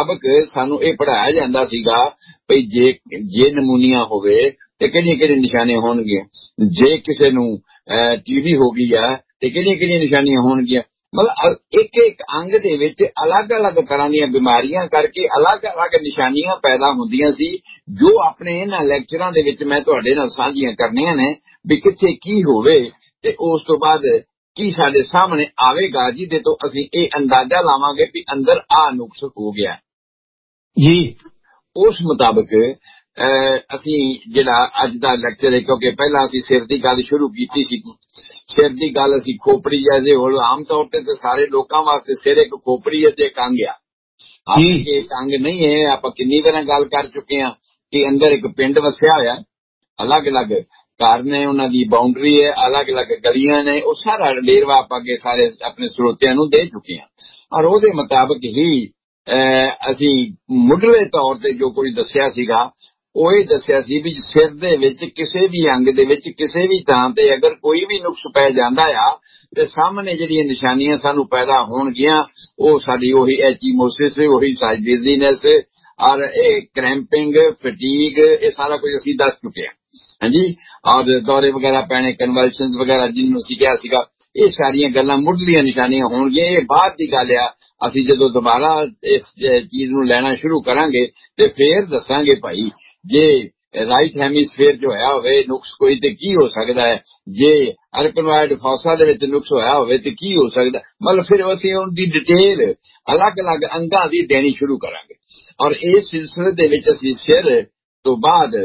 ਮੁਤਾਬਕ ਸਾਨੂੰ ਇਹ ਪੜ੍ਹਾਇਆ ਜਾਂਦਾ ਸੀਗਾ ਵੀ ਜੇ ਨਮੂਨੀਆ ਹੋਵੇ ਤੇ ਕਿਹੜੀਆਂ ਨਿਸ਼ਾਨੀਆਂ ਹੋਣਗੀਆਂ, ਜੇ ਕਿਸੇ ਨੂੰ TB ਹੋ ਗਈ ਆ ਤੇ ਕਿਹੜੀਆਂ ਨਿਸ਼ਾਨੀਆਂ ਹੋਣਗੀਆਂ। ਮਤਲਬ ਇੱਕ ਅੰਗ ਦੇ ਵਿੱਚ ਅਲੱਗ-ਅਲੱਗ ਤਰ੍ਹਾਂ ਦੀਆਂ ਬਿਮਾਰੀਆਂ ਕਰਕੇ ਅਲੱਗ-ਅਲੱਗ ਨਿਸ਼ਾਨੀਆਂ ਪੈਦਾ ਹੁੰਦੀਆਂ ਸੀ, ਜੋ ਆਪਣੇ ਇਹਨਾਂ ਲੈਕਚਰਾਂ ਦੇ ਵਿੱਚ ਮੈਂ ਤੁਹਾਡੇ ਨਾਲ ਸਾਂਝੀਆਂ ਕਰਨੀਆਂ ਨੇ ਵੀ ਕਿੱਥੇ ਕੀ ਹੋਵੇ ਤੇ ਉਸ ਤੋਂ ਬਾਅਦ ਕੀ ਸਾਡੇ ਸਾਹਮਣੇ ਆਵੇਗਾ, ਜਿਹਦੇ ਤੋਂ ਅਸੀਂ ਇਹ ਅੰਦਾਜ਼ਾ ਲਾਵਾਂਗੇ ਵੀ ਅੰਦਰ ਆ ਨੁਕਸ ਹੋ ਗਿਆ ਜੀ। ਉਸ ਮੁਤਾਬਕ ਅਸੀਂ ਜਿਹੜਾ ਅੱਜ ਦਾ ਲੈਕਚਰ ਹੈ, ਕਿਉਂਕਿ ਪਹਿਲਾਂ ਅਸੀਂ ਸਿਰ ਦੀ ਗੱਲ ਸ਼ੁਰੂ ਕੀਤੀ ਸੀ, ਸਿਰ ਦੀ ਗੱਲ ਅਸੀਂ ਖੋਪੜੀ ਜੈਸੇ ਹੁਣ ਆਮ ਤੌਰ ਤੇ ਸਾਰੇ ਲੋਕਾਂ ਵਾਸਤੇ ਸਿਰ ਇੱਕ ਖੋਪੜੀ ਹੈ ਤੇ ਇੱਕ ਅੰਗ ਆ, ਇੱਕ ਅੰਗ ਨਹੀਂ ਹੈ। ਆਪਾਂ ਕਿੰਨੀ ਵਾਰ ਗੱਲ ਕਰ ਚੁੱਕੇ ਹਾਂ ਕਿ ਅੰਦਰ ਇੱਕ ਪਿੰਡ ਵਸਿਆ ਹੋਇਆ, ਅਲੱਗ-ਅਲੱਗ ਘਰ ਨੇ, ਉਹਨਾਂ ਦੀ ਬਾਉਂਡਰੀ ਹੈ, ਅਲੱਗ-ਅਲੱਗ ਗਲੀਆਂ ਨੇ, ਉਹ ਸਾਰਾ ਵੇਰਵਾ ਆਪਾਂ ਅੱਗੇ ਸਾਰੇ ਆਪਣੇ ਸਰੋਤਿਆਂ ਨੂੰ ਦੇ ਚੁੱਕੇ ਹਾਂ। ਔਰ ਉਹਦੇ ਮੁਤਾਬਕ ਹੀ ਅਸੀਂ ਮੁੱਢਲੇ ਤੌਰ ਤੇ ਜੋ ਕੁਝ ਦੱਸਿਆ ਸੀਗਾ ਉਹ ਇਹ ਦੱਸਿਆ ਸੀ ਵੀ ਸਿਰ ਦੇ ਵਿੱਚ ਕਿਸੇ ਵੀ ਅੰਗ ਦੇ ਵਿੱਚ ਕਿਸੇ ਵੀ ਥਾਂ ਤੇ ਅਗਰ ਕੋਈ ਵੀ ਨੁਕਸ ਪੈ ਜਾਂਦਾ ਆ ਤੇ ਸਾਹਮਣੇ ਜਿਹੜੀਆਂ ਨਿਸ਼ਾਨੀਆਂ ਸਾਨੂੰ ਪੈਦਾ ਹੋਣਗੀਆਂ ਉਹ ਸਾਡੀ ਉਹੀ ਐਚੀਮੋਸਿਸ, ਉਹੀ ਡਿਜ਼ੀਨੈਸ ਔਰ ਇਹ ਕ੍ਰੈਂਪਿੰਗ, ਫਟੀਗ, ਇਹ ਸਾਰਾ ਕੁਝ ਅਸੀਂ ਦੱਸ ਚੁੱਕੇ ਹਾਂ। ਹਾਂਜੀ, ਔਰ ਦੌਰੇ ਵਗੈਰਾ ਪੈਣੇ, ਕਨਵਲਸ਼ਨਸ ਵਗੈਰਾ ਜਿਹਨੂੰ ਅਸੀਂ ਕਿਹਾ ਸੀਗਾ, ਇਹ ਸਾਰੀਆਂ ਗੱਲਾਂ ਮੁੱਢਲੀਆਂ ਨਿਸ਼ਾਨੀਆਂ ਹੋਣਗੀਆਂ। ਇਹ ਬਾਅਦ ਦੀ ਗੱਲ ਆ, ਅਸੀਂ ਜਦੋਂ ਦੁਬਾਰਾ ਇਸ ਚੀਜ਼ ਨੂੰ ਲੈਣਾ ਸ਼ੁਰੂ ਕਰਾਂਗੇ ਤੇ ਫੇਰ ਦੱਸਾਂਗੇ ਭਾਈ ਜੇ ਰਾਈਟ ਹੈਮੀਸਫੇਅਰ ਚ ਹੋਇਆ ਹੋਵੇ ਨੁਕਸ ਕੋਈ ਤੇ ਕੀ ਹੋ ਸਕਦਾ ਹੈ, ਜੇ ਅਰਕਨੋਇਡ ਫੌਸਾ ਦੇ ਵਿੱਚ ਨੁਕਸ ਹੋਇਆ ਹੋਵੇ ਤੇ ਕੀ ਹੋ ਸਕਦਾ। ਮਤਲਬ ਫਿਰ ਅਸੀਂ ਉਹਦੀ ਡਿਟੇਲ ਅਲੱਗ-ਅਲੱਗ ਅੰਗਾਂ ਦੀ ਦੇਣੀ ਸ਼ੁਰੂ ਕਰਾਂਗੇ। ਔਰ ਇਸ ਸਿਲਸਿਲੇ ਦੇ ਵਿੱਚ ਅਸੀਂ ਸਿਰ ਤੋਂ ਬਾਅਦ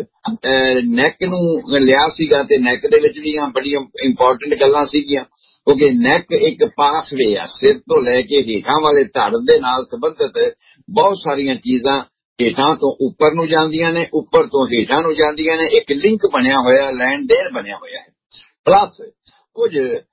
ਨੈਕ ਨੂੰ ਲਿਆ ਸੀਗਾ ਤੇ ਨੈਕ ਦੇ ਵਿੱਚ ਵੀ ਬੜੀਆਂ ਇੰਪੋਰਟੈਂਟ ਗੱਲਾਂ ਸੀਗੀਆਂ, ਕਿਉਂਕਿ ਨੈਕ ਇੱਕ ਪਾਸਵੇ ਆ, ਸਿਰ ਤੋਂ ਲੈ ਕੇ ਹੇਠਾਂ ਵਾਲੇ ਧੜ ਦੇ ਨਾਲ ਸੰਬੰਧਿਤ ਬਹੁਤ ਸਾਰੀਆਂ ਚੀਜ਼ਾਂ ਹੇਠਾਂ ਤੋਂ ਉੱਪਰ ਨੂੰ ਜਾਂਦੀਆਂ ਨੇ, ਉੱਪਰ ਤੋਂ ਹੇਠਾਂ ਨੂੰ ਜਾਂਦੀਆਂ ਨੇ, ਇੱਕ ਲਿੰਕ ਬਣਿਆ ਹੋਇਆ, ਲੈਣ ਦੇਣ ਬਣਿਆ ਹੋਇਆ ਹੈ। ਪਲੱਸ ਕੁਝ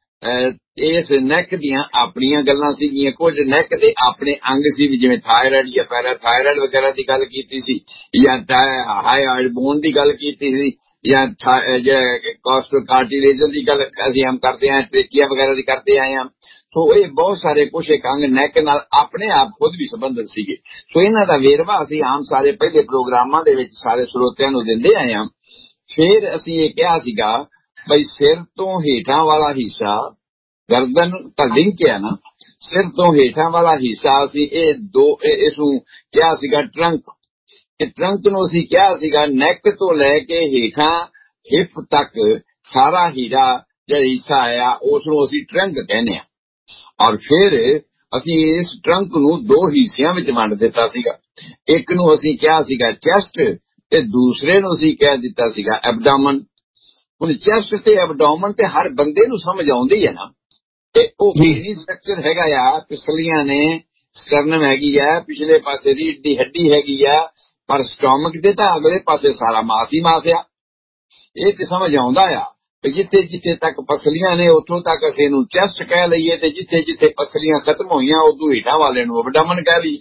ਇਸ ਨੈਕ ਦੀਆਂ ਆਪਣੀਆਂ ਗੱਲਾਂ ਸੀਗੀਆਂ, ਕੁਝ ਨੈਕ ਦੇ ਆਪਣੇ ਅੰਗ ਸੀ, ਜਿਵੇਂ ਥਾਇਰਾਇਡ ਜਾਂ ਪੈਰਾਥਾਇਰਾਇਡ ਵਗੈਰਾ ਦੀ ਗੱਲ ਕੀਤੀ ਸੀ, ਜਾਂ ਹਾਈਆਰਡ ਬੋਨ ਦੀ ਗੱਲ ਕੀਤੀ ਸੀ, ਜਾਂ ਕਾਸਟੋਕਾਰਟਿਲੇਜਨ ਦੀ ਗੱਲ ਅਸੀਂ ਹਮ ਕਰਦੇ ਆਂ, ਟ੍ਰੇਕੀਆ ਵਗੈਰਾ ਦੀ ਕਰਦੇ ਆਏ ਹਾਂ। ਸੋ ਇਹ ਬਹੁਤ ਸਾਰੇ ਕੁਛ ਇੱਕ ਅੰਗ ਨੈਕ ਨਾਲ ਆਪਣੇ ਆਪ ਖੁਦ ਵੀ ਸੰਬੰਧਿਤ ਸੀਗੇ। ਸੋ ਇਹਨਾਂ ਦਾ ਵੇਰਵਾ ਅਸੀਂ ਆਮ ਸਾਰੇ ਪਹਿਲੇ ਪ੍ਰੋਗਰਾਮਾਂ ਦੇ ਵਿੱਚ ਸਾਰੇ ਸਰੋਤਿਆਂ ਨੂੰ ਦਿੰਦੇ ਆਏ ਹਾਂ। ਫਿਰ ਅਸੀਂ ਇਹ ਕਿਹਾ ਸੀਗਾ ਬਈ ਸਿਰ ਤੋਂ ਹੇਠਾਂ ਵਾਲਾ ਹਿੱਸਾ, ਗਰਦਨ ਤਾਂ ਲਿੰਕ ਹੈ ਨਾ, ਸਿਰ ਤੋਂ ਹੇਠਾਂ ਵਾਲਾ ਹਿੱਸਾ ਅਸੀਂ ਇਸਨੂੰ ਕਿਹਾ ਸੀਗਾ ਟਰੰਕ। ਤੇ ਟਰੰਕ ਨੂੰ ਅਸੀਂ ਕਿਹਾ ਸੀਗਾ ਨੈਕ ਤੋਂ ਲੈ ਕੇ ਹੇਠਾਂ ਹਿਪ ਤੱਕ ਸਾਰਾ ਹੀਰਾ ਜਿਹੜਾ ਹਿੱਸਾ ਆਇਆ ਉਸ ਨੂੰ ਅਸੀਂ ਟਰੰਕ ਕਹਿੰਦੇ ਹਾਂ। ਔਰ ਫਿਰ ਅਸੀਂ ਇਸ ਟਰੰਕ ਨੂੰ ਦੋ ਹਿੱਸਿਆਂ ਵਿੱਚ ਵੰਡ ਦਿੱਤਾ ਸੀਗਾ। ਇੱਕ ਨੂੰ ਅਸੀਂ ਕਿਹਾ ਸੀਗਾ ਚੈਸਟ ਤੇ ਦੂਸਰੇ ਨੂੰ ਅਸੀਂ ਕਹਿ ਦਿੱਤਾ ਸੀਗਾ ਐਬਡੋਮਨ। ਹੁਣ ਚੈਸਟ ਤੇ ਐਬਡੋਮਨ ਤੇ ਹਰ ਬੰਦੇ ਨੂੰ ਸਮਝ ਆਉਂਦੀ ਹੈ ਨਾ, ਤੇ ਉਹ ਕੀ ਸਟਰਕਚਰ ਹੈਗਾ ਆ, ਪਿਛਲੀਆਂ ਨੇ, ਸਟਰਨਮ ਹੈਗੀ ਆ, ਪਿਛਲੇ ਪਾਸੇ ਰੀੜ ਦੀ ਹੱਡੀ ਹੈਗੀ ਆ, ਪਰ ਸਟੋਮਕ ਦੇ ਤਾਂ ਅਗਲੇ ਪਾਸੇ ਸਾਰਾ ਮਾਸ ਹੀ ਮਾਸ ਆ। ਇਹ ਤੇ ਸਮਝ ਆਉਂਦਾ ਆ ਜਿੱਥੇ ਜਿੱਥੇ ਤੱਕ ਪਸਲੀਆਂ ਨੇ ਉੱਥੋਂ ਤੱਕ ਅਸੀਂ ਇਹਨੂੰ ਚੈਸਟ ਕਹਿ ਲਈਏ, ਤੇ ਜਿੱਥੇ ਜਿੱਥੇ ਪਸਲੀਆਂ ਖਤਮ ਹੋਈਆਂ ਉਦੋਂ ਹੇਠਾਂ ਵਾਲੇ ਨੂੰ ਐਬਡੋਮਨ ਕਹਿ ਲਈਏ।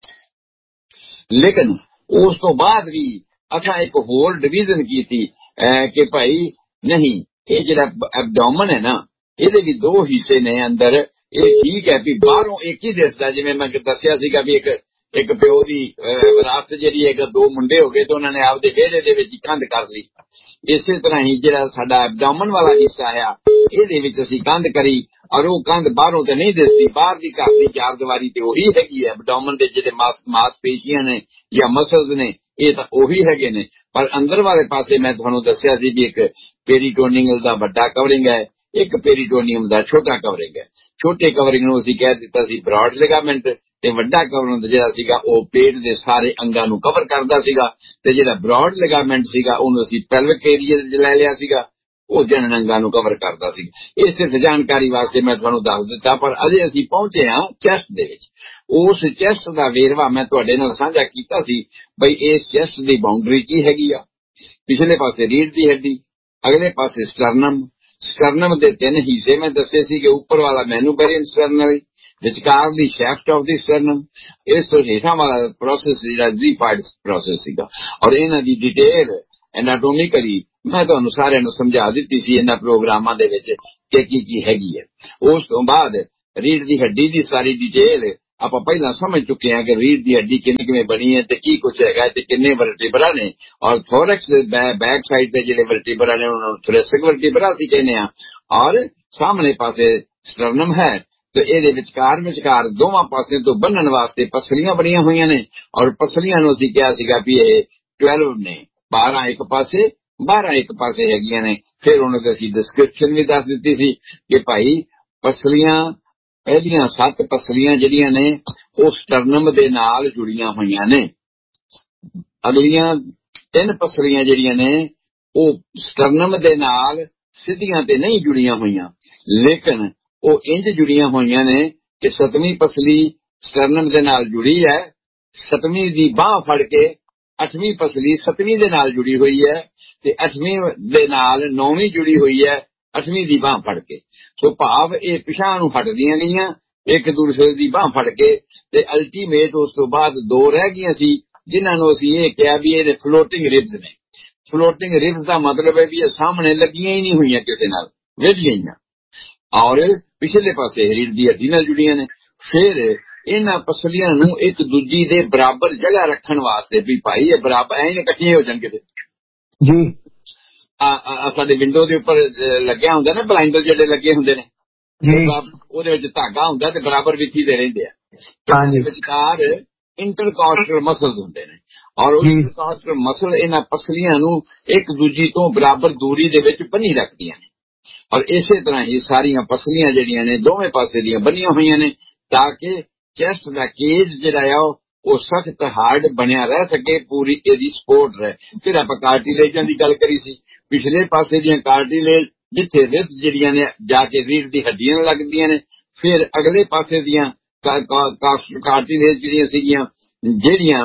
ਲੇਕਿਨ ਉਸ ਤੋਂ ਬਾਅਦ ਵੀ ਅਸਾਂ ਇੱਕ ਹੋਰ ਡਿਵੀਜ਼ਨ ਕੀਤੀ ਕਿ ਭਾਈ ਨਹੀਂ, ਇਹ ਜਿਹੜਾ ਐਬਡੋਮਨ ਹੈ ਨਾ, ਇਹਦੇ ਵੀ ਦੋ ਹਿੱਸੇ ਨੇ ਅੰਦਰ। ਇਹ ਠੀਕ ਹੈ ਵੀ ਬਾਹਰੋਂ ਇੱਕ ਹੀ ਦਿਸਦਾ, ਜਿਵੇਂ ਮੈਂ ਦੱਸਿਆ ਸੀਗਾ ਵੀ ਇੱਕ ਪਿਓ ਦੀ ਵਿਰਾਸਤ ਜਿਹੜੀ ਹੈ, ਦੋ ਮੁੰਡੇ ਹੋ ਗਏ ਤੇ ਉਹਨਾਂ ਨੇ ਆਪਦੇ ਵਿਹੜੇ ਦੇ ਵਿੱਚ ਕੰਧ ਕਰ ਲਈ। ਇਸੇ ਤਰ੍ਹਾਂ ਹੀ ਜਿਹੜਾ ਸਾਡਾ ਐਬਡੋਮਨ ਵਾਲਾ ਹਿੱਸਾ ਆ, ਇਹਦੇ ਵਿੱਚ ਅਸੀਂ ਕੰਧ ਕਰੀ, ਔਰ ਉਹ ਕੰਧ ਬਾਹਰੋਂ ਤੇ ਨਹੀਂ ਦਿਸਦੀ, ਬਾਹਰ ਦੀ ਘਰ ਦੀ ਚਾਰ ਦੀਵਾਰੀ ਤੇ ਉਹੀ ਹੈਗੀ ਹੈ। ਐਬਡੋਮਨ ਦੇ ਜਿਹੜੇ ਮਾਸਪੇਸ਼ੀਆਂ ਨੇ ਜਾਂ ਮਸਲਸ ਨੇ ਇਹ ਤਾਂ ਉਹੀ ਹੈਗੇ ਨੇ, ਪਰ ਅੰਦਰ ਵਾਲੇ ਪਾਸੇ ਮੈਂ ਤੁਹਾਨੂੰ ਦੱਸਿਆ ਸੀ ਵੀ ਇੱਕ ਪੇਰੀਟੋਨੀਅਲ ਦਾ ਵੱਡਾ ਕਵਰਿੰਗ ਹੈ, ਇੱਕ ਪੇਰੀਟੋਨੀਅਮ ਦਾ ਛੋਟਾ ਕਵਰਿੰਗ ਹੈ। ਛੋਟੇ ਕਵਰਿੰਗ ਨੂੰ ਅਸੀਂ ਕਹਿ ਦਿੱਤਾ ਸੀ ਬ੍ਰੌਡ ਲਿਗਾਮੈਂਟ, ਤੇ ਵੱਡਾ ਕਵਰਿੰਗ ਜਿਹੜਾ ਸੀਗਾ ਉਹ ਪੇਟ ਦੇ ਸਾਰੇ ਅੰਗਾਂ ਨੂੰ ਕਵਰ ਕਰਦਾ ਸੀਗਾ। ਤੇ ਜਿਹੜਾ ਬ੍ਰੌਡ ਲਿਗਾਮੈਂਟ ਸੀਗਾ ਉਹਨੂੰ ਅਸੀਂ ਪੈਲਵਿਕ ਏਰੀਆ ਚ ਲੈ ਲਿਆ ਸੀਗਾ, ਉਹ ਜਨਨ ਅੰਗਾਂ ਨੂੰ ਕਵਰ ਕਰਦਾ ਸੀ। ਇਹ ਸਿਰਫ ਜਾਣਕਾਰੀ ਵਾਸਤੇ ਮੈਂ ਤੁਹਾਨੂੰ ਦੱਸ ਦਿੱਤਾ, ਪਰ ਅਜੇ ਅਸੀਂ ਪਹੁੰਚੇ ਹਾਂ ਚੈਸਟ ਦੇ ਵਿੱਚ। ਉਸ ਚੈਸਟ ਦਾ ਵੇਰਵਾ ਮੈਂ ਤੁਹਾਡੇ ਨਾਲ ਸਾਂਝਾ ਕੀਤਾ ਸੀ ਬਈ ਇਸ ਚੈਸਟ ਦੀ ਬਾਉਂਡਰੀ ਕੀ ਹੈਗੀ ਆ। ਪਿਛਲੇ ਪਾਸੇ ਰੀੜ ਦੀ ਹੱਡੀ, ਅਗਲੇ ਪਾਸੇ ਸਟਰਨਮ। ਸਟਰਨਮ ਦੇ ਤਿੰਨ ਹਿੱਸੇ ਮੈਂ ਦੱਸੇ ਸੀਗੇ, ਉੱਪਰ ਵਾਲਾ ਮੈਨੂਪੈਰੀਅਨ ਸਟਰਨਮ, ਵਿਚਕਾਰ ਦੀ ਸ਼ੈਫਟ ਆਫ ਦੀ ਸਟਰਨਮ, ਇਸ ਤੋਂ ਹੇਠਾਂ ਵਾਲਾ ਪ੍ਰੋਸੈਸ ਜਿਹੜਾ ਜ਼ੀਫਾਈਡ ਪ੍ਰੋਸੈਸ ਸੀਗਾ। ਔਰ ਇਹਨਾਂ ਦੀ ਡਿਟੇਲ ਐਨਾਟੋਮਿਕਲੀ ਮੈਂ ਤੁਹਾਨੂੰ ਸਾਰਿਆਂ ਨੂੰ ਸਮਝਾ ਦਿੱਤੀ ਸੀ ਇਹਨਾਂ ਪ੍ਰੋਗਰਾਮਾਂ ਦੇ ਵਿੱਚ ਕਿ ਕੀ ਹੈਗੀ ਹੈ। ਉਸ ਤੋਂ ਬਾਅਦ ਰੀੜ ਦੀ ਹੱਡੀ ਦੀ ਸਾਰੀ ਡਿਟੇਲ ਆਪਾਂ ਪਹਿਲਾਂ ਸਮਝ ਚੁੱਕੇ ਹਾਂ ਕਿ ਰੀੜ੍ਹ ਦੀ ਹੱਡੀ ਕਿਵੇਂ ਬਣੀ ਹੈ ਤੇ ਕੀ ਕੁਛ ਹੈਗਾ ਤੇ ਕਿੰਨੇ ਵਰਟੀਬਰਾ ਨੇ, ਔਰ ਥੋਰੈਕਸ ਦੇ ਬੈਕ ਸਾਈਡ ਤੇ ਜਿਹੜੇ ਵਰਟੀਬਰਾ ਨੇ ਉਹਨਾਂ ਨੂੰ ਥੋਰੈਸਿਕ ਵਰਟੀਬਰਾ ਅਸੀਂ ਕਹਿੰਦੇ ਹਾਂ, ਔਰ ਸਾਹਮਣੇ ਪਾਸੇ ਸਟਰਨਮ ਹੈ ਤੇ ਇਹਦੇ ਵਿਚਕਾਰ ਦੋਵਾਂ ਪਾਸਿਆਂ ਤੋਂ ਬੰਨਣ ਵਾਸਤੇ ਪਸਲੀਆਂ ਬਣੀਆਂ ਹੋਈਆਂ ਨੇ, ਔਰ ਪਸਲੀਆਂ ਨੂੰ ਅਸੀਂ ਕਿਹਾ ਸੀਗਾ ਵੀ ਇਹ 12 ਨੇ, 12 ਇੱਕ ਪਾਸੇ 12 ਇੱਕ ਪਾਸੇ ਹੈਗੀਆਂ ਨੇ। ਫਿਰ ਉਹਨਾਂ ਦੀ ਅਸੀਂ ਡਿਸਕ੍ਰਿਪਸ਼ਨ ਵੀ ਦੱਸ ਦਿੱਤੀ ਸੀ ਕਿ ਭਾਈ ਪਸਲੀਆਂ, ਪਹਿਲੀਆਂ 7 ਪਸਲੀਆਂ ਜਿਹੜੀਆਂ ਨੇ ਉਹ ਸਟਰਨਮ ਦੇ ਨਾਲ ਜੁੜੀਆਂ ਹੋਈਆਂ ਨੇ, ਅਗਲੀਆਂ 3 ਪਸਲੀਆਂ ਜਿਹੜੀਆਂ ਨੇ ਉਹ ਸਟਰਨਮ ਦੇ ਨਾਲ ਸਿੱਧੀਆਂ ਤੇ ਨਹੀਂ ਜੁੜੀਆਂ ਹੋਈਆਂ, ਲੇਕਿਨ ਉਹ ਇੰਜ ਜੁੜੀਆਂ ਹੋਈਆਂ ਨੇ ਕਿ 7ਵੀਂ ਪਸਲੀ ਸਟਰਨਮ ਦੇ ਨਾਲ ਜੁੜੀ ਹੈ, 7ਵੀਂ ਦੀ ਬਾਂਹ ਫੜ ਕੇ 8ਵੀਂ ਪਸਲੀ 7ਵੀਂ ਦੇ ਨਾਲ ਜੁੜੀ ਹੋਈ ਹੈ ਤੇ 8ਵੀਂ ਦੇ ਨਾਲ 9ਵੀਂ ਜੁੜੀ ਹੋਈ ਹੈ 8ਵੀਂ ਦੀ ਬਾਂਹ ਫੜ ਕੇ। ਸੋ ਭਾਵ ਇਹ ਪਿਛਾਂਹ ਨੂੰ ਹਟਦੀਆਂ ਗਈਆਂ ਇੱਕ ਦੂਸਰੇ ਦੀ ਬਾਂਹ ਫੜ ਕੇ, ਤੇ ਅਲਟੀਮੇਟ ਉਸ ਤੋਂ ਬਾਅਦ 2 ਰਹਿ ਗਈਆਂ ਸੀ ਜਿਨ੍ਹਾਂ ਨੂੰ ਅਸੀਂ ਇਹ ਕਿਹਾ ਵੀ ਇਹਦੇ ਫਲੋਟਿੰਗ ਰਿਬਸ ਨੇ। ਫਲੋਟਿੰਗ ਰਿਬਸ ਦਾ ਮਤਲਬ ਹੈ ਵੀ ਇਹ ਸਾਹਮਣੇ ਲੱਗੀਆਂ ਹੀ ਨਹੀਂ ਹੋਈਆਂ ਕਿਸੇ ਨਾਲ, ਵਿਧ ਗਈਆਂ, ਔਰ ਪਿਛਲੇ ਪਾਸੇ ਰੀੜ੍ਹ ਦੀ ਹੱਡੀ ਨਾਲ ਜੁੜੀਆਂ ਨੇ। ਫਿਰ ਇਹਨਾਂ ਪਸਲੀਆਂ ਨੂੰ ਇੱਕ ਦੂਜੀ ਦੇ ਬਰਾਬਰ ਜਗ੍ਹਾ ਰੱਖਣ ਵਾਸਤੇ ਵੀ ਭਾਈ ਇਹ ਬਰਾਬਰ ਐ ਇਕੱਠੀਆਂ ਹੋ ਜਾਣ ਕਿਤੇ ਜੀ, ਸਾਡੇ ਵਿੰਡੋ ਦੇ ਉੱਪਰ ਲੱਗਿਆ ਹੁੰਦਾ ਨਾ ਬਲਾਈਂਡਰ ਜਿਹੜੇ ਲੱਗੇ ਹੁੰਦੇ ਨੇ, ਉਹਦੇ ਵਿੱਚ ਧਾਗਾ ਹੁੰਦਾ ਤੇ ਬਰਾਬਰ ਵਿਥੀ ਦੇ ਰਹਿੰਦੇ ਆ, ਵਿਚਕਾਰ ਇੰਟਰਕਾਸਟਲ ਮਸਲਸ ਹੁੰਦੇ ਨੇ, ਔਰ ਉਹ ਇੰਟਰਕਾਸਟਲ ਮਸਲ ਇਹਨਾਂ ਪਸਲੀਆਂ ਨੂੰ ਇੱਕ ਦੂਜੀ ਤੋਂ ਬਰਾਬਰ ਦੂਰੀ ਦੇ ਵਿੱਚ ਬੰਨੀ ਰੱਖਦੀਆਂ ਨੇ, ਔਰ ਇਸੇ ਤਰ੍ਹਾਂ ਹੀ ਸਾਰੀਆਂ ਪਸਲੀਆਂ ਜਿਹੜੀਆਂ ਨੇ ਦੋਵੇਂ ਪਾਸੇ ਦੀਆਂ ਬੰਨੀਆਂ ਹੋਈਆਂ ਨੇ ਤਾਂ ਕਿ ਚੈਸਟ ਦਾ ਕੇਜ ਜਿਹੜਾ ਆ ਉਹ ਸਖਤ ਹਾਰਡ ਬਣਿਆ ਰਹਿ ਸਕੇ, ਪੂਰੀ ਇਹਦੀ ਸਪੋਰਟ ਰਹੇ। ਫਿਰ ਆਪਾਂ ਕਾਰਟਿਲੇਜਾਂ ਦੀ ਗੱਲ ਕਰੀ ਸੀ, ਪਿਛਲੇ ਪਾਸੇ ਦੀਆਂ ਕਾਰਟਿਲੇਜ ਜਿੱਥੇ ਰਿਬਸ ਜਿਹੜੀਆਂ ਨੇ ਜਾ ਕੇ ਰੀੜ੍ਹ ਦੀ ਹੱਡੀਆਂ ਨਾਲ ਲੱਗਦੀਆਂ ਨੇ, ਫਿਰ ਅਗਲੇ ਪਾਸੇ ਦੀਆਂ ਕਾਰਟਿਲੇਜ ਜਿਹੜੀਆਂ ਸੀਗੀਆਂ ਜਿਹੜੀਆਂ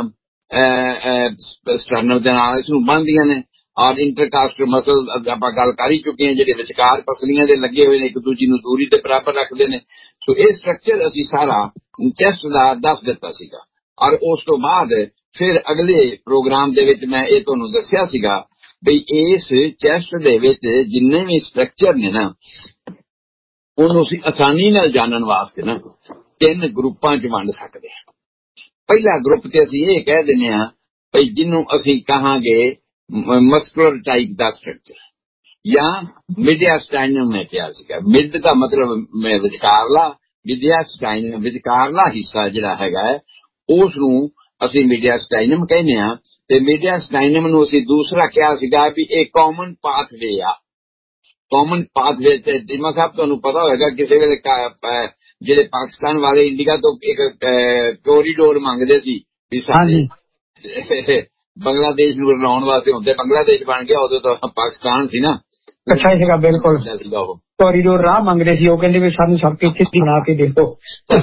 ਸਟਰਨਮ ਦੇ ਨਾਲ ਇਸ ਨੂੰ ਬੰਨ੍ਹਦੀਆਂ ਨੇ, ਔਰ ਇੰਟਰਕਾਸਟਲ ਮਸਲ ਆਪਾਂ ਗੱਲ ਕਰ ਹੀ ਚੁੱਕੇ ਹਾਂ ਜਿਹੜੇ ਵਿਚਕਾਰ ਪਸਲੀਆਂ ਦੇ ਲੱਗੇ ਹੋਏ ਨੇ ਇੱਕ ਦੂਜੀ ਨੂੰ ਦੂਰੀ ਤੇ ਬਰਾਬਰ ਰੱਖਦੇ ਨੇ। ਸੋ ਇਹ ਸਟਰਕਚਰ ਅਸੀਂ ਸਾਰਾ ਚੈਸਟ ਦਾ ਦੱਸ ਦਿੱਤਾ ਸੀਗਾ, ਔਰ ਉਸ ਤੋਂ ਬਾਅਦ ਫਿਰ ਅਗਲੇ ਪ੍ਰੋਗਰਾਮ ਦੇ ਵਿੱਚ ਮੈਂ ਇਹ ਤੁਹਾਨੂੰ ਦੱਸਿਆ ਸੀਗਾ ਬਈ ਇਸ ਚੈਸਟ ਦੇ ਵਿੱਚ ਜਿੰਨੇ ਵੀ ਸਟਰਕਚਰ ਨੇ ਨਾ ਉਹਨੂੰ ਅਸੀਂ ਆਸਾਨੀ ਨਾਲ ਜਾਣਨ ਵਾਸਤੇ ਨਾ 3 ਗਰੁੱਪਾਂ 'ਚ ਵੰਡ ਸਕਦੇ ਹਾਂ। ਪਹਿਲਾ ਗਰੁੱਪ ਤੇ ਅਸੀਂ ਇਹ ਕਹਿ ਦਿੰਦੇ ਹਾਂ ਬਈ ਜਿਹਨੂੰ ਅਸੀਂ ਕਹਾਂਗੇ ਮਸਕੂਲਰ ਟਾਈਪ ਦਾ ਸਟਰਕਚਰ ਜਾਂ ਮੀਡੀਆਸਟਾਈਨਮ ਨੇ ਕਿਹਾ ਸੀਗਾ। ਮਿਡ ਦਾ ਮਤਲਬ ਵਿਚਕਾਰਲਾ, ਮੀਡੀਆਸਟਾਈਨਮ ਵਿਚਕਾਰਲਾ ਹਿੱਸਾ ਜਿਹੜਾ ਹੈਗਾ ਉਸ ਨੂੰ ਅਸੀਂ ਮੀਡੀਆਸਟਾਈਨਮ ਕਹਿੰਦੇ ਹਾਂ, ਤੇ ਮੀਡੀਆਸਟਾਈਨਮ ਨੂੰ ਅਸੀਂ ਦੂਸਰਾ ਕਿਹਾ ਸੀਗਾ ਵੀ ਇਹ ਕਾਮਨ ਪਾਥਵੇ ਆ। ਕਾਮਨ ਪਾਥਵੇ ਤੇ ਜਿਮਾ ਸਾਹਿਬ ਤੁਹਾਨੂੰ ਪਤਾ ਹੋਏਗਾ ਕਿਸੇ ਵੇਲੇ ਜਿਹੜੇ ਪਾਕਿਸਤਾਨ ਵਾਲੇ ਇੰਡੀਆ ਤੋਂ ਇੱਕ ਕੋਰੀਡੋਰ ਮੰਗਦੇ ਸੀ ਵੀ ਸਾਡੇ ਬੰਗਲਾਦੇਸ਼ ਨੂੰ ਬਣਾਉਣ ਵਾਸਤੇ, ਹੁੰਦੇ ਬੰਗਲਾਦੇਸ਼ ਬਣ ਗਿਆ ਉਦੋਂ ਤਾਂ ਪਾਕਿਸਤਾਨ ਸੀ ਨਾ, ਅੱਛਾ ਸੀਗਾ ਬਿਲਕੁਲ ਸੀਗਾ ਉਹ ਕੋਰੀਡੋਰ ਰਾਹ ਮੰਗਦੇ ਸੀ, ਉਹ ਕਹਿੰਦੇ ਵੀ ਸਾਨੂੰ ਸਭ ਕੁਝ ਬਣਾ ਕੇ ਦੇ ਦਿਓ।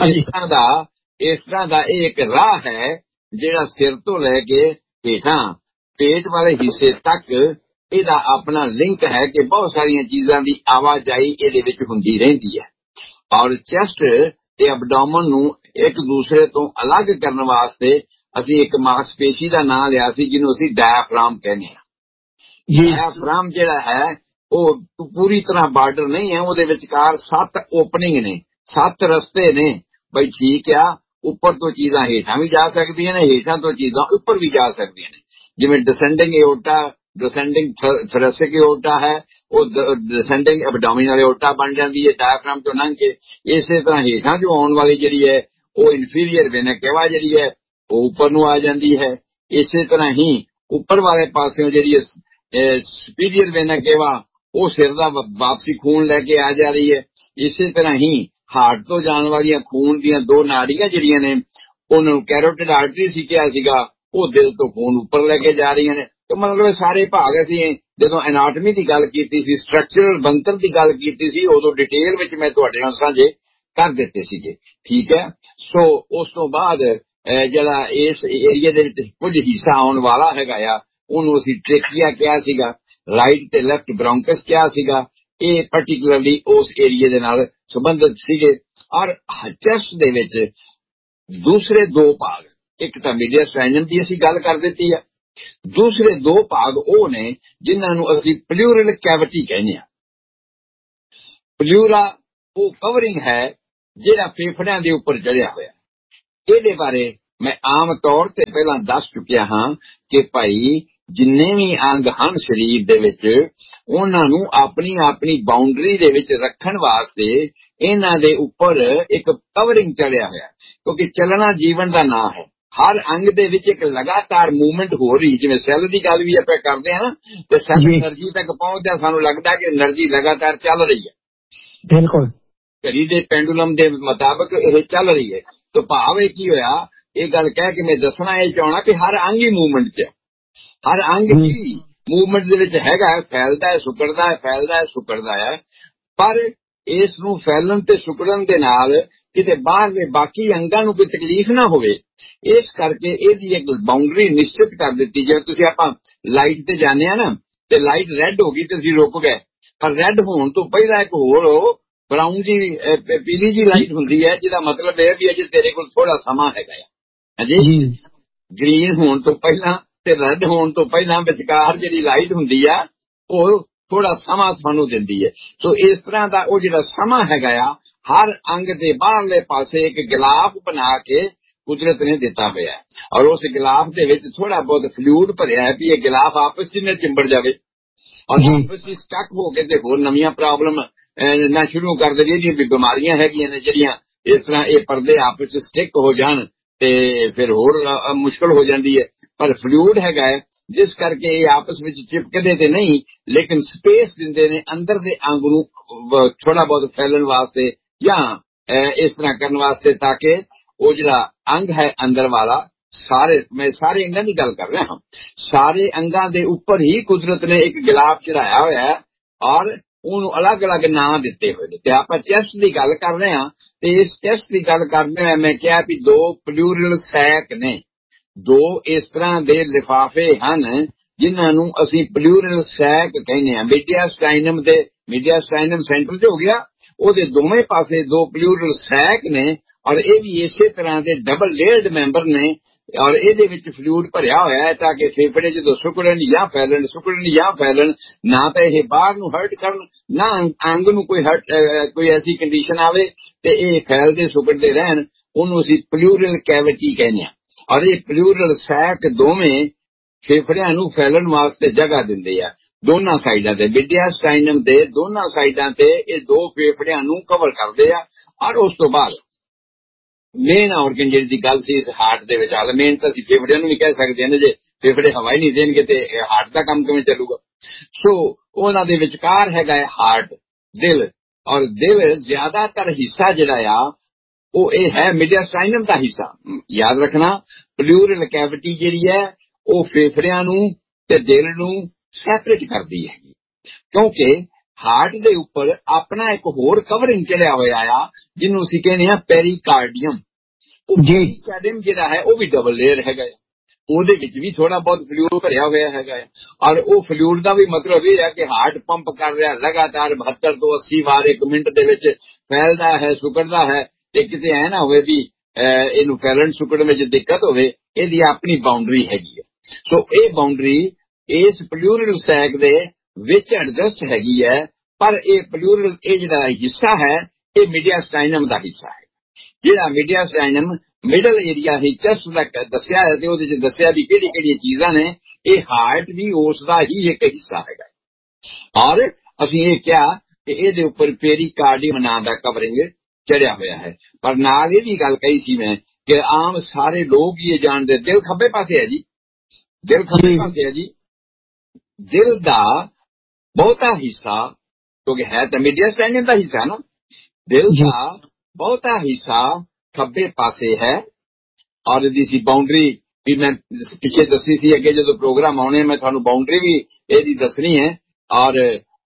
ਇਸ ਤਰ੍ਹਾਂ ਦਾ ਇਹ ਇੱਕ ਰਾਹ ਹੈ ਜਿਹੜਾ ਸਿਰ ਤੋਂ ਲੈ ਕੇ ਹੇਠਾਂ ਪੇਟ ਵਾਲੇ ਹਿੱਸੇ ਤੱਕ ਇਹਦਾ ਆਪਣਾ ਲਿੰਕ ਹੈ ਕਿ ਬਹੁਤ ਸਾਰੀਆਂ ਚੀਜ਼ਾਂ ਦੀ ਆਵਾਜਾਈ ਇਹਦੇ ਵਿੱਚ ਹੁੰਦੀ ਰਹਿੰਦੀ ਹੈ, ਔਰ ਚੈਸਟ ਤੇ ਐਬਡੋਮਨ ਨੂੰ ਇੱਕ ਦੂਸਰੇ ਤੋਂ ਅਲੱਗ ਕਰਨ ਵਾਸਤੇ ਅਸੀਂ ਇੱਕ ਮਾਸਪੇਸ਼ੀ ਦਾ ਨਾਂ ਲਿਆ ਸੀ ਜਿਹਨੂੰ ਅਸੀਂ ਡਾਇਆਫਰਾਮ ਕਹਿੰਦੇ ਹਾਂ। ਡਾਇਆਫਰਾਮ ਜਿਹੜਾ ਹੈ ਉਹ ਪੂਰੀ ਤਰ੍ਹਾਂ ਬਾਰਡਰ ਨਹੀਂ ਹੈ, ਉਹਦੇ ਵਿਚਕਾਰ 7 ਓਪਨਿੰਗ ਨੇ, 7 ਰਸਤੇ ਨੇ ਬਈ ਠੀਕ ਆ, ਉੱਪਰ ਤੋਂ ਚੀਜ਼ਾਂ ਹੇਠਾਂ ਵੀ ਜਾ ਸਕਦੀਆਂ ਨੇ, ਹੇਠਾਂ ਤੋਂ ਚੀਜ਼ਾਂ ਉੱਪਰ ਵੀ ਜਾ ਸਕਦੀਆਂ ਨੇ। ਜਿਵੇਂ ਡਿਸੈਂਡਿੰਗ ਏਓਰਟਾ, ਡਿਸੈਂਡਿੰਗ ਥੋਰੈਸਿਕ ਏਓਰਟਾ ਹੈ, ਉਹ ਡਿਸੈਂਡਿੰਗ ਐਬਡੋਮੀਨਲ ਏਓਰਟਾ ਬਣ ਜਾਂਦੀ ਹੈ ਡਾਇਆਫਰਾਮ ਤੋਂ ਲੰਘ ਕੇ। ਇਸੇ ਤਰ੍ਹਾਂ ਹੇਠਾਂ ਜੋ ਆਉਣ ਵਾਲੀ ਜਿਹੜੀ ਹੈ ਉਹ ਇਨਫੀਰੀਅਰ ਵੇਨਾ ਕੇਵਾ ਜਿਹੜੀ ਹੈ ਉਹ ਉੱਪਰ ਨੂੰ ਆ ਜਾਂਦੀ ਹੈ। ਇਸੇ ਤਰ੍ਹਾਂ ਹੀ ਉੱਪਰ ਵਾਲੇ ਪਾਸਿਓਂ ਜਿਹੜੀ ਸੁਪੀਰੀਅਰ ਵੇਨਾ ਕੇਵਾ ਉਹ ਸਿਰ ਦਾ ਵਾਪਸੀ ਖੂਨ ਲੈ ਕੇ ਆ ਜਾ ਰਹੀ ਹੈ। ਇਸੇ ਤਰ੍ਹਾਂ ਹੀ ਹਾਰਟ ਤੋਂ ਜਾਣ ਵਾਲੀਆਂ ਖੂਨ ਦੀਆਂ 2 ਨਾੜੀਆਂ ਜਿਹੜੀਆਂ ਨੇ ਉਹਨਾਂ ਨੂੰ ਕੈਰੋਟਿਡ ਆਰਟਰੀ ਸੀ ਕਿਹਾ ਸੀਗਾ, ਉਹ ਦਿਲ ਤੋਂ ਖੂਨ ਉੱਪਰ ਲੈ ਕੇ ਜਾ ਰਹੀਆਂ ਨੇ। ਤੇ ਮਤਲਬ ਸਾਰੇ ਭਾਗ ਅਸੀਂ ਜਦੋਂ ਐਨਾਟਮੀ ਦੀ ਗੱਲ ਕੀਤੀ ਸੀ, ਸਟਰਕਚਰਲ ਬਣਤਰ ਦੀ ਗੱਲ ਕੀਤੀ ਸੀ, ਉਦੋਂ ਡਿਟੇਲ ਵਿੱਚ ਮੈਂ ਤੁਹਾਡੇ ਨਾਲ ਸਾਂਝੇ ਕਰ ਦਿੱਤੇ ਸੀਗੇ, ਠੀਕ ਹੈ। ਸੋ ਉਸ ਤੋਂ ਬਾਅਦ ਜਿਹੜਾ ਇਸ ਏਰੀਏ ਦੇ ਵਿੱਚ ਕੁਝ ਹਿੱਸਾ ਆਉਣ ਵਾਲਾ ਹੈਗਾ ਆ ਉਹਨੂੰ ਅਸੀਂ ਟ੍ਰੇਕੀਆ ਕਿਹਾ ਸੀਗਾ, ਰਾਈਟ ਤੇ ਲੈਫਟ ਬ੍ਰੌਂਕਸ ਕਿਹਾ ਸੀਗਾ। ਇਹ ਪਾਰਟਿਕੂਲਰਲੀ ਉਸ ਏਰੀਏ ਦੇ ਨਾਲ ਸੰਬੰਧਿਤ ਸੀਗੇ। ਔਰ ਚੈਸਟ ਦੇ ਵਿੱਚ ਦੂਸਰੇ 2 ਭਾਗ, ਇੱਕ ਤਾਂ ਮੀਡੀਆਸਟਾਈਨਮ ਦੀ ਅਸੀਂ ਗੱਲ ਕਰ ਦਿੱਤੀ ਆ, ਦੂਸਰੇ 2 ਭਾਗ ਉਹ ਨੇ ਜਿਨ੍ਹਾਂ ਨੂੰ ਅਸੀਂ ਪਲੂਰਲ ਕੈਵਿਟੀ ਕਹਿੰਦੇ ਹਾਂ। ਪਲੂਰਾ ਉਹ ਕਵਰਿੰਗ ਹੈ ਜਿਹੜਾ ਫੇਫੜਿਆਂ ਦੇ ਉੱਪਰ ਚੜਿਆ ਹੋਇਆ, ਇਹਦੇ ਬਾਰੇ ਮੈਂ ਆਮ ਤੌਰ ਤੇ ਪਹਿਲਾਂ ਦੱਸ ਚੁੱਕਿਆ ਹਾਂ ਕਿ ਭਾਈ ਜਿੰਨੇ ਵੀ ਅੰਗ ਹਨ ਸਰੀਰ ਦੇ ਵਿੱਚ ਉਹਨਾਂ ਨੂੰ ਆਪਣੀ ਆਪਣੀ ਬਾਉਂਡਰੀ ਦੇ ਵਿੱਚ ਰੱਖਣ ਵਾਸਤੇ ਇਹਨਾਂ ਦੇ ਉੱਪਰ ਇੱਕ ਕਵਰਿੰਗ ਚੜਿਆ ਹੋਇਆ, ਕਿਉਂਕਿ ਚੱਲਣਾ ਜੀਵਨ ਦਾ ਨਾਂ ਹੈ। ਹਰ ਅੰਗ ਦੇ ਵਿੱਚ ਇੱਕ ਲਗਾਤਾਰ ਮੂਵਮੈਂਟ ਹੋ ਰਹੀ, ਜਿਵੇਂ ਸੈੱਲ ਦੀ ਗੱਲ ਵੀ ਆਪਾਂ ਕਰਦੇ ਹਾਂ ਨਾ, ਤੇ ਸੈੱਲ એનર્ਜੀ ਤੱਕ ਪਹੁੰਚਦਾ ਸਾਨੂੰ ਲੱਗਦਾ ਕਿ એનર્ਜੀ ਲਗਾਤਾਰ ਚੱਲ ਰਹੀ ਹੈ। ਬਿਲਕੁਲ ਘੜੀ ਦੇ ਪੈਂਡੂਲਮ ਦੇ ਮੁਤਾਬਕ ਇਹ ਚੱਲ ਰਹੀ ਹੈ। ਤਾਂ ਭਾਵ ਇਹ ਕੀ ਹੋਇਆ, ਇਹ ਗੱਲ ਕਹਿ ਕੇ ਮੈਂ ਦੱਸਣਾ ਇਹ ਚਾਹਣਾ ਕਿ ਹਰ ਅੰਗ ਹੀ ਮੂਵਮੈਂਟ 'ਚ, ਹਰ ਅੰਗ ਹੀ ਮੂਵਮੈਂਟ ਦੇ ਵਿੱਚ ਹੈਗਾ, ਫੈਲਦਾ ਹੈ, ਸੁੱਕੜਦਾ ਹੈ, ਫੈਲਦਾ ਹੈ, ਸੁੱਕੜਦਾ ਹੈ। ਪਰ ਇਸ ਨੂੰ ਫੈਲਣ ਤੇ ਸੁੱਕੜਨ ਦੇ ਨਾਲ ਕਿਤੇ ਬਾਹਰ ਦੇ ਬਾਕੀ ਅੰਗਾਂ ਨੂੰ ਕੋਈ ਤਕਲੀਫ ਨਾ ਹੋਵੇ, ਇਸ ਕਰਕੇ ਇਹਦੀ ਇੱਕ ਬਾਉਂਡਰੀ ਨਿਸ਼ਚਿਤ ਕਰ ਦਿੱਤੀ। ਜਿਵੇਂ ਤੁਸੀਂ ਆਪਾਂ ਲਾਈਟ ਤੇ ਜਾਂਦੇ ਆ ਨਾ, ਤੇ ਲਾਈਟ ਰੈੱਡ ਹੋ ਗਈ ਤੇ ਅਸੀਂ ਰੁਕ ਗਏ, ਪਰ ਰੈੱਡ ਹੋਣ ਤੋਂ ਪਹਿਲਾਂ ਇੱਕ ਹੋਰ ਬਰਾਊਨ ਜੀ ਪੀਲੀ ਜੀ ਲਾਈਟ ਹੁੰਦੀ ਹੈ, ਜਿਹਦਾ ਮਤਲਬ ਇਹ ਵੀ ਹੈ ਜੇ ਤੇਰੇ ਕੋਲ ਥੋੜਾ ਸਮਾਂ ਹੈਗਾ ਆ। ਹਾਂਜੀ, ਗ੍ਰੀਨ ਹੋਣ ਤੋਂ ਪਹਿਲਾਂ ਤੇ ਰੈੱਡ ਹੋਣ ਤੋਂ ਪਹਿਲਾਂ ਵਿਚਕਾਰ ਜਿਹੜੀ ਲਾਈਟ ਹੁੰਦੀ ਆ ਉਹ ਥੋੜਾ ਸਮਾਂ ਤੁਹਾਨੂੰ ਦਿੰਦੀ ਹੈ। ਸੋ ਇਸ ਤਰ੍ਹਾਂ ਦਾ ਉਹ ਜਿਹੜਾ ਸਮਾਂ ਹੈਗਾ ਆ, ਹਰ ਅੰਗ ਦੇ ਬਾਹਰਲੇ ਪਾਸੇ ਇੱਕ ਗਿਲਾਫ ਬਣਾ ਕੇ ਕੁਦਰਤ ਨੇ ਦਿੱਤਾ ਹੋਇਆ ਹੈ, ਔਰ ਉਸ ਗਿਲਾਫ ਦੇ ਵਿੱਚ ਥੋੜਾ ਬਹੁਤ ਫਲੂਇਡ ਭਰਿਆ ਹੈ ਵੀ ਇਹ ਗਿਲਾਫ ਆਪਸ ਚ ਨਾ ਚਿੰਬੜ ਜਾਵੇ ਔਰ ਆਪਸ ਚ ਸਟਕ ਹੋ ਕੇ ਤੇ ਹੋਰ ਨਵੀਆਂ ਪ੍ਰੋਬਲਮ ਨਾ ਸ਼ੁਰੂ ਕਰ ਦੇਵੇ। ਜਿਹੜੀਆਂ ਵੀ ਬਿਮਾਰੀਆਂ ਹੈਗੀਆਂ ਨੇ, ਜਿਹੜੀਆਂ ਇਸ ਤਰ੍ਹਾਂ ਇਹ ਪਰਦੇ ਆਪਸ ਚ ਸਟਿਕ ਹੋ ਜਾਣ ਤੇ ਫਿਰ ਹੋਰ ਮੁਸ਼ਕਲ ਹੋ ਜਾਂਦੀ ਹੈ। ਪਰ ਫਲੂਇਡ ਹੈਗਾ ਹੈ, ਜਿਸ ਕਰਕੇ ਇਹ ਆਪਸ ਵਿੱਚ ਚਿਪਕਦੇ ਤੇ ਨਹੀਂ, ਲੇਕਿਨ ਸਪੇਸ ਦਿੰਦੇ ਨੇ ਅੰਦਰ ਦੇ ਅੰਗ ਨੂੰ ਥੋੜਾ ਬਹੁਤ ਫੈਲਣ ਵਾਸਤੇ ਜਾਂ ਇਸ ਤਰ੍ਹਾਂ ਕਰਨ ਵਾਸਤੇ, ਤਾਂ ਕਿ ਉਹ ਜਿਹੜਾ ਅੰਗ ਹੈ ਅੰਦਰ ਵਾਲਾ, ਮੈਂ ਸਾਰੇ ਅੰਗਾਂ ਦੀ ਗੱਲ ਕਰ ਰਿਹਾ ਹਾਂ, ਸਾਰੇ ਅੰਗਾਂ ਦੇ ਉੱਪਰ ਹੀ ਕੁਦਰਤ ਨੇ ਇੱਕ ਗਿਲਾਫ ਚੜਾਇਆ ਹੋਇਆ ਹੈ ਔਰ ਉਹਨੂੰ ਅਲੱਗ-ਅਲੱਗ ਨਾਂ ਦਿੱਤੇ ਹੋਏ ਨੇ। ਤੇ ਆਪਾਂ ਚੈਸਟ ਦੀ ਗੱਲ ਕਰ ਰਹੇ ਹਾਂ, ਤੇ ਇਸ ਚੈਸਟ ਦੀ ਗੱਲ ਕਰਦੇ ਹੋਏ ਮੈਂ ਕਿਹਾ ਵੀ 2 ਪਲੂਰਲ ਸੈਕ ਨੇ, 2 ਇਸ ਤਰ੍ਹਾਂ ਦੇ ਲਿਫਾਫੇ ਹਨ ਜਿਨ੍ਹਾਂ ਨੂੰ ਅਸੀਂ ਪਲੂਰਲ ਸੈਕ ਕਹਿੰਦੇ ਹਾਂ। ਮੀਡੀਆਸਟਾਈਨਮ ਦੇ ਮੀਡੀਆਸਟਾਈਨਮ ਸੈਂਟਰ 'ਚ ਹੋ ਗਿਆ, ਉਹਦੇ ਦੋਵੇਂ ਪਾਸੇ 2 ਪਲੂਰਲ ਸੈਕ ਨੇ ਔਰ ਇਹ ਵੀ ਇਸੇ ਤਰ੍ਹਾਂ ਦੇ ਡਬਲ ਲੇਅਰਡ ਮੈਂਬਰ ਨੇ ਔਰ ਇਹਦੇ ਵਿੱਚ ਫਲੂਇਡ ਭਰਿਆ ਹੋਇਆ ਹੈ ਤਾਂ ਕਿ ਫੇਫੜੇ ਜਦੋਂ ਸੁੱਕੜਨ ਜਾਂ ਫੈਲਣ, ਸੁੱਕੜਨ ਜਾਂ ਫੈਲਣ, ਨਾ ਤਾਂ ਇਹ ਬਾਹਰ ਨੂੰ ਹਰਟ ਕਰਨ, ਨਾ ਅੰਗ ਨੂੰ ਕੋਈ ਐਸੀ ਕੰਡੀਸ਼ਨ ਆਵੇ ਤੇ ਇਹ ਫੈਲਦੇ ਸੁੱਕੜਦੇ ਰਹਿਣ। ਉਹਨੂੰ ਅਸੀਂ ਪਲੂਰਲ ਕੈਵਿਟੀ ਕਹਿੰਦੇ ਹਾਂ। ਔਰ ਇਹ ਪਲੂਰਲ ਸੈਕ ਦੋਵੇਂ ਫੇਫੜਿਆਂ ਨੂੰ ਫੈਲਣ ਵਾਸਤੇ ਜਗ੍ਹਾ ਦਿੰਦੇ ਆ ਦੋਨਾਂ ਸਾਈਡਾਂ ਤੇ। ਮੀਡੀਆਸਟਾਈਨਮ ਦੇ ਦੋਨਾਂ ਸਾਈਡਾਂ ਤੇ ਇਹ 2 ਫੇਫੜਿਆਂ ਨੂੰ ਕਵਰ ਕਰਦੇ ਆ। ਔਰ ਉਸ ਤੋਂ ਬਾਅਦ ਮੇਨ ਆਰਗਨ ਜਿਹੜੀ ਗੱਲ ਸੀ ਇਸ ਹਾਰਟ ਦੇ ਵਿੱਚ, ਹਾਲ ਮੇਨ ਤਾਂ ਅਸੀਂ ਫੇਫੜਿਆਂ ਨੂੰ ਵੀ ਕਹਿ ਸਕਦੇ ਹਾਂ ਨਾ, ਜੇ ਫੇਫੜੇ ਹਵਾ ਹੀ ਨਹੀਂ ਦੇਣਗੇ ਤੇ ਹਾਰਟ ਦਾ ਕੰਮ ਕਿਵੇਂ ਚੱਲੂਗਾ। ਸੋ ਉਹਨਾਂ ਦੇ ਵਿਚਕਾਰ ਹੈਗਾ ਹੈ ਹਾਰਟ, ਦਿਲ, ਔਰ ਦਿਲ ਜ਼ਿਆਦਾਤਰ ਹਿੱਸਾ ਜਿਹੜਾ ਆ ਉਹ ਇਹ ਹੈ ਮੀਡੀਆਸਟਾਈਨਮ ਦਾ ਹਿੱਸਾ। ਯਾਦ ਰੱਖਣਾ, ਪਲੂਰਲ ਕੈਵਿਟੀ ਜਿਹੜੀ ਹੈ ਉਹ ਫੇਫੜਿਆਂ ਨੂੰ ਤੇ ਦਿਲ ਨੂੰ ਸੈਪਰੇਟ ਕਰਦੀ ਹੈ, ਕਿਉਂਕਿ ਹਾਰਟ ਦੇ ਉੱਪਰ ਆਪਣਾ ਇੱਕ ਹੋਰ ਕਵਰਿੰਗ ਚੜਿਆ ਹੋਇਆ ਆ ਜਿਹਨੂੰ ਅਸੀਂ ਕਹਿੰਦੇ ਆ ਪੈਰੀਕਾਰਡੀਅਮ। ਉਹ ਪੈਰੀਕਾਰਡੀਅਮ ਜਿਹੜਾ ਹੈ ਉਹ ਵੀ ਡਬਲ ਲੇਅਰ ਹੈਗਾ, ਉਹਦੇ ਵਿੱਚ ਵੀ ਥੋੜਾ ਬਹੁਤ ਫਲੂਇਡ ਭਰਿਆ ਹੋਇਆ ਹੈਗਾ ਹੈ। ਔਰ ਉਹ ਫਲੂਇਡ ਦਾ ਵੀ ਮਤਲਬ ਇਹ ਹੈ ਕਿ ਹਾਰਟ ਪੰਪ ਕਰ ਰਿਹਾ ਲਗਾਤਾਰ 72 ਤੋਂ 80 ਵਾਰ 1 ਮਿੰਟ ਦੇ ਵਿੱਚ, ਫੈਲਦਾ ਹੈ, ਸੁੱਕੜਦਾ ਹੈ। ਤੇ ਕਿਤੇ ਐ ਨਾ ਹੋਵੇ ਵੀ ਇਹਨੂੰ ਫੈਲਣ ਸੁੱਕੜਨ ਵਿੱਚ ਦਿੱਕਤ ਹੋਵੇ, ਇਹਦੀ ਆਪਣੀ ਬਾਉਂਡਰੀ ਹੈਗੀ ਹੈ। ਸੋ ਇਹ ਬਾਉਂਡਰੀ ਇਸ ਪਲੂਰਲ ਸੈਕ ਦੇ ਵਿੱਚ ਐਡਜਸਟ ਹੈਗੀ ਹੈ, ਪਰ ਇਹ ਪਲੂਰਲ ਇਹ ਜਿਹੜਾ ਹਿੱਸਾ ਹੈ ਇਹ ਮੀਡੀਆਸਟਾਈਨਮ ਦਾ ਹਿੱਸਾ ਹੈ। ਜਿਹੜਾ ਮੀਡੀਆਸਟਾਈਨਮ ਮਿਡਲ ਏਰੀਆ ਹੀ ਚੈਸਟ ਦਾ ਦੱਸਿਆ ਹੈ ਤੇ ਉਹਦੇ 'ਚ ਦੱਸਿਆ ਵੀ ਕਿਹੜੀ ਕਿਹੜੀਆਂ ਚੀਜ਼ਾਂ ਨੇ, ਇਹ ਹਾਰਟ ਵੀ ਉਸ ਦਾ ਹੀ ਇੱਕ ਹਿੱਸਾ ਹੈਗਾ। ਔਰ ਅਸੀਂ ਇਹ ਕਿਹਾ ਕਿ ਇਹਦੇ ਉੱਪਰ ਪੈਰੀਕਾਰਡੀਅਮ ਨਾਂ ਦਾ ਕਵਰਿੰਗ ਚੜਿਆ ਹੋਇਆ ਹੈ। ਪਰ ਨਾਲ ਇਹ ਵੀ ਗੱਲ ਕਹੀ ਸੀ ਮੈਂ ਕਿ ਆਮ ਸਾਰੇ ਲੋਕ ਹੀ ਇਹ ਜਾਣਦੇ, ਦਿਲ ਖੱਬੇ ਪਾਸੇ ਹੈ ਜੀ, ਦਿਲ ਖੱਬੇ ਪਾਸੇ ਹੈ ਜੀ। ਦਿਲ ਦਾ ਬਹੁਤਾ ਹਿੱਸਾ, ਕਿਉਂਕਿ ਹੈ ਤਾਂ ਮੀਡੀਆਸਟਾਈਨਮ ਦਾ ਹਿੱਸਾ ਨਾ, ਦਿਲ ਦਾ ਬਹੁਤਾ ਹਿੱਸਾ ਖੱਬੇ ਪਾਸੇ ਹੈ। ਔਰ ਇਹਦੀ ਸੀ ਬਾਉਂਡਰੀ ਵੀ ਮੈਂ ਪਿੱਛੇ ਦੱਸੀ ਸੀ, ਅੱਗੇ ਜਦੋਂ ਪ੍ਰੋਗਰਾਮ ਆਉਣੇ ਮੈਂ ਤੁਹਾਨੂੰ ਬਾਉਂਡਰੀ ਵੀ ਇਹਦੀ ਦੱਸਣੀ ਹੈ। ਔਰ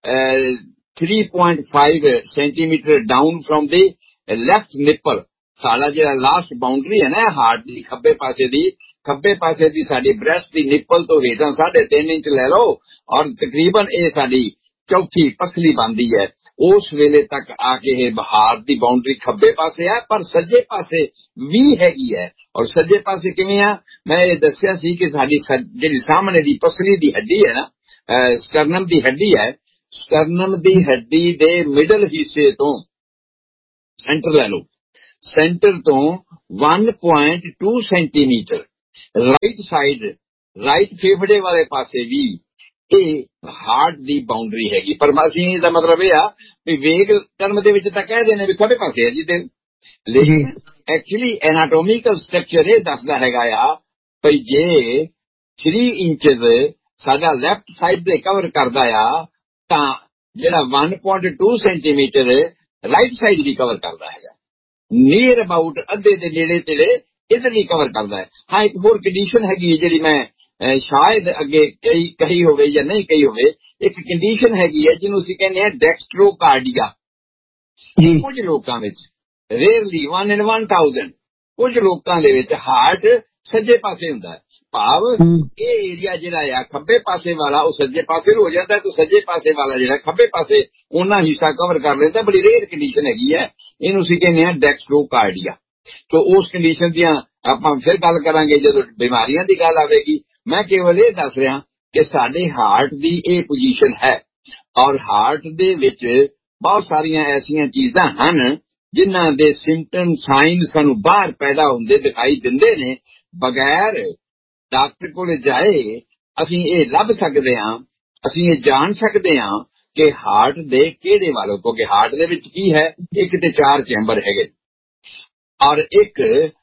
3.5 centimetre down from the left nipple, ਸਾਡਾ ਜਿਹੜਾ ਲਾਸਟ ਬਾਉਂਡਰੀ ਹੈ ਨਾ ਹਾਰਟ ਦੀ ਖੱਬੇ ਪਾਸੇ ਦੀ ਸਾਡੀ ਬ੍ਰੈਸਟ ਦੀ ਨਿੱਪਲ ਤੋਂ ਹੇਠਾਂ 3.5 ਇੰਚ ਲੈ ਲਓ ਔਰ ਤਕਰੀਬਨ ਇਹ ਸਾਡੀ ਚੌਥੀ ਪਸਲੀ ਬਣਦੀ ਹੈ। ਉਸ ਵੇਲੇ ਤੱਕ ਆ ਕੇ ਇਹ ਹਾਰਟ ਦੀ ਬਾਉਂਡਰੀ ਖੱਬੇ ਪਾਸੇ ਹੈ, ਪਰ ਸੱਜੇ ਪਾਸੇ ਵੀ ਹੈਗੀ ਹੈ। ਔਰ ਸੱਜੇ ਪਾਸੇ ਕਿਵੇਂ ਆ, ਮੈਂ ਇਹ ਦੱਸਿਆ ਸੀ ਕਿ ਸਾਡੀ ਜਿਹੜੀ ਸਾਹਮਣੇ ਦੀ ਪਸਲੀ ਦੀ ਹੱਡੀ ਹੈ ਨਾ, ਸਟਰਨਮ ਦੀ ਹੱਡੀ ਹੈ, ਸਟਰਨਮ ਦੀ ਹੱਡੀ ਦੇ ਮਿਡਲ ਹਿੱਸੇ ਤੋਂ ਸੈਂਟਰ ਲੈ ਲਓ, ਸੈਂਟਰ ਤੋਂ 1.2 ਸੈਂਟੀਮੀਟਰ ਰਾਈਟ ਸਾਈਡ, ਰਾਈਟ ਫੇਫੜੇ ਵਾਲੇ ਪਾਸੇ ਵੀ ਇਹ ਹਾਰਟ ਦੀ ਬਾਉਂਡਰੀ ਹੈਗੀ। ਪਰ ਅਸੀਂ ਦਾ ਮਤਲਬ ਇਹ ਆ ਵੀ ਵੇਗ ਟਰਮ ਦੇ ਵਿੱਚ ਤਾਂ ਕਹਿ ਨੇ ਵੀ ਖੱਬੇ ਪਾਸੇ ਹੈ ਜੀ ਦਿਲ, ਲੇਕਿਨ ਐਕਚੁਅਲੀ ਐਨਾਟੋਮਿਕਲ ਸਟਰਕਚਰ ਇਹ ਦੱਸਦਾ ਹੈਗਾ ਆ ਭਈ ਜੇ 3 ਇੰਚਜ਼ ਸਾਡਾ ਲੈਫਟ ਸਾਈਡ ਤੇ ਕਵਰ ਕਰਦਾ ਆ ਤਾਂ ਜਿਹੜਾ 1.2 ਸੈਂਟੀਮੀਟਰ ਰਾਈਟ ਸਾਈਡ ਵੀ ਕਵਰ ਕਰਦਾ ਹੈਗਾ, ਨੀਅਰ ਅਬਾਊਟ ਅੱਧੇ ਦੇ ਨੇੜੇ ਤੇੜੇ ਇੱਧਰ ਵੀ ਕਵਰ ਕਰਦਾ ਹੈ। ਹਾਂ, ਇੱਕ ਹੋਰ ਕੰਡੀਸ਼ਨ ਹੈਗੀ ਜਿਹੜੀ ਮੈਂ ਸ਼ਾਇਦ ਅੱਗੇ ਕਹੀ ਹੋਵੇ ਜਾਂ ਨਹੀਂ ਕਹੀ ਹੋਵੇ, ਇੱਕ ਕੰਡੀਸ਼ਨ ਹੈਗੀ ਹੈ ਜਿਹਨੂੰ ਅਸੀਂ ਕਹਿੰਦੇ ਹਾਂ ਡੈਕਸਟਰੋਕਾਰਡੀਆ। ਕੁਝ ਲੋਕਾਂ ਵਿੱਚ, ਰੇਅਰਲੀ 1 in 1000, ਕੁਝ ਲੋਕਾਂ ਦੇ ਵਿੱਚ ਹਾਰਟ ਸੱਜੇ ਪਾਸੇ ਹੁੰਦਾ ਹੈ, ਭਾਵ ਇਹ ਏਰੀਆ ਜਿਹੜਾ ਆ ਖੱਬੇ ਪਾਸੇ ਵਾਲਾ ਉਹ ਸੱਜੇ ਪਾਸੇ ਹੋ ਜਾਂਦਾ ਤੇ ਸੱਜੇ ਪਾਸੇ ਵਾਲਾ ਜਿਹੜਾ ਖੱਬੇ ਪਾਸੇ ਉਹਨਾਂ ਹਿੱਸਾ ਕਵਰ ਕਰ ਲੈਂਦਾ। ਬੜੀ ਰੇਅਰ ਕੰਡੀਸ਼ਨ ਹੈਗੀ ਹੈ, ਇਹਨੂੰ ਅਸੀਂ ਕਹਿੰਦੇ ਹਾਂ ਡੈਕਸਟਰੋਕਾਰਡੀਆ। ਤੋ ਉਸ ਕੰਡੀਸ਼ਨ ਦੀਆਂ ਆਪਾਂ ਫਿਰ ਗੱਲ ਕਰਾਂਗੇ ਜਦੋਂ ਬਿਮਾਰੀਆਂ ਦੀ ਗੱਲ ਆਵੇਗੀ। ਮੈਂ ਕੇਵਲ ਇਹ ਦੱਸ ਰਿਹਾ ਕਿ ਸਾਡੇ ਹਾਰਟ ਦੀ ਇਹ ਪੋਜੀਸ਼ਨ ਹੈ, ਔਰ ਹਾਰਟ ਦੇ ਵਿੱਚ ਬਹੁਤ ਸਾਰੀਆਂ ਐਸੀਆਂ ਚੀਜ਼ਾਂ ਹਨ ਜਿਨ੍ਹਾਂ ਦੇ ਸਿੰਪਟਮ ਸਾਈਨ ਸਾਨੂੰ ਬਾਹਰ ਪੈਦਾ ਹੁੰਦੇ ਦਿਖਾਈ ਦਿੰਦੇ ਨੇ, ਬਗੈਰ ਡਾਕਟਰ ਕੋਲ ਜਾਏ ਅਸੀਂ ਇਹ ਲੱਭ ਸਕਦੇ ਹਾਂ, ਅਸੀਂ ਇਹ ਜਾਣ ਸਕਦੇ ਹਾਂ ਕਿ ਹਾਰਟ ਦੇ ਕਿਹੜੇ ਵੱਲੋਂ, ਕਿਉਂਕਿ ਹਾਰਟ ਦੇ ਵਿੱਚ ਕੀ ਹੈ, ਇੱਕ ਤੇ 4 ਚੈਂਬਰ ਹੈਗੇ ਔਰ ਇੱਕ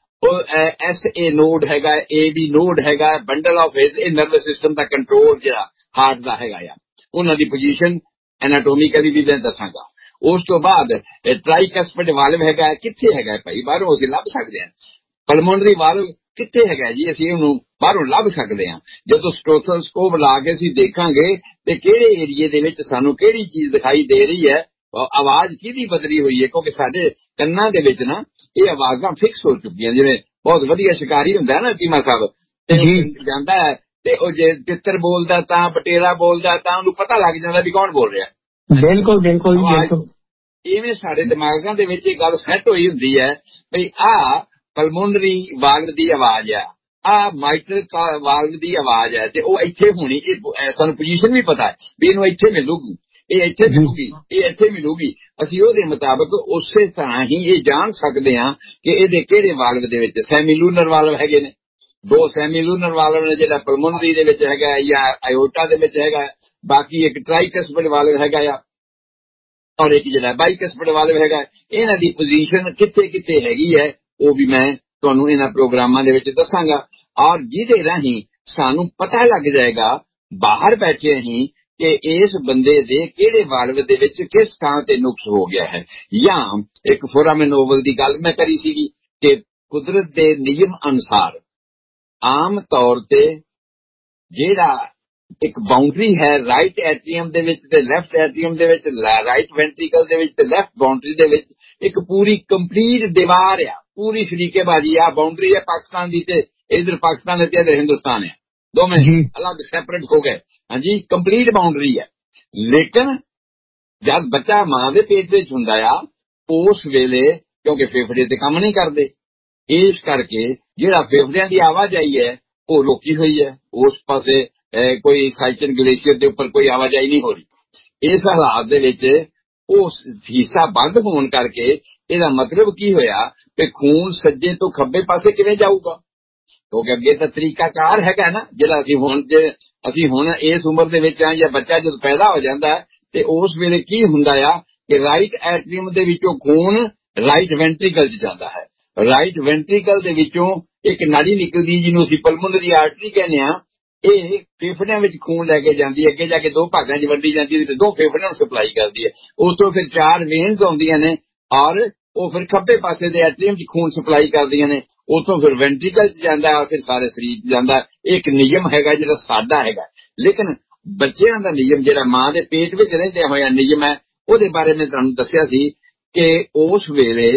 SA ਨੋਡ ਹੈਗਾ, AB ਨੋਡ ਹੈਗਾ, ਬੰਡਲ ਆਫ ਹਿਸ, ਇਹ ਨਰਵਸ ਸਿਸਟਮ ਦਾ ਕੰਟਰੋਲ ਜਿਹੜਾ ਹਾਰਟ ਦਾ ਹੈਗਾ ਆ, ਉਹਨਾਂ ਦੀ ਪੋਜੀਸ਼ਨ ਐਨਾਟੋਮਿਕਲੀ ਵੀ ਮੈਂ ਦੱਸਾਂਗਾ। ਉਸ ਤੋਂ ਬਾਅਦ ਟ੍ਰਾਈਕਸਪਿਡ ਵਾਲਵ ਹੈਗਾ, ਕਿੱਥੇ ਹੈਗਾ ਭਾਈ, ਬਾਹਰੋਂ ਅਸੀਂ ਲੱਭ ਸਕਦੇ ਹਾਂ। ਪਲਮੋਨਰੀ ਵਾਲਵ ਕਿੱਥੇ ਹੈਗਾ ਜੀ, ਅਸੀਂ ਉਹਨੂੰ ਬਾਹਰੋਂ ਲੱਭ ਸਕਦੇ ਹਾਂ। ਜਦੋਂ ਸਟੋਥੋਸਕੋਪ ਲਾ ਕੇ ਅਸੀਂ ਦੇਖਾਂਗੇ ਤੇ ਕਿਹੜੇ ਏਰੀਏ ਦੇ ਵਿੱਚ ਸਾਨੂੰ ਕਿਹੜੀ ਚੀਜ਼ ਦਿਖਾਈ ਦੇ ਰਹੀ ਹੈ, ਆਵਾਜ਼ ਕਿਹਦੀ ਬਦਲੀ ਹੋਈ ਹੈ, ਕਿਉਂਕਿ ਸਾਡੇ ਕੰਨਾਂ ਦੇ ਵਿੱਚ ਨਾ ਇਹ ਆਵਾਜ਼ਾਂ ਫਿਕਸ ਹੋ ਚੁੱਕੀਆਂ। ਜਿਵੇਂ ਬਹੁਤ ਵਧੀਆ ਸ਼ਿਕਾਰੀ ਹੁੰਦਾ ਨਾ ਚੀਮਾ ਸਾਹਿਬ, ਤੇ ਜਾਂਦਾ ਹੈ ਤੇ ਉਹ ਜੇ ਤਿੱਤਰ ਬੋਲਦਾ ਤਾਂ, ਪਟੇਰਾ ਬੋਲਦਾ ਤਾਂ ਉਹਨੂੰ ਪਤਾ ਲੱਗ ਜਾਂਦਾ ਵੀ ਕੌਣ ਬੋਲ ਰਿਹਾ। ਬਿਲਕੁਲ ਬਿਲਕੁਲ ਬਿਲਕੁਲ। ਇਵੇਂ ਸਾਡੇ ਦਿਮਾਗਾਂ ਦੇ ਵਿੱਚ ਇਹ ਗੱਲ ਸੈੱਟ ਹੋਈ ਹੁੰਦੀ ਹੈ ਵੀ ਆਹ ਪਲਮੋਨਰੀ ਵਾਲਵ ਦੀ ਆਵਾਜ਼ ਆ, ਆਹ ਮਾਈਟਰਲ ਵਾਲਵ ਦੀ ਆਵਾਜ਼ ਹੈ, ਤੇ ਉਹ ਇੱਥੇ ਹੋਣੀ, ਇਹ ਸਾਨੂੰ ਪੋਜੀਸ਼ਨ ਵੀ ਪਤਾ ਹੈ ਵੀ ਇਹਨੂੰ ਇੱਥੇ ਮਿਲੂਗੀ, ਇਹ ਇੱਥੇ ਮਿਲੂਗੀ, ਇਹ ਇੱਥੇ ਮਿਲੂਗੀ। ਅਸੀਂ ਉਹਦੇ ਮੁਤਾਬਕ ਉਸੇ ਤਰ੍ਹਾਂ ਹੀ ਇਹ ਜਾਣ ਸਕਦੇ ਹਾਂ ਕਿ ਇਹਦੇ ਕਿਹੜੇ ਵਾਲਵ ਦੇ ਵਿੱਚ ਸੈਮੀਲੂਨਰ ਵਾਲਵ ਹੈਗੇ ਨੇ। 2 ਸੈਮੀਲੂਨਰ ਵਾਲਵ ਨੇ, ਜਿਹੜਾ ਪਲਮੋਨਰੀ ਦੇ ਵਿੱਚ ਹੈਗਾ ਜਾਂ ਆਇਓਟਾ ਦੇ ਵਿੱਚ ਹੈਗਾ, ਬਾਕੀ ਇੱਕ ਟ੍ਰਾਈਕਸਪਿਡ ਵਾਲਵ ਹੈਗਾ ਆ ਔਰ ਇੱਕ ਜਿਹੜਾ ਬਾਈਕਸਪਿਡ ਵਾਲਵ ਹੈਗਾ। ਇਹਨਾਂ ਦੀ ਪੋਜੀਸ਼ਨ ਕਿੱਥੇ ਕਿੱਥੇ ਹੈਗੀ ਹੈ ਉਹ ਵੀ ਮੈਂ ਤੁਹਾਨੂੰ ਇਹਨਾਂ ਪ੍ਰੋਗਰਾਮਾਂ ਦੇ ਵਿੱਚ ਦੱਸਾਂਗਾ, ਔਰ ਜਿਹਦੇ ਰਾਹੀਂ ਸਾਨੂੰ ਪਤਾ ਲੱਗ ਜਾਏਗਾ ਬਾਹਰ ਬੈਠੇ ਹੀ ਕਿ ਇਸ ਬੰਦੇ ਦੇ ਕਿਹੜੇ ਵਾਲਵ ਦੇ ਵਿੱਚ ਕਿਸ ਥਾਂ ਤੇ ਨੁਕਸ ਹੋ ਗਿਆ ਹੈ। ਜਾਂ ਇੱਕ ਫੋਰਾਮਨ ਓਵਲ ਦੀ ਗੱਲ ਮੈਂ ਕਰੀ ਸੀਗੀ ਕਿ ਕੁਦਰਤ ਦੇ ਨਿਯਮ ਅਨੁਸਾਰ ਆਮ ਤੌਰ ਤੇ ਜਿਹੜਾ ਇੱਕ ਬਾਉਂਡਰੀ ਹੈ ਰਾਈਟ ਐਟਰੀਅਮ ਦੇ ਵਿੱਚ ਤੇ ਲੈਫਟ ਐਟਰੀਅਮ ਦੇ ਵਿੱਚ, ਰਾਈਟ ਵੈਂਟਰੀਕਲ ਦੇ ਵਿੱਚ ਤੇ ਲੈਫਟ ਬਾਉਂਡਰੀ ਦੇ ਵਿੱਚ ਇੱਕ ਪੂਰੀ ਕੰਪਲੀਟ ਦੀਵਾਰ ਆ, ਪੂਰੀ ਸ਼ਰੀਕੇਬਾਜ਼ੀ ਆ। ਬਾਉਂਡਰੀ ਹੈ ਪਾਕਿਸਤਾਨ ਦੀ ਤੇ ਇਧਰ ਪਾਕਿਸਤਾਨ ਹੈ ਤੇ ਇਧਰ ਹਿੰਦੁਸਤਾਨ ਹੈ, ਦੋਵੇਂ ਅਲੱਗ ਸੈਪਰੇਟ ਹੋ ਗਏ। ਹਾਂਜੀ, ਕੰਪਲੀਟ ਬਾਉਂਡਰੀ ਹੈ। ਲੇਕਿਨ ਜਦ ਬੱਚਾ ਮਾਂ ਦੇ ਪੇਟ ਵਿੱਚ ਹੁੰਦਾ ਆ ਉਸ ਵੇਲੇ ਕਿਉਂਕਿ ਫੇਫੜੇ ਤੇ ਕੰਮ ਨਹੀਂ ਕਰਦੇ, ਇਸ ਕਰਕੇ ਜਿਹੜਾ ਫੇਫੜਿਆਂ ਦੀ ਆਵਾਜਾਈ ਹੈ ਉਹ ਰੋਕੀ ਹੋਈ ਹੈ। ਉਸ ਪਾਸੇ ਕੋਈ ਸਾਈਚਨ ਗਲੇਸ਼ੀਅਰ ਦੇ ਉੱਪਰ ਕੋਈ ਆਵਾਜਾਈ ਨਹੀਂ ਹੋ ਰਹੀ। ਇਸ ਹਾਲਾਤ ਦੇ ਵਿੱਚ ਉਹ ਹਿੱਸਾ ਬੰਦ ਹੋਣ ਕਰਕੇ ਇਹਦਾ ਮਤਲਬ ਕੀ ਹੋਇਆ ਕਿ ਖੂਨ ਸੱਜੇ ਤੋਂ ਖੱਬੇ ਪਾਸੇ ਕਿਵੇਂ ਜਾਊਗਾ, ਕਿਉਂਕਿ ਅੱਗੇ ਤਾਂ ਤਰੀਕਾਕਾਰ ਹੈਗਾ ਨਾ ਜਿਹੜਾ ਅਸੀਂ ਹੁਣ ਇਸ ਉਮਰ ਦੇ ਵਿੱਚ ਆ, ਜਾਂ ਬੱਚਾ ਜਦੋਂ ਪੈਦਾ ਹੋ ਜਾਂਦਾ ਤੇ ਉਸ ਵੇਲੇ ਕੀ ਹੁੰਦਾ ਆ ਕਿ ਰਾਈਟ ਐਟਰੀਅਮ ਦੇ ਵਿੱਚੋਂ ਖੂਨ ਰਾਈਟ ਵੈਂਟਰੀਕਲ 'ਚ ਜਾਂਦਾ ਹੈ। ਰਾਈਟ ਵੈਂਟਰੀਕਲ ਦੇ ਵਿੱਚੋਂ ਇੱਕ ਨਾੜੀ ਨਿਕਲਦੀ ਜਿਹਨੂੰ ਅਸੀਂ ਪਲਮੋਨਰੀ ਆਰਟਰੀ ਕਹਿੰਦੇ ਆ, ਇਹ ਫੇਫੜਿਆਂ ਵਿੱਚ ਖੂਨ ਲੈ ਕੇ ਜਾਂਦੀ ਹੈ, ਅੱਗੇ ਜਾ ਕੇ 2 ਭਾਗਾਂ 'ਚ ਵੰਡੀ ਜਾਂਦੀ ਹੈ ਤੇ 2 ਫੇਫੜਿਆਂ ਨੂੰ ਸਪਲਾਈ ਕਰਦੀ ਹੈ। ਉਸ ਤੋਂ ਫਿਰ 4 ਵੇਨਸ ਆਉਂਦੀਆਂ ਨੇ ਔਰ ਉਹ ਫਿਰ ਖੱਬੇ ਪਾਸੇ ਦੇ ਐਟਰੀਅਮ 'ਚ ਖੂਨ ਸਪਲਾਈ ਕਰਦੀਆਂ ਨੇ। ਉਸ ਤੋਂ ਫਿਰ ਵੈਂਟਰੀਕਲ 'ਚ ਜਾਂਦਾ ਹੈ, ਫਿਰ ਸਾਰੇ ਸਰੀਰ 'ਚ ਜਾਂਦਾ। ਇੱਕ ਨਿਯਮ ਹੈਗਾ ਜਿਹੜਾ ਸਾਡਾ ਹੈਗਾ, ਲੇਕਿਨ ਬੱਚਿਆਂ ਦਾ ਨਿਯਮ ਜਿਹੜਾ ਮਾਂ ਦੇ ਪੇਟ ਵਿੱਚ ਰਹਿੰਦੇ ਹੋਇਆ ਨਿਯਮ ਹੈ, ਉਹਦੇ ਬਾਰੇ ਮੈਂ ਤੁਹਾਨੂੰ ਦੱਸਿਆ ਸੀ ਕਿ ਉਸ ਵੇਲੇ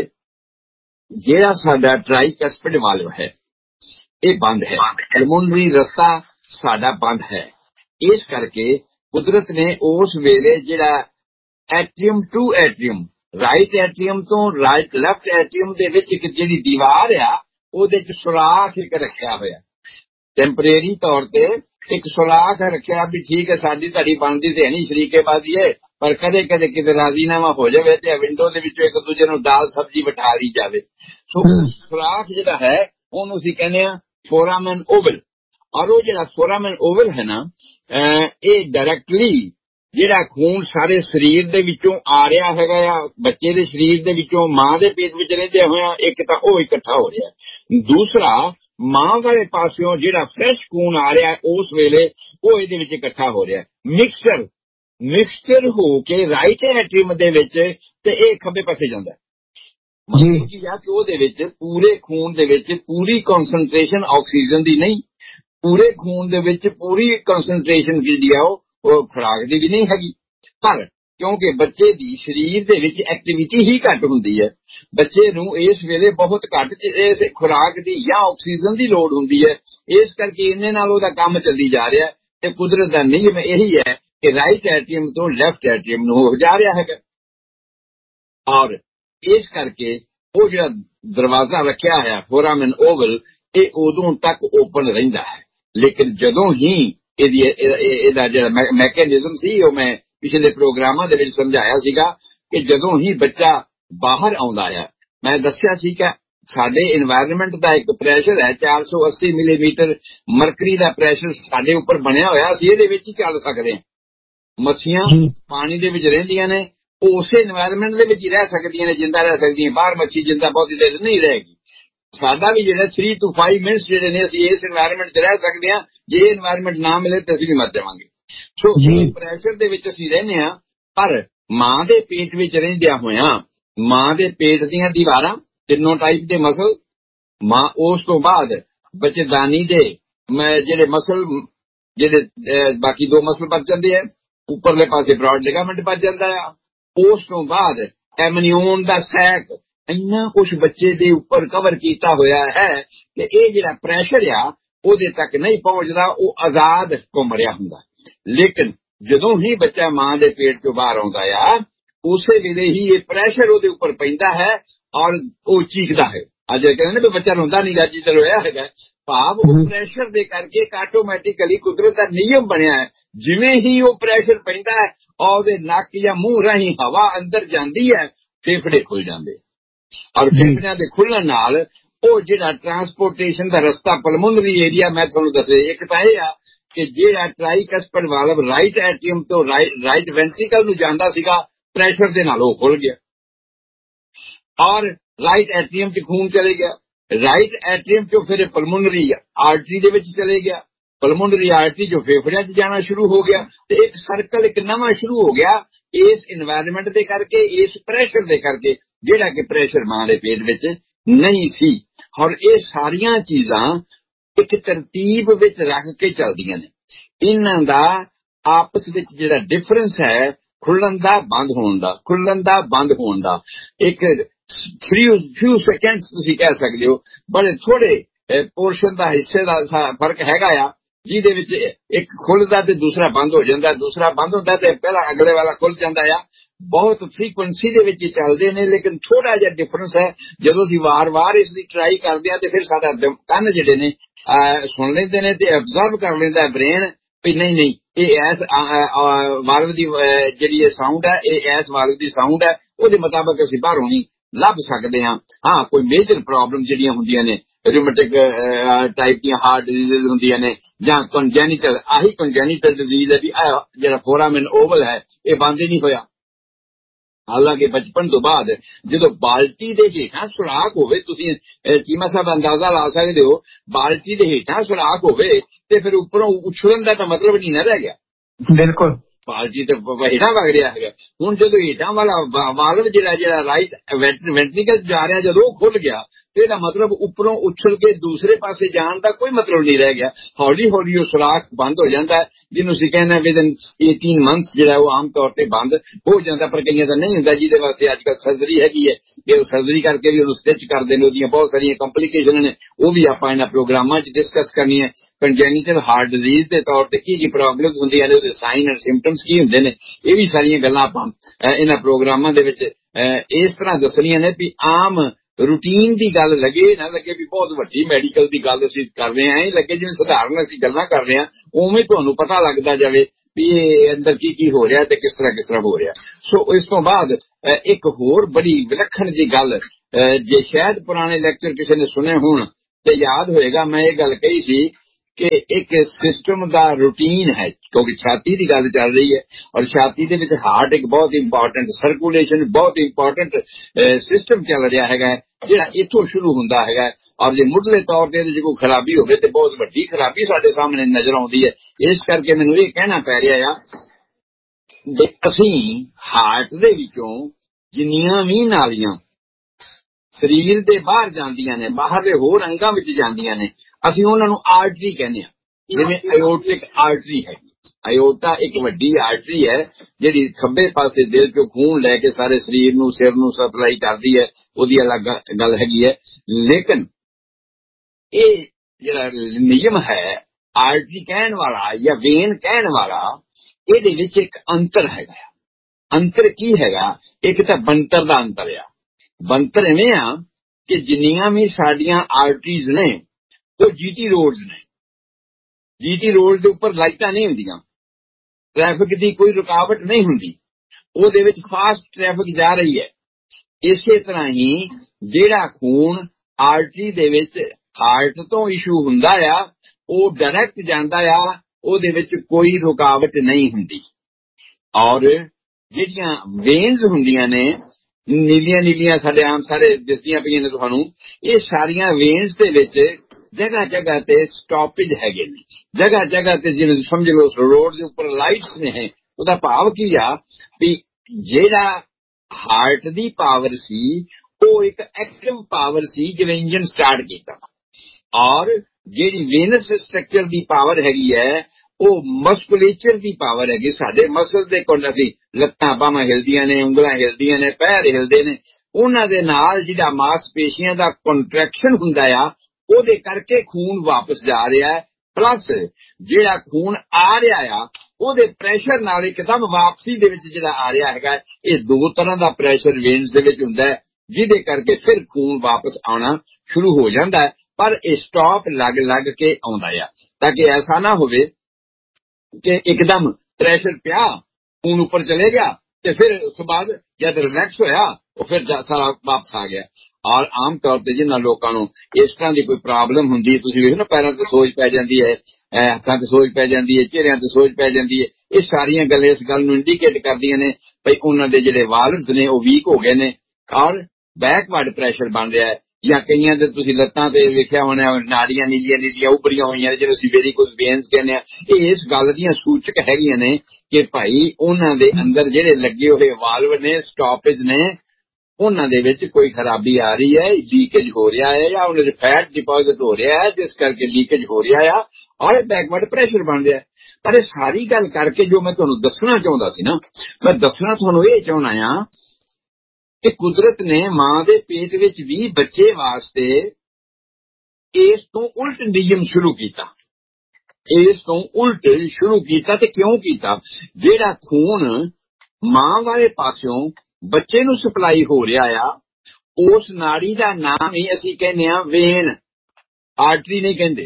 ਜਿਹੜਾ ਸਾਡਾ ਟ੍ਰਾਈਕਸਪਿਡ ਵਾਲਵ ਹੈ ਇਹ ਬੰਦ ਹੈ, ਪਲਮੋਨਰੀ ਰਸਤਾ ਸਾਡਾ ਬੰਦ ਹੈ। ਇਸ ਕਰਕੇ ਕੁਦਰਤ ਨੇ ਉਸ ਵੇਲੇ ਜਿਹੜਾ ਐਟਰੀਅਮ ਟੂ ਐਟਰੀਅਮ, ਰਾਈਟ ਐਟਰੀਅਮ ਤੋਂ ਲੈਫਟ ਐਟਰੀਅਮ ਦੇ ਵਿੱਚ ਇੱਕ ਜਿਹੜੀ ਦੀਵਾਰ ਆ ਉਹਦੇ 'ਚ ਸੁਰਾਖ ਇੱਕ ਰੱਖਿਆ ਹੋਇਆ ਟੈਂਪਰੇਰੀ ਤੌਰ ਤੇ, ਇੱਕ ਸੁਲਾਖ ਰੱਖਿਆ ਵੀ ਠੀਕ ਹੈ ਸਾਡੀ ਤੁਹਾਡੀ ਬਣਦੀ ਤੇ ਨਹੀਂ ਸ਼ਰੀਕੇਬਾਜ਼ੀ ਹੈ, ਪਰ ਕਦੇ ਕਦੇ ਕਿਤੇ ਰਾਜ਼ੀਨਾਮਾ ਹੋ ਜਾਵੇ ਤੇ ਵਿੰਡੋ ਦੇ ਵਿੱਚੋਂ ਇੱਕ ਦੂਜੇ ਨੂੰ ਦਾਲ ਸਬਜ਼ੀ ਬਿਠਾ ਲਈ ਜਾਵੇ। ਸੋ ਸੁਲਾਖ ਜਿਹੜਾ ਹੈ ਉਹਨੂੰ ਅਸੀਂ ਕਹਿੰਦੇ ਆ ਫੋਰਾਮਨ ਓਵਲ। ਔਰ ਉਹ ਜਿਹੜਾ ਫੋਰਾਮਨ ਓਵਲ ਹੈ ਨਾ, ਇਹ ਡਾਇਰੈਕਟਲੀ ਜਿਹੜਾ ਖੂਨ ਸਾਰੇ ਸਰੀਰ ਦੇ ਵਿੱਚੋਂ ਆ ਰਿਹਾ ਹੈਗਾ ਆ, ਬੱਚੇ ਦੇ ਸਰੀਰ ਦੇ ਵਿੱਚੋਂ ਮਾਂ ਦੇ ਪੇਟ ਵਿੱਚ ਰਹਿੰਦੇ ਹੋਇਆ, ਇੱਕ ਤਾਂ ਉਹ ਇਕੱਠਾ ਹੋ ਰਿਹਾ, ਦੂਸਰਾ ਮਾਂ ਵਾਲੇ ਪਾਸਿਓਂ ਜਿਹੜਾ ਫਰੈਸ਼ ਖੂਨ ਆ ਰਿਹਾ ਉਸ ਵੇਲੇ ਉਹ ਇਹਦੇ ਵਿੱਚ ਇਕੱਠਾ ਹੋ ਰਿਹਾ, ਮਿਕਸਚਰ ਹੋ ਕੇ ਰਾਈਟ ਐਟਰੀਅਮ ਦੇ ਵਿੱਚ, ਤੇ ਇਹ ਖੱਬੇ ਪਾਸੇ ਜਾਂਦਾ। ਮਤਲਬ ਕੀ ਆ ਕਿ ਉਹਦੇ ਵਿੱਚ ਪੂਰੇ ਖੂਨ ਦੇ ਵਿੱਚ ਪੂਰੀ ਕਨਸੈਂਟਰੇਸ਼ਨ ਆਕਸੀਜਨ ਦੀ ਨਹੀਂ, ਪੂਰੇ ਖੂਨ ਦੇ ਵਿੱਚ ਪੂਰੀ ਕਨਸੈਂਟਰੇਸ਼ਨ ਜਿਹੜੀ ਆ ਉਹ ਖੁਰਾਕ ਦੀ ਵੀ ਨਹੀਂ ਹੈਗੀ। ਪਰ ਕਿਉਂਕਿ ਬੱਚੇ ਦੀ ਸਰੀਰ ਦੇ ਵਿੱਚ ਐਕਟੀਵਿਟੀ ਹੀ ਘੱਟ ਹੁੰਦੀ ਹੈ, ਬੱਚੇ ਨੂੰ ਇਸ ਵੇਲੇ ਬਹੁਤ ਘੱਟ ਇਸ ਖੁਰਾਕ ਦੀ ਜਾਂ ਆਕਸੀਜਨ ਦੀ ਲੋੜ ਹੁੰਦੀ ਹੈ, ਇਸ ਕਰਕੇ ਇਹਨੇ ਨਾਲ ਉਹਦਾ ਕੰਮ ਚੱਲੀ ਜਾ ਰਿਹਾ। ਤੇ ਕੁਦਰਤ ਦਾ ਨਿਯਮ ਇਹੀ ਹੈ ਕਿ ਰਾਈਟ ਐਟਰੀਅਮ ਤੋਂ ਲੈਫਟ ਐਟਰੀਅਮ ਨੂੰ ਹੋ ਜਾ ਰਿਹਾ ਹੈਗਾ, ਔਰ ਇਸ ਕਰਕੇ ਉਹ ਜਿਹੜਾ ਦਰਵਾਜ਼ਾ ਰੱਖਿਆ ਹੈ ਫੋਰਾਮਨ ਓਵਲ, ਇਹ ਉਦੋਂ ਤੱਕ ਓਪਨ ਰਹਿੰਦਾ ਹੈ। ਲੇਕਿਨ ਜਦੋਂ ਹੀ ਇਹਦਾ ਜਿਹੜਾ ਮੈਕੈਨਿਜ਼ਮ ਸੀ ਉਹ ਮੈਂ ਪਿਛਲੇ ਪ੍ਰੋਗਰਾਮਾਂ ਦੇ ਵਿੱਚ ਸਮਝਾਇਆ ਸੀਗਾ ਕਿ ਜਦੋਂ ਹੀ ਬੱਚਾ ਬਾਹਰ ਆਉਂਦਾ ਹੈ, ਮੈਂ ਦੱਸਿਆ ਸੀ ਕਿ ਸਾਡੇ এনवायरमेंट ਦਾ ਇੱਕ ਪ੍ਰੈਸ਼ਰ ਹੈ 480 ਮਿਲੀਮੀਟਰ ਮਰਕਰੀ ਦਾ ਪ੍ਰੈਸ਼ਰ ਸਾਡੇ ਉੱਪਰ ਬਣਿਆ ਹੋਇਆ, ਅਸੀਂ ਇਹਦੇ ਵਿੱਚ ਹੀ ਚੱਲ ਸਕਦੇ ਹਾਂ। ਮੱਛੀਆਂ ਪਾਣੀ ਦੇ ਵਿੱਚ ਰਹਿੰਦੀਆਂ ਨੇ, ਉਹ ਉਸੇ এনवायरमेंट ਦੇ ਵਿੱਚ ਹੀ ਰਹਿ ਸਕਦੀਆਂ ਨੇ, ਜਿੰਦਾ ਰਹਿ ਸਕਦੀਆਂ। ਬਾਹਰ ਮੱਛੀ ਜਿੰਦਾ ਬਹੁਤੀ ਦੇਰ ਨਹੀਂ ਰਹੇਗੀ। ਸਾਡਾ ਵੀ ਜਿਹੜਾ 3 to 5 ਮਿੰਟਸ ਜਿਹੜੇ ਨੇ ਅਸੀਂ ਇਸ এনवायरमेंट 'ਚ ਰਹਿ ਸਕਦੇ ਹਾਂ, ਜੇ এনवायरमेंट ਨਾ ਮਿਲੇ ਤਾਂ ਅਸੀਂ ਵੀ ਮਰ ਜਾਵਾਂਗੇ। ਸੋ ਇਹ ਪ੍ਰੈਸ਼ਰ ਦੇ ਵਿੱਚ ਅਸੀਂ ਰਹਿੰਦੇ ਹਾਂ, ਪਰ ਮਾਂ ਦੇ ਪੇਟ ਵਿੱਚ ਰਹਿੰਦਿਆਂ ਹੋਇਆਂ ਮਾਂ ਦੇ ਪੇਟ ਦੀਆਂ ਦੀਵਾਰਾਂ ਤਿੰਨੋਂ ਟਾਈਪ ਦੇ ਮਸਲ, ਮਾਂ ਉਸ ਤੋਂ ਬਾਅਦ ਬੱਚੇਦਾਨੀ ਦੇ ਜਿਹੜੇ ਮਸਲ, ਜਿਹੜੇ ਬਾਕੀ ਦੋ ਮਸਲ ਬਚ ਜਾਂਦੇ ਆ, ਉੱਪਰਲੇ ਪਾਸੇ ਬ੍ਰੌਡ ਲਿਗਾਮੈਂਟ ਬਚ ਜਾਂਦਾ ਆ, ਉਸ ਤੋਂ ਬਾਅਦ ਐਮਨੀਓਨ ਦਾ ਸੈਕ, ਇੰਨਾ ਕੁਛ ਬੱਚੇ ਦੇ ਉੱਪਰ ਕਵਰ ਕੀਤਾ ਹੋਇਆ ਹੈ ਕਿ ਇਹ ਜਿਹੜਾ ਪ੍ਰੈਸ਼ਰ ਆ ਉਹਦੇ ਤੱਕ ਨਹੀਂ ਪਹੁੰਚਦਾ, ਉਹ ਆਜ਼ਾਦ ਘੁੰਮ ਰਿਹਾ ਹੁੰਦਾ। ਲੇਕਿਨ ਜਦੋਂ ਹੀ ਬੱਚਾ ਮਾਂ ਦੇ ਪੇਟ ਤੋਂ ਬਾਹਰ ਆਉਂਦਾ ਆ, ਉਸੇ ਵੇਲੇ ਹੀ ਇਹ ਪ੍ਰੈਸ਼ਰ ਉਹਦੇ ਉੱਪਰ ਪੈਂਦਾ ਹੈ ਔਰ ਉਹ ਚੀਖਦਾ ਹੈ। ਅੱਜ ਕਹਿੰਦੇ ਨੇ ਬੱਚਾ ਰੋਂਦਾ ਨਹੀਂ ਗਾ, ਜੀ ਤੇ ਰੋਇਆ ਹੈਗਾ, ਭਾਵ ਉਹ ਪ੍ਰੈਸ਼ਰ ਦੇ ਕਰਕੇ ਆਟੋਮੈਟਿਕਲੀ ਕੁਦਰਤ ਦਾ ਨਿਯਮ ਬਣਿਆ ਹੈ, ਜਿਵੇਂ ਹੀ ਉਹ ਪ੍ਰੈਸ਼ਰ ਪੈਂਦਾ ਹੈ ਔਰ ਉਹਦੇ ਨੱਕ ਜਾਂ ਮੂੰਹ ਰਾਹੀਂ ਹਵਾ ਅੰਦਰ ਜਾਂਦੀ ਹੈ, ਫੇਫੜੇ ਖੁੱਲ ਜਾਂਦੇ, ਔਰ ਫੇਫੜਿਆਂ ਦੇ ਖੁੱਲਣ ਨਾਲ ਉਹ ਜਿਹੜਾ ਟਰਾਂਸਪੋਰਟੇਸ਼ਨ ਦਾ ਰਸਤਾ ਪਲਮੋਨਰੀ ਏਰੀਆ ਮੈਂ ਤੁਹਾਨੂੰ ਦੱਸੇ, ਇੱਕ ਤਾਂ ਇਹ ਆ ਕਿ ਜਿਹੜਾ ਟ੍ਰਾਈਕਸਪਿਡ ਵਾਲਵ ਰਾਈਟ ਐਟਰੀਅਮ ਤੋਂ ਰਾਈਟ ਵੈਂਟਰੀਕਲ ਨੂੰ ਜਾਂਦਾ ਸੀਗਾ, ਪ੍ਰੈਸ਼ਰ ਦੇ ਨਾਲ ਉਹ ਖੁੱਲ ਗਿਆ ਔਰ ਰਾਈਟ ਐਟਰੀਅਮ 'ਚ ਖੂਨ ਚਲੇ ਗਿਆ, ਰਾਈਟ ਐਟਰੀਅਮ 'ਚੋਂ ਫਿਰ ਪਲਮੋਨਰੀ ਆਰਟਰੀ ਦੇ ਵਿੱਚ ਚਲੇ ਗਿਆ, ਪਲਮੋਨਰੀ ਆਰਟਰੀ 'ਚੋਂ ਫੇਫੜਿਆਂ 'ਚ ਜਾਣਾ ਸ਼ੁਰੂ ਹੋ ਗਿਆ, ਤੇ ਇੱਕ ਸਰਕਲ ਇੱਕ ਨਵਾਂ ਸ਼ੁਰੂ ਹੋ ਗਿਆ ਇਸ এনवायरमेंट ਦੇ ਕਰਕੇ, ਇਸ ਪ੍ਰੈਸ਼ਰ ਦੇ ਕਰਕੇ, ਜਿਹੜਾ ਕਿ ਪ੍ਰੈਸ਼ਰ ਮਾਂ ਦੇ ਪੇਟ ਵਿੱਚ ਨਹੀਂ ਸੀ। ਔਰ ਇਹ ਸਾਰੀਆਂ ਚੀਜ਼ਾਂ ਇੱਕ ਤਰਤੀਬ ਵਿੱਚ ਰੱਖ ਕੇ ਚੱਲਦੀਆਂ ਨੇ। ਇਹਨਾਂ ਦਾ ਆਪਸ ਵਿੱਚ ਜਿਹੜਾ ਡਿਫਰੈਂਸ ਹੈ ਖੁੱਲਣ ਦਾ ਬੰਦ ਹੋਣ ਦਾ, ਖੁੱਲਣ ਦਾ ਬੰਦ ਹੋਣ ਦਾ, ਇੱਕ few seconds ਤੁਸੀਂ ਕਹਿ ਸਕਦੇ ਹੋ, ਬੜੇ ਥੋੜੇ ਪੋਰਸ਼ਨ ਦਾ ਹਿੱਸੇ ਦਾ ਫਰਕ ਹੈਗਾ ਆ, ਜਿਹਦੇ ਵਿੱਚ ਇੱਕ ਖੁੱਲਦਾ ਤੇ ਦੂਸਰਾ ਬੰਦ ਹੋ ਜਾਂਦਾ, ਦੂਸਰਾ ਬੰਦ ਹੁੰਦਾ ਤੇ ਪਹਿਲਾਂ ਅਗਲੇ ਵਾਲਾ ਖੁੱਲ ਜਾਂਦਾ ਆ। ਬਹੁਤ ਫ੍ਰੀਕੁਐਂਸੀ ਦੇ ਵਿੱਚ ਚੱਲਦੇ ਨੇ, ਲੇਕਿਨ ਥੋੜਾ ਜਿਹਾ ਡਿਫਰੈਂਸ ਹੈ। ਜਦੋਂ ਅਸੀਂ ਵਾਰ-ਵਾਰ ਇਸ ਦੀ ਟਰਾਈ ਕਰਦੇ ਹਾਂ ਤੇ ਫਿਰ ਸਾਡਾ ਕੰਨ ਜਿਹੜੇ ਨੇ ਸੁਣ ਲੈਂਦੇ ਨੇ ਤੇ ਅਬਜ਼ਰਵ ਕਰ ਲੈਂਦਾ ਬ੍ਰੇਨ ਵੀ ਨਹੀਂ ਇਹ ਐਸ ਵਾਲਵ ਦੀ ਜਿਹੜੀ ਇਹ ਸਾਊਂਡ ਹੈ, ਇਹ ਐਸ ਵਾਲਵ ਦੀ ਸਾਊਂਡ ਹੈ, ਉਹਦੇ ਮੁਤਾਬਕ ਅਸੀਂ ਬਾਹਰੋਂ ਹੀ ਲੱਭ ਸਕਦੇ ਹਾਂ। ਹਾਂ, ਕੋਈ ਮੇਜਰ ਪ੍ਰੋਬਲਮ ਜਿਹੜੀਆਂ ਹੁੰਦੀਆਂ ਨੇ, ਰਿਊਮੈਟਿਕ ਟਾਈਪ ਦੀਆਂ ਹਾਰਟ ਡਿਜ਼ੀਜ਼ ਹੁੰਦੀਆਂ ਨੇ, ਜਾਂ ਕੰਜੈਨੀਟਲ, ਆਹੀ ਕੰਜੈਨੀਟਲ ਡਿਜ਼ੀਜ਼ ਹੈ ਵੀ ਜਿਹੜਾ ਫੋਰਾਮਨ ਓਵਲ ਹੈ ਇਹ ਬੰਦ ਹੀ ਨਹੀਂ ਹੋਇਆ। ਹਾਲਾਂਕਿ ਬਚਪਨ ਤੋਂ ਬਾਅਦ ਜਦੋਂ ਬਾਲਟੀ ਦੇ ਹੇਠਾਂ ਸੁਰਾਖ ਹੋਵੇ, ਤੁਸੀਂ ਚੀਮਾ ਸਾਹਿਬ ਅੰਦਾਜ਼ਾ ਲਾ ਸਕਦੇ ਹੋ, ਬਾਲਟੀ ਦੇ ਹੇਠਾਂ ਸੁਰਾਖ ਹੋਵੇ ਤੇ ਫਿਰ ਉੱਪਰੋਂ ਉਛਲਣ ਦਾ ਤਾਂ ਮਤਲਬ ਨਹੀਂ ਨਾ ਰਹਿ ਗਿਆ। ਬਿਲਕੁਲ, ਬਾਲਟੀ ਤੇ ਹੇਠਾਂ ਵਗ ਰਿਹਾ ਹੈਗਾ। ਹੁਣ ਜਦੋਂ ਹੇਠਾਂ ਵਾਲਾ ਵਾਲਵ ਜਿਹੜਾ ਰਾਈਟ ਵੈਂਟਰੀਕਲ ਜਾ ਰਿਹਾ, ਜਦੋਂ ਉਹ ਖੁੱਲ ਗਿਆ ਤੇ ਇਹਦਾ ਮਤਲਬ ਉੱਪਰੋਂ ਉਛਲ ਕੇ ਦੂਸਰੇ ਪਾਸੇ ਜਾਣ ਦਾ ਕੋਈ ਮਤਲਬ ਨਹੀਂ ਰਹਿ ਗਿਆ। ਹੌਲੀ ਹੌਲੀ ਉਹ ਸੁਰਾਖ ਬੰਦ ਹੋ ਜਾਂਦਾ, ਜਿਹਨੂੰ ਅਸੀਂ ਕਹਿੰਦੇ ਵਿਦਨ 18 ਮੰਥਸ ਜਿਹੜਾ ਉਹ ਆਮ ਤੌਰ ਤੇ ਬੰਦ ਹੋ ਜਾਂਦਾ, ਪਰ ਕਈਆਂ ਦਾ ਨਹੀਂ ਹੁੰਦਾ, ਜਿਹਦੇ ਵਾਸਤੇ ਅੱਜ ਕੱਲ੍ਹ ਸਰਜਰੀ ਹੈਗੀ ਹੈ ਕਿ ਉਹ ਸਰਜਰੀ ਕਰਕੇ ਵੀ ਉਹਨੂੰ ਸਟਿਚ ਕਰਦੇ ਨੇ। ਉਹਦੀਆਂ ਬਹੁਤ ਸਾਰੀਆਂ ਕੰਪਲੀਕੇਸ਼ਨ ਨੇ, ਉਹ ਵੀ ਆਪਾਂ ਇਹਨਾਂ ਪ੍ਰੋਗਰਾਮਾਂ 'ਚ ਡਿਸਕਸ ਕਰਨੀ ਹੈ। ਕੰਜੈਨੀਟਲ ਹਾਰਟ ਡਿਜ਼ੀਜ਼ ਦੇ ਤੌਰ ਤੇ ਕੀ ਪ੍ਰੋਬਲਮ ਹੁੰਦੀਆਂ ਨੇ, ਉਹਦੇ ਸਾਈਨ ਐਂਡ ਸਿੰਪਟਮਸ ਕੀ ਹੁੰਦੇ ਨੇ, ਇਹ ਵੀ ਸਾਰੀਆਂ ਗੱਲਾਂ ਆਪਾਂ ਇਹਨਾਂ ਪ੍ਰੋਗਰਾਮਾਂ ਦੇ ਵਿੱਚ ਇਸ ਤਰ੍ਹਾਂ ਦੱਸਣੀਆਂ ਨੇ ਵੀ ਆਮ रूटीन की गल लगे ना लगे भी बहुत वड्डी मैडिकल की गल असीं कर रहे हैं, लगे जिवें सधारण असीं गल्लां कर रहे हैं, उवें तुहानूं पता लगदा जावे भी ये अंदर की हो रहा है किस तरह हो रहा। सो इस तो बाद एक होर बड़ी विलक्षण जी गल, जे शायद पुराने लैक्चर किसी ने सुने होण ते याद होएगा, मैं ये गल कही सी कि एक सिस्टम का रूटीन है, क्योंकि छाती की गल चल रही है और छाती दे विच हार्ट एक बहुत इंपॉर्टेंट सर्कुलेशन बहुत इंपॉर्टेंट सिस्टम चल रहा है जिहड़ा इत्थों शुरू हुंदा है और जे मुढ़ले तौर ते इहदे च कोई खराबी होवे ते बहुत वड्डी खराबी साडे सामने नजर आउंदी है। इस करके मैनूं ये कहना पै रिहा आ कि असीं हार्ट दे विचों जिन्नियां भी नालियां शरीर दे बाहर जांदियां ने, बाहर दे होर अंगां विच जांदियां ने, असीं उहनां नूं आर्टरी कहने आ। जिवें आयोटिक आर्टरी है, आयोटा एक वड्डी आर्टरी है जिहड़ी खब्बे पासे दिल चों खून लैके सारे शरीर नूं सिर नूं सप्लाई करदी है, ओहदी अलग गल हैगी है। लेकिन ये जिहड़ा नियम है आर्टरी कहण वाला या वेन कहण वाला, इहदे विच एक अंतर हैगा। अंतर की हैगा? एक तां बनतर दा अंतर आ। बनतर इवें आ कि जिन्नियां भी साडियां आर्टरीज ने वो जीटी रोड्स ने, जीटी रोड के उपर लाइटां नहीं हुंदियां, ट्रैफिक की कोई रुकावट नहीं हुंदी, ਉਹਦੇ ਵਿੱਚ फास्ट ट्रैफिक जा रही है। इसे तरह ही ਜਿਹੜਾ खून आर्टरी ਦੇ ਵਿੱਚ हार्ट तो इशू ਹੁੰਦਾ ਆ ਉਹ डायरैक्ट ਜਾਂਦਾ ਆ, ਉਹਦੇ ਵਿੱਚ कोई रुकावट नहीं हुंदी। और ਜਿਹੜੀਆਂ वेन्स ਹੁੰਦੀਆਂ ਨੇ ਨੀਲੀਆਂ ਨੀਲੀਆਂ ਸਾਡੇ ਆਮ ਸਾਰੇ ਦਿਸਦੀਆਂ ਪਈਆਂ ਨੇ ਤੁਹਾਨੂੰ, ਇਹ ਸਾਰੀਆਂ वेन्स ਦੇ ਵਿੱਚ जगह जगह ते स्टॉपेज हैगे ने, जगह जगह ते जिवें समझ लो रोड के उपर लाइट्स ने है। ਉਹਦਾ ਭਾਵ ਕੀ ਆ ਵੀ ਜਿਹੜਾ ਹਾਰਟ ਦੀ ਪਾਵਰ ਸੀ ਉਹ ਇੱਕ ਐਕਟਿਵ ਪਾਵਰ ਸੀ ਜਿਵੇਂ ਇੰਜਨ ਸਟਾਰਟ ਕੀਤਾ, ਔਰ ਜਿਹੜੀ ਵੇਨਸ ਸਟਰਕਚਰ ਦੀ ਪਾਵਰ ਹੈਗੀ ਹੈ ਉਹ ਮਸਕੂਲੇਚਰ ਦੀ ਪਾਵਰ ਹੈਗੀ। ਸਾਡੇ ਮਸਲ ਦੇ ਕੋਲ ਅਸੀਂ ਲੱਤਾਂ ਬਾਹਾਂ ਹਿਲਦੀਆਂ ਨੇ, ਉਂਗਲਾਂ ਹਿਲਦੀਆਂ ਨੇ, ਪੈਰ ਹਿਲਦੇ ਨੇ, ਉਹਨਾਂ ਦੇ ਨਾਲ ਜਿਹੜਾ ਮਾਸਪੇਸ਼ੀਆਂ ਦਾ ਕੰਟਰੈਕਸ਼ਨ ਹੁੰਦਾ ਆ ਉਹਦੇ ਕਰਕੇ ਖੂਨ ਵਾਪਸ ਜਾ ਰਿਹਾ ਹੈ। ਪਲੱਸ ਜਿਹੜਾ ਖੂਨ ਆ ਰਿਹਾ ਆ ਉਹਦੇ ਪ੍ਰੈਸ਼ਰ ਨਾਲ ਇੱਕਦਮ ਵਾਪਸੀ ਦੇ ਵਿੱਚ ਜਿਹੜਾ ਆ ਰਿਹਾ ਹੈਗਾ, ਇਹ ਦੋ ਤਰ੍ਹਾਂ ਦਾ ਪ੍ਰੈਸ਼ਰ ਵੇਨਸ ਦੇ ਵਿੱਚ ਹੁੰਦਾ ਹੈ, ਜਿਹਦੇ ਕਰਕੇ ਫਿਰ ਖੂਨ ਵਾਪਸ ਆਉਣਾ ਸ਼ੁਰੂ ਹੋ ਜਾਂਦਾ ਹੈ। ਪਰ ਇਹ ਸਟਾਪ ਲੱਗ ਕੇ ਆਉਂਦਾ ਆ ਤਾਂ ਕਿ ਐਸਾ ਨਾ ਹੋਵੇ ਕਿ ਇੱਕਦਮ ਪ੍ਰੈਸ਼ਰ ਪਿਆ ਖੂਨ ਉੱਪਰ ਚਲੇ ਗਿਆ ਤੇ ਫਿਰ ਉਸ ਤੋਂ ਬਾਅਦ ਜਦ ਰਿਲੈਕਸ ਹੋਇਆ ਉਹ ਫਿਰ ਸਾਰਾ ਵਾਪਸ ਆ ਗਿਆ। ਔਰ ਆਮ ਤੌਰ ਤੇ ਜਿਨ੍ਹਾਂ ਲੋਕਾਂ ਨੂੰ ਇਸ ਤਰ੍ਹਾਂ ਦੀ ਕੋਈ ਪ੍ਰੋਬਲਮ ਹੁੰਦੀ ਹੈ, ਤੁਸੀਂ ਵੇਖੋ ਨਾ ਪੈਰਾਂ ਤੇ ਸੋਜ ਪੈ ਜਾਂਦੀ ਹੈ, ਹੱਥਾਂ ਤੇ ਸੋਜ ਪੈ ਜਾਂਦੀ ਹੈ, ਚਿਹਰਿਆਂ ਤੇ ਸੋਜ ਪੈ ਜਾਂਦੀ ਹੈ, ਇਹ ਸਾਰੀਆਂ ਗੱਲਾਂ ਇਸ ਗੱਲ ਨੂੰ ਇੰਡੀਕੇਟ ਕਰਦੀਆਂ ਨੇ ਭਈ ਉਹਨਾਂ ਦੇ ਜਿਹੜੇ ਵਾਲਵਸ ਨੇ ਉਹ ਵੀਕ ਹੋ ਗਏ ਨੇ ਔਰ ਬੈਕਵਰਡ ਪ੍ਰੈਸ਼ਰ ਬਣ ਰਿਹਾ ਹੈ। ਜਾਂ ਕਈਆਂ ਦੇ ਤੁਸੀਂ ਲੱਤਾਂ ਤੇ ਵੇਖਿਆ ਹੋਣਾ ਨਾੜੀਆਂ ਨੀਲੀਆਂ ਨੀਲੀਆਂ ਉੱਭਰੀਆਂ ਹੋਈਆਂ ਨੇ, ਜਿਹਨੂੰ ਅਸੀਂ ਵੈਰੀਕੋਜ਼ ਵੇਨਸ ਕਹਿੰਦੇ ਆ। ਇਹ ਇਸ ਗੱਲ ਦੀਆਂ ਸੂਚਕ ਹੈਗੀਆਂ ਨੇ ਕਿ ਭਾਈ ਉਹਨਾਂ ਦੇ ਅੰਦਰ ਜਿਹੜੇ ਲੱਗੇ ਹੋਏ ਵਾਲਵ ਨੇ, ਸਟਾਪੇਜ ਨੇ, ਉਹਨਾਂ ਦੇ ਵਿੱਚ ਕੋਈ ਖਰਾਬੀ ਆ ਰਹੀ ਹੈ, ਲੀਕੇਜ ਹੋ ਰਿਹਾ ਹੈ ਜਾਂ ਉਹਨਾਂ ਦੇ ਫੈਟ ਡਿਪੋਜ਼ਿਟ ਹੋ ਰਿਹਾ ਹੈ ਜਿਸ ਕਰਕੇ ਲੀਕੇਜ ਹੋ ਰਿਹਾ ਆ ਔਰ ਬੈਕਵਰਡ ਪ੍ਰੈਸ਼ਰ ਬਣ ਰਿਹਾ। ਪਰ ਇਹ ਸਾਰੀ ਗੱਲ ਕਰਕੇ ਜੋ ਮੈਂ ਤੁਹਾਨੂੰ ਦੱਸਣਾ ਚਾਹੁੰਦਾ ਸੀ ਨਾ, ਮੈਂ ਦੱਸਣਾ ਤੁਹਾਨੂੰ ਇਹ ਚਾਹੁੰਦਾ ਆ ਕਿ ਕੁਦਰਤ ਨੇ ਮਾਂ ਦੇ ਪੇਟ ਵਿੱਚ ਵੀ ਬੱਚੇ ਵਾਸਤੇ ਇਸ ਤੋਂ ਉਲਟ ਨਿਯਮ ਸ਼ੁਰੂ ਕੀਤਾ, ਇਸ ਤੋਂ ਉਲਟ ਸ਼ੁਰੂ ਕੀਤਾ। ਤੇ ਕਿਉਂ ਕੀਤਾ? ਜਿਹੜਾ ਖੂਨ ਮਾਂ ਵਾਲੇ ਪਾਸਿਓਂ ਬੱਚੇ ਨੂੰ ਸਪਲਾਈ ਹੋ ਰਿਹਾ ਆ ਉਸ ਨਾੜੀ ਦਾ ਨਾਮ ਹੀ ਅਸੀਂ ਕਹਿੰਦੇ ਆ ਵੇਨ, ਆਰਟਰੀ ਨਹੀਂ ਕਹਿੰਦੇ।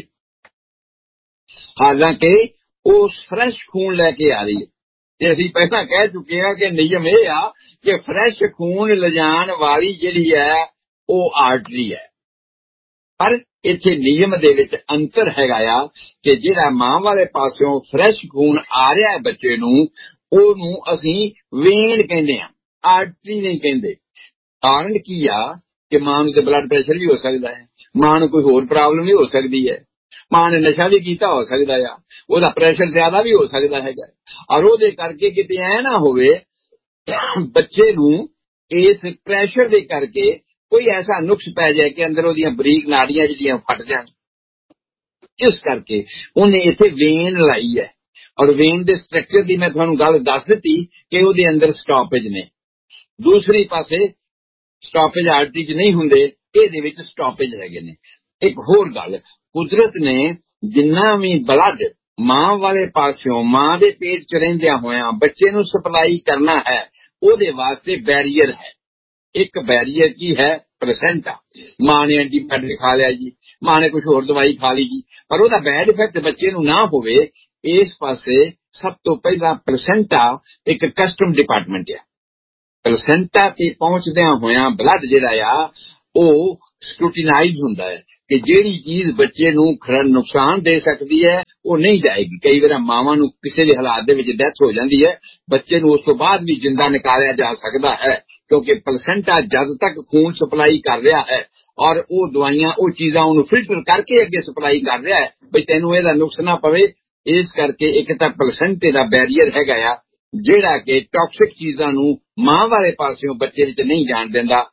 ਹਾਲਾਂਕਿ ਉਹ ਫਰੈਸ਼ ਖੂਨ ਲੈ ਕੇ ਆ ਰਹੀ ਹੈ ਤੇ ਅਸੀਂ ਪਹਿਲਾਂ ਕਹਿ ਚੁੱਕੇ ਹਾਂ ਕਿ ਨਿਯਮ ਇਹ ਆ ਕਿ ਫਰੈਸ਼ ਖੂਨ ਲਿਜਾਣ ਵਾਲੀ ਜਿਹੜੀ ਹੈ ਉਹ ਆਰਟਰੀ ਹੈ। ਪਰ ਇੱਥੇ ਨਿਯਮ ਦੇ ਵਿੱਚ ਅੰਤਰ ਹੈਗਾ ਆ ਕਿ ਜਿਹੜਾ ਮਾਂ ਵਾਲੇ ਪਾਸਿਓਂ ਫਰੈਸ਼ ਖੂਨ ਆ ਰਿਹਾ ਹੈ ਬੱਚੇ ਨੂੰ, ਉਹਨੂੰ ਅਸੀਂ ਵੇਨ ਕਹਿੰਦੇ ਆ, ਆਰਟਰੀ ਨਹੀਂ ਕਹਿੰਦੇ। ਕਾਰਨ ਕੀ ਆ ਕਿ ਮਾਂ ਨੂੰ ਤੇ ਬਲੱਡ ਪ੍ਰੈਸ਼ਰ ਵੀ ਹੋ ਸਕਦਾ ਹੈ, ਮਾਂ ਨੂੰ ਕੋਈ ਹੋਰ ਪ੍ਰੋਬਲਮ ਵੀ ਹੋ ਸਕਦੀ ਹੈ, ਮਾਂ ਨੇ ਨਸ਼ਾ ਵੀ ਕੀਤਾ ਹੋ ਸਕਦਾ ਆ, ਉਹਦਾ ਪ੍ਰੈਸ਼ਰ ਜ਼ਿਆਦਾ ਵੀ ਹੋ ਸਕਦਾ ਹੈਗਾ ਔਰ ਉਹਦੇ ਕਰਕੇ ਕਿਤੇ ਐ ਨਾ ਹੋਵੇ ਬੱਚੇ ਨੂੰ ਇਸ ਪ੍ਰੈਸ਼ਰ ਦੇ ਕਰਕੇ ਕੋਈ ਐਸਾ ਨੁਕਸ ਪੈ ਜਾਏ ਕਿ ਅੰਦਰ ਉਹਦੀਆਂ ਬਰੀਕ ਨਾੜੀਆਂ ਜਿਹੜੀਆਂ ਫਟ ਜਾਣ। ਇਸ ਕਰਕੇ ਉਹਨੇ ਇੱਥੇ ਵੇਨ ਲਾਈ ਹੈ ਔਰ ਵੇਨ ਦੇ ਸਟਰਕਚਰ ਦੀ ਮੈਂ ਤੁਹਾਨੂੰ ਗੱਲ ਦੱਸ ਦਿੱਤੀ ਕਿ ਉਹਦੇ ਅੰਦਰ ਸਟਾਪੇਜ ਨੇ। ਦੂਸਰੀ ਪਾਸੇ ਸਟਾਪੇਜ ਆਰਟਰੀ 'ਚ ਨਹੀਂ ਹੁੰਦੇ, ਇਹਦੇ ਵਿੱਚ ਸਟਾਪੇਜ ਹੈਗੇ ਨੇ। ਇੱਕ ਹੋਰ ਗੱਲ, ਕੁਦਰਤ ਨੇ ਜਿੰਨਾ ਵੀ ਬਲੱਡ ਮਾਂ ਵਾਲੇ ਪਾਸਿਓਂ ਮਾਂ ਦੇ ਪੇਟ 'ਚ ਰਹਿੰਦਿਆਂ ਹੋਇਆਂ ਬੱਚੇ ਨੂੰ ਸਪਲਾਈ ਕਰਨਾ ਹੈ ਉਹਦੇ ਵਾਸਤੇ ਬੈਰੀਅਰ ਹੈ। ਇੱਕ ਬੈਰੀਅਰ ਕੀ ਹੈ, ਪਲੇਸੈਂਟਾ। ਮਾਂ ਨੇ ਐਂਟੀਬਾਇਓਟਿਕ ਖਾ ਲਿਆ ਜੀ, ਮਾਂ ਨੇ ਕੁਝ ਹੋਰ ਦਵਾਈ ਖਾ ਲਈ ਜੀ, ਪਰ ਉਹਦਾ ਬੈਡ ਇਫੈਕਟ ਬੱਚੇ ਨੂੰ ਨਾ ਹੋਵੇ, ਇਸ ਪਾਸੇ ਸਭ ਤੋਂ ਪਹਿਲਾਂ ਪਲੇਸੈਂਟਾ ਇੱਕ ਕਸਟਮ ਡਿਪਾਰਟਮੈਂਟ ਆ। ਪਲੇਸੈਂਟਾ ਤੇ ਪਹੁੰਚਦਿਆਂ ਹੋਇਆਂ ਬਲੱਡ ਜਿਹੜਾ ਆ ਉਹ ਸਕਰੂਟੀਨਾਈਜ਼ ਹੁੰਦਾ ਹੈ ਕਿ ਜਿਹੜੀ ਚੀਜ਼ ਬੱਚੇ ਨੂੰ ਨੁਕਸਾਨ ਦੇ ਸਕਦੀ ਹੈ ਉਹ ਨਹੀਂ ਜਾਏਗੀ। ਕਈ ਵਾਰ ਮਾਵਾਂ ਨੂੰ ਕਿਸੇ ਵੀ ਹਾਲਾਤ ਦੇ ਵਿੱਚ ਡੈਥ ਹੋ ਜਾਂਦੀ ਹੈ, ਬੱਚੇ ਨੂੰ ਉਸ ਤੋਂ ਬਾਅਦ ਵੀ ਜਿੰਦਾ ਨਿਕਾਲਿਆ ਜਾ ਸਕਦਾ ਹੈ, ਕਿਉਂਕਿ ਪਲੇਸੈਂਟਾ ਜਦ ਤੱਕ ਖੂਨ ਸਪਲਾਈ ਕਰ ਰਿਹਾ ਹੈ ਔਰ ਉਹ ਦਵਾਈਆਂ ਉਹ ਚੀਜ਼ਾਂ ਉਹਨੂੰ ਫਿਲਟਰ ਕਰਕੇ ਅੱਗੇ ਸਪਲਾਈ ਕਰ ਰਿਹਾ ਹੈ ਵੀ ਤੈਨੂੰ ਇਹਦਾ ਨੁਕਸ ਨਾ ਪਵੇ। ਇਸ ਕਰਕੇ ਇੱਕ ਤਾਂ ਪਲੇਸੈਂਟੇ ਦਾ ਬੈਰੀਅਰ ਹੈਗਾ ਆ ਜਿਹੜਾ ਕਿ ਟੌਕਸਿਕ ਚੀਜ਼ਾਂ ਨੂੰ ਮਾਂ ਵਾਲੇ ਪਾਸਿਓਂ ਬੱਚੇ ਵਿੱਚ ਨਹੀਂ ਜਾਣ ਦਿੰਦਾ।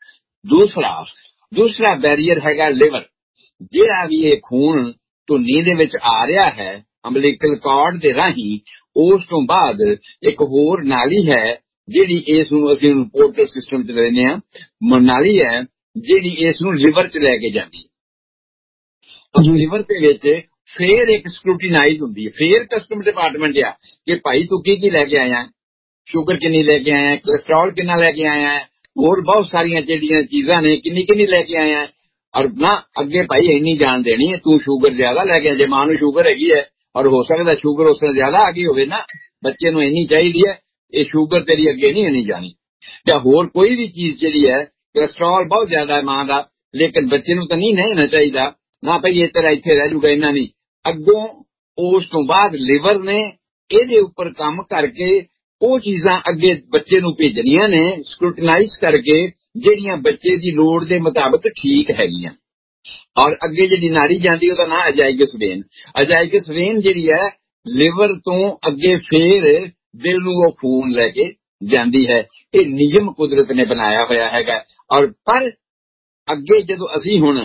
ਦੂਸਰਾ ਬੈਰੀਅਰ ਹੈਗਾ ਲਿਵਰ। ਜਿਹੜਾ ਵੀ ਇਹ ਖੂਨ ਧੁੰਨੀ ਦੇ ਵਿੱਚ ਆ ਰਿਹਾ ਹੈ ਅੰਬਲੀਕਲ ਕਾਰਡ ਦੇ ਰਾਹੀਂ, ਉਸ ਤੋਂ ਬਾਅਦ ਇੱਕ ਹੋਰ ਨਾਲੀ ਹੈ ਜਿਹੜੀ ਇਸ ਨੂੰ ਅਸੀਂ ਪੋਰਟਲ ਸਿਸਟਮ ਚ ਲੈਂਦੇ ਹਾਂ, ਨਾਲੀ ਹੈ ਜਿਹੜੀ ਇਸ ਨੂੰ ਲਿਵਰ ਚ ਲੈ ਕੇ ਜਾਂਦੀ ਹੈ। ਲਿਵਰ ਦੇ ਵਿੱਚ ਫੇਰ ਇੱਕ ਸਕਰੂਟੀਨਾਈਜ਼ ਹੁੰਦੀ ਹੈ, ਫੇਰ ਕਸਟਮ ਡਿਪਾਰਟਮੈਂਟ ਆ ਕਿ ਭਾਈ ਤੂੰ ਕੀ ਲੈ ਕੇ ਆਇਆ, ਸ਼ੂਗਰ ਕਿੰਨੀ ਲੈ ਕੇ ਆਇਆ, ਕੋਲੇਸਟ੍ਰੋਲ ਕਿੰਨਾ ਲੈ ਕੇ ਆਇਆ, ਹੋਰ ਬਹੁਤ ਸਾਰੀਆਂ ਜਿਹੜੀਆਂ ਚੀਜ਼ਾਂ ਨੇ ਕਿੰਨੀ ਲੈ ਕੇ ਆਇਆ। ਔਰ ਨਾ ਅੱਗੇ ਭਾਈ ਇੰਨੀ ਜਾਣ ਦੇਣੀ ਹੈ, ਤੂੰ ਸ਼ੂਗਰ ਜ਼ਿਆਦਾ ਲੈ ਕੇ, ਜੇ ਮਾਂ ਨੂੰ ਸ਼ੂਗਰ ਹੈਗੀ ਹੈ ਔਰ ਹੋ ਸਕਦਾ ਸ਼ੂਗਰ ਉਸ ਤੋਂ ਜ਼ਿਆਦਾ ਆ ਗਈ ਹੋਵੇ ਨਾ, ਬੱਚੇ ਨੂੰ ਇੰਨੀ ਚਾਹੀਦੀ ਹੈ, ਇਹ ਸ਼ੂਗਰ ਤੇਰੀ ਅੱਗੇ ਨਹੀਂ ਇੰਨੀ ਜਾਣੀ। ਜਾਂ ਹੋਰ ਕੋਈ ਵੀ ਚੀਜ਼ ਜਿਹੜੀ ਹੈ, ਕੋਲੇਸਟ੍ਰੋਲ ਬਹੁਤ ਜ਼ਿਆਦਾ ਹੈ ਮਾਂ ਦਾ, ਲੇਕਿਨ ਬੱਚੇ ਨੂੰ ਤਾਂ ਨਹੀਂ ਹੋਣਾ ਚਾਹੀਦਾ ਨਾ ਭਾਈ ਇਹ ਤਰ੍ਹਾਂ ਇੱਥੇ ਰਹਿ ਜੂਗਾ ਇੰਨਾ ਨਹੀਂ। ਅੱਗੋਂ ਉਸ ਤੋਂ ਬਾਅਦ ਲਿਵਰ ਨੇ ਇਹਦੇ ਉੱਪਰ ਕੰਮ ਕਰਕੇ ਉਹ ਚੀਜ਼ਾਂ ਅੱਗੇ ਬੱਚੇ ਨੂੰ ਭੇਜਣੀਆਂ ਨੇ ਸਕਰੂਟਨਾਈਜ਼ ਕਰਕੇ ਜਿਹੜੀਆਂ ਬੱਚੇ ਦੀ ਲੋੜ ਦੇ ਮੁਤਾਬਕ ਠੀਕ ਹੈਗੀਆਂ। ਔਰ ਅੱਗੇ ਜਿਹੜੀ ਨਾੜੀ ਜਾਂਦੀ ਉਹਦਾ ਨਾਂ ਅਜਾਈਗਸ ਵੇਨ। ਅਜਾਈਗਸ ਵੇਨ ਜਿਹੜੀ ਹੈ ਲਿਵਰ ਤੋਂ ਅੱਗੇ ਫੇਰ ਦਿਲ ਨੂੰ ਉਹ ਖੂਨ ਲੈ ਕੇ ਜਾਂਦੀ ਹੈ। ਇਹ ਨਿਯਮ ਕੁਦਰਤ ਨੇ ਬਣਾਇਆ ਹੋਇਆ ਹੈਗਾ। ਔਰ ਪਰ ਅੱਗੇ ਜਦੋਂ ਅਸੀਂ ਹੁਣ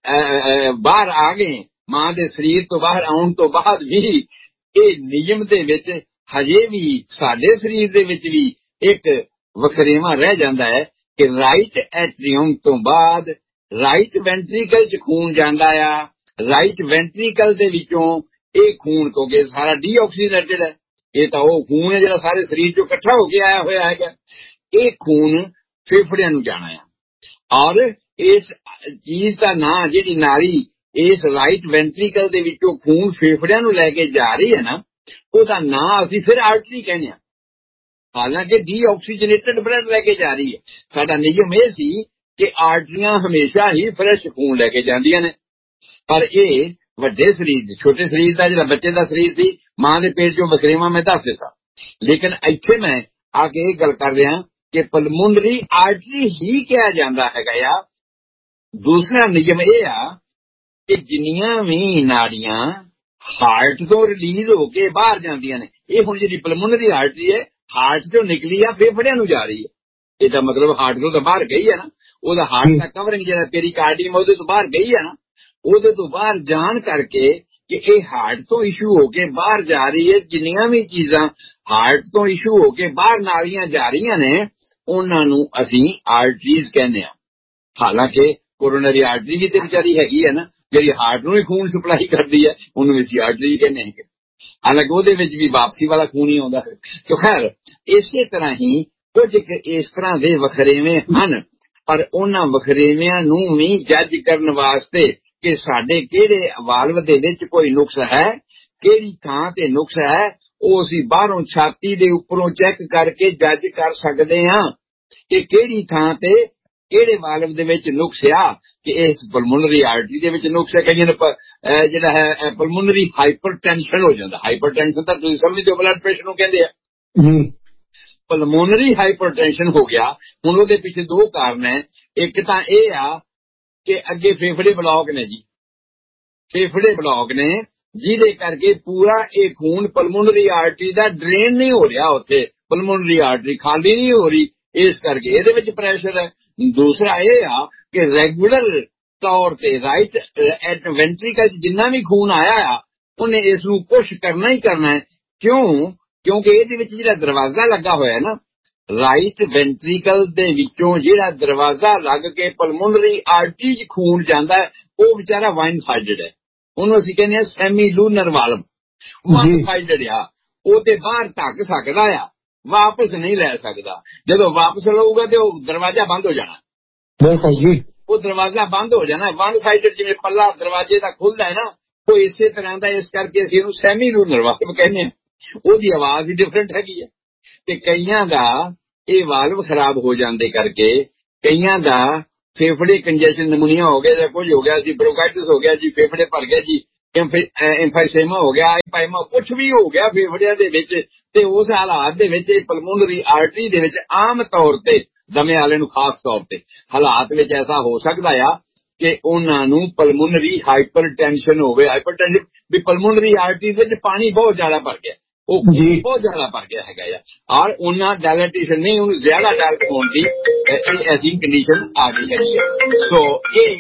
ਬਾਹਰ ਆ ਗਏ, ਮਾਂ ਦੇ ਸਰੀਰ ਤੋਂ ਬਾਹਰ ਆਉਣ ਤੋਂ ਬਾਅਦ ਵੀ ਇਹ ਨਿਯਮ ਦੇ ਵਿੱਚ ਹਜੇ ਵੀ ਸਾਡੇ ਸਰੀਰ ਦੇ ਵਿੱਚ ਵੀ ਇੱਕ ਵਖਰੇਵਾਂ ਰਹਿ ਜਾਂਦਾ ਹੈ ਕਿ ਰਾਈਟ ਐਟਰੀਅਮ ਤੋਂ ਬਾਅਦ ਰਾਈਟ ਵੈਂਟਰੀਕਲ ਚ ਖੂਨ ਜਾਂਦਾ ਆ। ਰਾਈਟ ਵੈਂਟਰੀਕਲ ਦੇ ਵਿੱਚੋਂ ਇਹ ਖੂਨ, ਕਿਉਂਕਿ ਸਾਰਾ ਡੀਆਕਸੀਜਨੇਟਡ ਹੈ, ਇਹ ਤਾਂ ਉਹ ਖੂਨ ਹੈ ਜਿਹੜਾ ਸਾਰੇ ਸਰੀਰ ਚੋਂ ਇਕੱਠਾ ਹੋ ਕੇ ਆਇਆ ਹੋਇਆ ਹੈਗਾ, ਇਹ ਖੂਨ ਫੇਫੜਿਆਂ ਨੂੰ ਜਾਣਾ ਆ। ਔਰ ਇਸ ਚੀਜ਼ ਦਾ ਨਾਂ, ਜਿਹੜੀ ਨਾੜੀ ਇਸ ਰਾਈਟ ਵੈਂਟਰੀਕਲ ਦੇ ਵਿੱਚੋਂ ਖੂਨ ਫੇਫੜਿਆਂ ਨੂੰ ਲੈ ਕੇ ਜਾ ਰਹੀ ਹੈ ਨਾ, ਉਹਦਾ ਨਾਂ ਅਸੀਂ ਫਿਰ ਆਰਟਰੀ ਕਹਿੰਦੇ ਹਾਂ, ਹਾਲਾਂਕਿ ਡੀਆਕਸੀਜਨੇਟਡ ਬਲੱਡ ਲੈ ਕੇ ਜਾ ਰਹੀ ਹੈ। ਸਾਡਾ ਨਿਯਮ ਇਹ ਸੀ ਕਿ ਆਰਟਰੀਆਂ ਹਮੇਸ਼ਾ ਹੀ ਫਰੈਸ਼ ਖੂਨ ਲੈ ਕੇ ਜਾਂਦੀਆਂ ਨੇ, ਪਰ ਇਹ ਵੱਡੇ ਸਰੀਰ, ਛੋਟੇ ਸਰੀਰ ਦਾ ਜਿਹੜਾ ਬੱਚੇ ਦਾ ਸਰੀਰ ਸੀ, ਮਾਂ ਦੇ ਪੇਟ ਚੋਂ ਵਖਰੇਵਾਂ ਮੈਂ ਦੱਸ ਦਿੱਤਾ। ਲੇਕਿਨ ਇੱਥੇ ਮੈਂ ਆ ਕੇ ਇਹ ਗੱਲ ਕਰ ਰਿਹਾ ਕਿ ਪਲਮੋਨਰੀ ਆਰਟਰੀ ਹੀ ਕਿਹਾ ਜਾਂਦਾ ਹੈਗਾ ਆ। ਦੂਸਰਾ ਨਿਯਮ ਇਹ ਆ ਕਿ ਜਿੰਨੀਆਂ ਵੀ ਨਾੜੀਆਂ ਹਾਰਟ ਤੋਂ ਰਿਲੀਜ਼ ਹੋ ਕੇ ਬਾਹਰ ਜਾਂਦੀਆਂ ਨੇ, ਇਹ ਹੁਣ ਜਿਹੜੀ ਪਲਮੋਨਰੀ ਆਰਟਰੀ ਹੈ ਹਾਰਟ ਤੋਂ ਨਿਕਲੀ ਆ ਫੇਫੜਿਆਂ ਨੂੰ ਜਾ ਰਹੀ ਹੈ, ਇਹਦਾ ਮਤਲਬ ਹਾਰਟ ਤੋਂ ਤਾਂ ਬਾਹਰ ਗਈ ਹੈ ਨਾ, ਉਹਦਾ ਹਾਰਟ ਦਾ ਕਵਰਿੰਗ ਜਿਹੜਾ ਪੇਰੀਕਾਰਡੀਅਮ ਉਹਦੇ ਤੋਂ ਬਾਹਰ ਗਈ ਹੈ ਨਾ, ਉਹਦੇ ਤੋਂ ਬਾਹਰ ਜਾਣ ਕਰਕੇ ਕਿ ਇਹ ਹਾਰਟ ਤੋਂ ਇਸ਼ੂ ਹੋ ਕੇ ਬਾਹਰ ਜਾ ਰਹੀ ਹੈ। ਜਿੰਨੀਆਂ ਵੀ ਚੀਜ਼ਾਂ ਹਾਰਟ ਤੋਂ ਇਸ਼ੂ ਹੋ ਕੇ ਬਾਹਰ ਨਾਲੀਆਂ ਜਾ ਰਹੀਆਂ ਨੇ ਉਹਨਾਂ ਨੂੰ ਅਸੀਂ ਆਰਟਰੀਜ਼ ਕਹਿੰਦੇ ਹਾਂ। ਹਾਲਾਂਕਿ ਕੋਰੋਨਰੀ ਆਰਟਰੀ ਵੀ ਤੇ ਵਿਚਾਰੀ ਹੈਗੀ ਹੈ ਨਾ, ਜਿਹੜੀ ਹਾਰਟ ਨੂੰ ਹੀ ਖੂਨ ਸਪਲਾਈ ਕਰਦੀ ਹੈ, ਉਹਨੂੰ ਅਸੀਂ ਆਰਟਰੀ ਕਹਿੰਦੇ ਹਾਂ। ਹਾਲਾਂਕਿ ਉਹਦੇ ਵਿੱਚ ਵੀ ਵਾਪਸੀ ਵਾਲਾ ਖੂਨ ਹੀ ਆਉਂਦਾ ਹੈ। ਤੇ ਖੈਰ ਇਸੇ ਤਰ੍ਹਾਂ ਹੀ ਕੁਝ ਇਸ ਤਰ੍ਹਾਂ ਦੇ ਵਖਰੇਵੇਂ ਹਨ, ਪਰ ਉਹਨਾਂ ਵਖਰੇਵਿਆਂ ਨੂੰ ਵੀ ਜੱਜ ਕਰਨ ਵਾਸਤੇ ਕਿ ਸਾਡੇ ਕਿਹੜੇ ਵਾਲਵ ਦੇ ਵਿੱਚ ਕੋਈ ਨੁਕਸ ਹੈ, ਕਿਹੜੀ ਥਾਂ ਤੇ ਨੁਕਸ ਹੈ, ਉਹ ਅਸੀਂ ਬਾਹਰੋਂ ਛਾਤੀ ਦੇ ਉੱਪਰੋਂ ਚੈੱਕ ਕਰਕੇ ਜੱਜ ਕਰ ਸਕਦੇ ਹਾਂ ਕਿ ਕਿਹੜੀ ਥਾਂ ਤੇ ਕਿਹੜੇ ਵਾਲਵ ਦੇ ਵਿੱਚ ਨੁਕਸ ਆ, ਕਿ ਇਸ ਪਲਮੋਨਰੀ ਆਰਟਰੀ ਦੇ ਵਿੱਚ ਨੁਕਸ ਹੈ। ਕਈਆਂ ਨੂੰ ਜਿਹੜਾ ਹੈ ਪਲਮੋਨਰੀ ਹਾਈਪਰਟੈਂਸ਼ਨ ਹੋ ਜਾਂਦਾ। ਹਾਈਪਰਟੈਂਸ਼ਨ ਤਾਂ ਤੁਸੀਂ ਸਮਝਦੇ ਹੋ ਬਲੱਡ ਪ੍ਰੈਸ਼ਰ ਨੂੰ ਕਹਿੰਦੇ ਆ। ਪਲਮੋਨਰੀ ਹਾਈਪਰਟੈਂਸ਼ਨ ਹੋ ਗਿਆ। ਹੁਣ ਉਹਦੇ ਪਿੱਛੇ ਦੋ ਕਾਰਨ ਹੈ। ਇੱਕ ਤਾਂ ਇਹ ਆ ਕਿ ਅੱਗੇ ਫੇਫੜੇ ਬਲੌਕ ਨੇ ਜੀ, ਫੇਫੜੇ ਬਲੌਕ ਨੇ ਜਿਹਦੇ ਕਰਕੇ ਪੂਰਾ ਇਹ ਖੂਨ ਪਲਮੋਨਰੀ ਆਰਟਰੀ ਦਾ ਡਰੇਨ ਨਹੀਂ ਹੋ ਰਿਹਾ, ਉੱਥੇ ਪਲਮੋਨਰੀ ਆਰਟਰੀ ਖਾਲੀ ਨਹੀਂ ਹੋ ਰਹੀ, ਇਸ ਕਰਕੇ ਇਹਦੇ ਵਿੱਚ ਪ੍ਰੈਸ਼ਰ ਹੈ। ਦੂਸਰਾ ਇਹ ਆ ਕਿ ਰੈਗੂਲਰ ਤੌਰ ਤੇ ਰਾਈਟ ਵੈਂਟਰੀਕਲ ਜਿੰਨਾ ਵੀ ਖੂਨ ਆਇਆ ਆ ਉਹਨੇ ਇਸ ਨੂੰ ਪੁਸ਼ ਕਰਨਾ ਹੀ ਕਰਨਾ ਹੈ। ਕਿਉਂਕਿ ਇਹਦੇ ਵਿੱਚ ਜਿਹੜਾ ਦਰਵਾਜ਼ਾ ਲੱਗਾ ਹੋਇਆ ਨਾ, ਰਾਈਟ ਵੈਂਟਰੀਕਲ ਦੇ ਵਿੱਚੋਂ ਜਿਹੜਾ ਦਰਵਾਜ਼ਾ ਲੱਗ ਕੇ ਪਲਮੋਨਰੀ ਆਰਟਰੀ 'ਚ ਖੂਨ ਜਾਂਦਾ ਹੈ, ਉਹ ਵਿਚਾਰਾ ਵਾਈਨ ਸਾਈਡਡ ਹੈ, ਉਹਨੂੰ ਅਸੀਂ ਕਹਿੰਦੇ ਹਾਂ semi lunar valve, one sided ਆ, ਉਹ ਤੇ ਬਾਹਰ ਧੱਕ ਸਕਦਾ ਆ, ਵਾਪਸ ਨਹੀਂ ਲੈ ਸਕਦਾ। ਜਦੋਂ ਵਾਪਸ ਲਊਗਾ ਤੇ ਉਹ ਦਰਵਾਜ਼ਾ ਬੰਦ ਹੋ ਜਾਣਾ, ਬਿਲਕੁਲ ਜੀ। ਉਹ ਦਰਵਾਜ਼ਾ ਬੰਦ ਹੋ ਜਾਣਾ, ਵਨ ਸਾਈਡਡ ਜਿਵੇਂ ਪੱਲਾ ਦਰਵਾਜ਼ੇ ਦਾ ਖੁੱਲਦਾ ਹੈ ਨਾ, ਉਹ ਇਸੇ ਤਰ੍ਹਾਂ ਦਾ। ਇਸ ਕਰਕੇ ਅਸੀਂ ਉਹਨੂੰ ਸੈਮੀ ਲੂਨਰ ਵਾਲਵ ਕਹਿੰਦੇ ਹਾਂ। ਉਹਦੀ ਆਵਾਜ਼ ਹੀ ਡਿਫਰੈਂਟ ਹੈਗੀ ਹੈ। ਤੇ ਕਈਆਂ ਦਾ ਇਹ ਵਾਲਵ ਖਰਾਬ ਹੋ ਜਾਂਦੇ ਕਰਕੇ ਕਈਆਂ ਦਾ ਫੇਫੜੇ ਕੰਜੈਸ਼ਨ ਨਮੂਨੀਆ ਹੋ ਗਿਆ ਜਾਂ ਕੁਝ ਹੋ ਗਿਆ ਜੀ, ਬ੍ਰੋਂਕਾਈਟਿਸ ਹੋ ਗਿਆ ਜੀ, ਫੇਫੜੇ ਭਰ ਗਿਆ ਜੀ, ਐਮਫਾਈਸੇਮਾ ਹੋ ਗਿਆ, ਪਾਇਮਾ, ਕੁਛ ਵੀ ਹੋ ਗਿਆ ਫੇਫੜਿਆਂ ਦੇ ਵਿੱਚ। ਤੇ ਉਸ ਹਾਲਾਤ ਦੇ ਵਿੱਚ ਪਲਮੋਨਰੀ ਆਰਟਰੀ ਦੇ ਵਿੱਚ ਆਮ ਤੌਰ ਤੇ ਦਮੇ ਵਾਲੇ ਨੂੰ ਖਾਸ ਤੌਰ ਤੇ ਹਾਲਾਤ ਵਿੱਚ ਐਸਾ ਹੋ ਸਕਦਾ ਆ ਕਿ ਉਹਨਾਂ ਨੂੰ ਪਲਮੋਨਰੀ ਹਾਈਪਰਟੈਂਸ਼ਨ ਹੋਵੇ। ਹਾਈਪਰਟੈਂਸ਼ਨ ਵੀ ਪਲਮੋਨਰੀ ਆਰਟਰੀ ਵਿੱਚ ਪਾਣੀ ਬਹੁਤ ਜ਼ਿਆਦਾ ਭਰ ਗਿਆ, ਉਹ ਬਹੁਤ ਜ਼ਿਆਦਾ ਭਰ ਗਿਆ ਹੈਗਾ ਆ, ਔਰ ਉਹਨਾਂ ਡਾਇਲੇਟੇਸ਼ਨ ਨਹੀਂ, ਉਹਨੂੰ ਜ਼ਿਆਦਾ ਡਾਇਲਟ ਹੋਣ ਦੀ ਇਹ ਐਸੀ ਕੰਡੀਸ਼ਨ ਆ ਗਈ ਹੈਗੀ ਹੈ। ਸੋ ਇਹ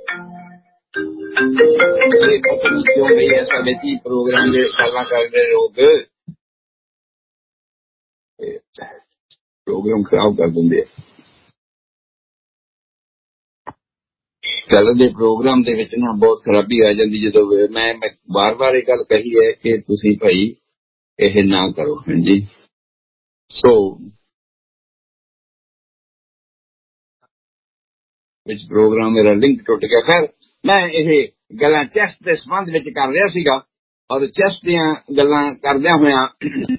ਪਤਾ ਨਹੀਂ ਕਿਉਂ ਬਈ ਐਸਾ ਵਿੱਚ ਪ੍ਰੋਗਰਾਮ ਦੇ ਗੱਲਾਂ ਕਰਦੇ ਲੋਕ ਪ੍ਰੋਗਰਾਮ ਖਰਾਬ ਕਰ ਦਿੰਦੇ ਆ। ਕੱਲ ਦੇ ਪ੍ਰੋਗਰਾਮ ਦੇ ਵਿੱਚ ਨਾ ਬਹੁਤ ਖਰਾਬੀ ਆ ਜਾਂਦੀ ਜਦੋਂ ਮੈਂ ਵਾਰ-ਵਾਰ ਇਹ ਗੱਲ ਕਹੀ ਹੈ ਕਿ ਤੁਸੀਂ ਭਾਈ ਇਹ ਨਾ ਕਰੋ। ਹਾਂਜੀ, ਸੋ ਵਿੱਚ ਪ੍ਰੋਗਰਾਮ ਮੇਰਾ ਲਿੰਕ ਟੁੱਟ ਗਿਆ। ਖੈਰ ਮੈਂ ਇਹ ਗੱਲਾਂ ਚੈਸਟ ਦੇ ਸੰਬੰਧ ਵਿੱਚ ਕਰ ਰਿਹਾ ਸੀਗਾ, ਔਰ ਚੈਸਟ ਦੀਆਂ ਗੱਲਾਂ ਕਰਦਿਆਂ ਹੋਇਆਂ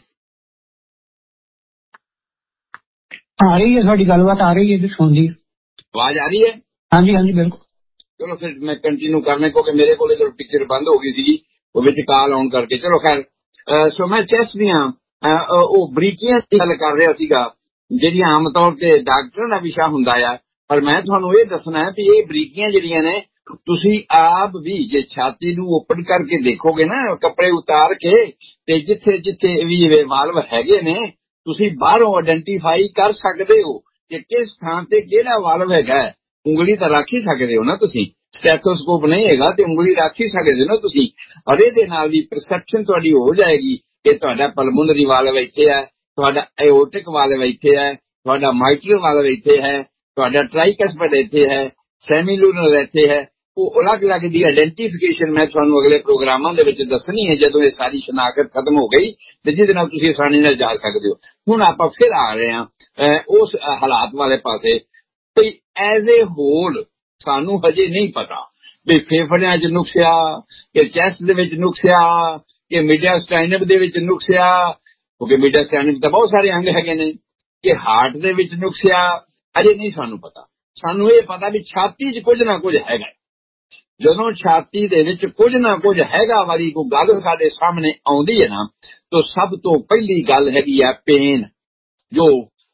ਆ ਰਹੀ ਹੈ ਸਾਡੀ ਗੱਲਬਾਤ, ਆ ਰਹੀ ਹੈ ਸੁਣਦੀ, ਆਵਾਜ਼ ਆ ਰਹੀ ਹੈ? ਹਾਂਜੀ ਹਾਂਜੀ ਬਿਲਕੁਲ। ਚਲੋ ਫਿਰ ਮੈਂ ਕੰਟੀਨਿਊ ਕਰਨਾ, ਕਿਉਂਕਿ ਮੇਰੇ ਕੋਲ ਜਦੋਂ ਪਿਕਚਰ ਬੰਦ ਹੋ ਗਈ ਸੀਗੀ ਉਹ ਵਿੱਚ ਕਾਲ ਆਉਣ ਕਰਕੇ। ਚਲੋ ਖੈਰ, ਸੋ ਮੈਂ ਚੈਸਟ ਦੀਆਂ ਉਹ ਬਰੀਕੀਆਂ ਦੀ ਗੱਲ ਕਰ ਰਿਹਾ ਸੀਗਾ, ਜਿਹੜੀਆਂ ਆਮ ਤੌਰ ਤੇ ਡਾਕਟਰਾਂ ਦਾ ਵਿਸ਼ਾ ਹੁੰਦਾ ਆ। ਪਰ ਮੈਂ ਤੁਹਾਨੂੰ ਇਹ ਦੱਸਣਾ ਹੈ ਵੀ ਇਹ ਬਰੀਕੀਆਂ ਜਿਹੜੀਆਂ ਨੇ, ਤੁਸੀਂ ਆਪ ਵੀ ਜੇ ਛਾਤੀ ਨੂੰ ਓਪਨ ਕਰਕੇ ਦੇਖੋਗੇ ਨਾ, ਕੱਪੜੇ ਉਤਾਰ ਕੇ, ਤੇ ਜਿੱਥੇ ਜਿੱਥੇ ਵੀ ਵਾਲਵ ਹੈਗੇ ਨੇ ਤੁਸੀਂ ਬਾਹਰੋਂ ਆਇਡੈਂਟੀਫਾਈ ਕਰ ਸਕਦੇ ਹੋ ਕਿ ਕਿਸ ਥਾਂ ਤੇ ਕਿਹੜਾ ਵਾਲਵ ਹੈਗਾ। ਉਂਗਲੀ ਤਾਂ ਰੱਖ ਹੀ ਸਕਦੇ ਹੋ ਨਾ ਤੁਸੀਂ, ਸਟੈਥੋਸਕੋਪ ਨਹੀਂ ਹੈਗਾ ਤੇ ਉਂਗਲੀ ਰੱਖ ਹੀ ਸਕਦੇ ਹੋ ਨਾ ਤੁਸੀਂ, ਔਰ ਇਹਦੇ ਨਾਲ ਵੀ ਪਰਸੈਪਸ਼ਨ ਤੁਹਾਡੀ ਹੋ ਜਾਏਗੀ ਕਿ ਤੁਹਾਡਾ ਪਲਮੋਨਰੀ ਵਾਲਵ ਇੱਥੇ ਹੈ, ਤੁਹਾਡਾ ਐਓਰਟਿਕ ਵਾਲਵ ਇੱਥੇ ਹੈ, ਤੁਹਾਡਾ ਮਾਈਟਰਲ ਵਾਲਵ ਇੱਥੇ ਹੈ, ਤੁਹਾਡਾ ਟ੍ਰਾਈਕਸਪਿਡ ਇੱਥੇ ਹੈ, ਸੈਮੀਲੂਨਰ ਇੱਥੇ ਹੈ। ਉਹ ਅਲੱਗ-ਅਲੱਗ ਦੀ ਆਇਡੈਂਟੀਫਿਕੇਸ਼ਨ ਮੈਂ ਤੁਹਾਨੂੰ ਅਗਲੇ ਪ੍ਰੋਗਰਾਮਾਂ ਦੇ ਵਿੱਚ ਦੱਸਣੀ ਹੈ, ਜਦੋਂ ਇਹ ਸਾਰੀ ਸ਼ਨਾਖਤ ਖਤਮ ਹੋ ਗਈ ਤੇ ਜਿਹਦੇ ਨਾਲ ਤੁਸੀਂ ਆਸਾਨੀ ਨਾਲ ਜਾ ਸਕਦੇ ਹੋ। ਹੁਣ ਆਪਾਂ ਫਿਰ ਆ ਰਹੇ ਹਾਂ ਉਸ ਹਾਲਾਤ ਵਾਲੇ ਪਾਸੇ ਵੀ ਐਜ਼ ਏ ਹੋਲ ਸਾਨੂੰ ਹਜੇ ਨਹੀਂ ਪਤਾ ਵੀ ਫੇਫੜਿਆਂ 'ਚ ਨੁਕਸਿਆ ਕਿ ਚੈਸਟ ਦੇ ਵਿੱਚ ਨੁਕਸਿਆ ਕਿ ਮੀਡੀਆਸਟਾਈਨਮ ਦੇ ਵਿੱਚ ਨੁਕਸਿਆ, ਕਿਉਂਕਿ ਮੀਡੀਆਸਟਾਈਨਮ ਤਾਂ ਬਹੁਤ ਸਾਰੇ ਅੰਗ ਹੈਗੇ ਨੇ, ਕਿ ਹਾਰਟ ਦੇ ਵਿੱਚ ਨੁਕਸਿਆ, ਅਜੇ ਨਹੀਂ ਸਾਨੂੰ ਪਤਾ। ਸਾਨੂੰ ਇਹ ਪਤਾ ਵੀ ਛਾਤੀ 'ਚ ਕੁਝ ਨਾ ਕੁਝ ਹੈਗਾ। ਜਦੋਂ ਛਾਤੀ ਦੇ ਵਿੱਚ ਕੁਝ ਨਾ ਕੁਝ ਹੈਗਾ ਵਾਲੀ ਕੋਈ ਗੱਲ ਸਾਡੇ ਸਾਹਮਣੇ ਆਉਂਦੀ ਹੈ ਨਾ, ਤਾਂ ਸਭ ਤੋਂ ਪਹਿਲੀ ਗੱਲ ਹੈਗੀ ਆ ਪੇਨ, ਜੋ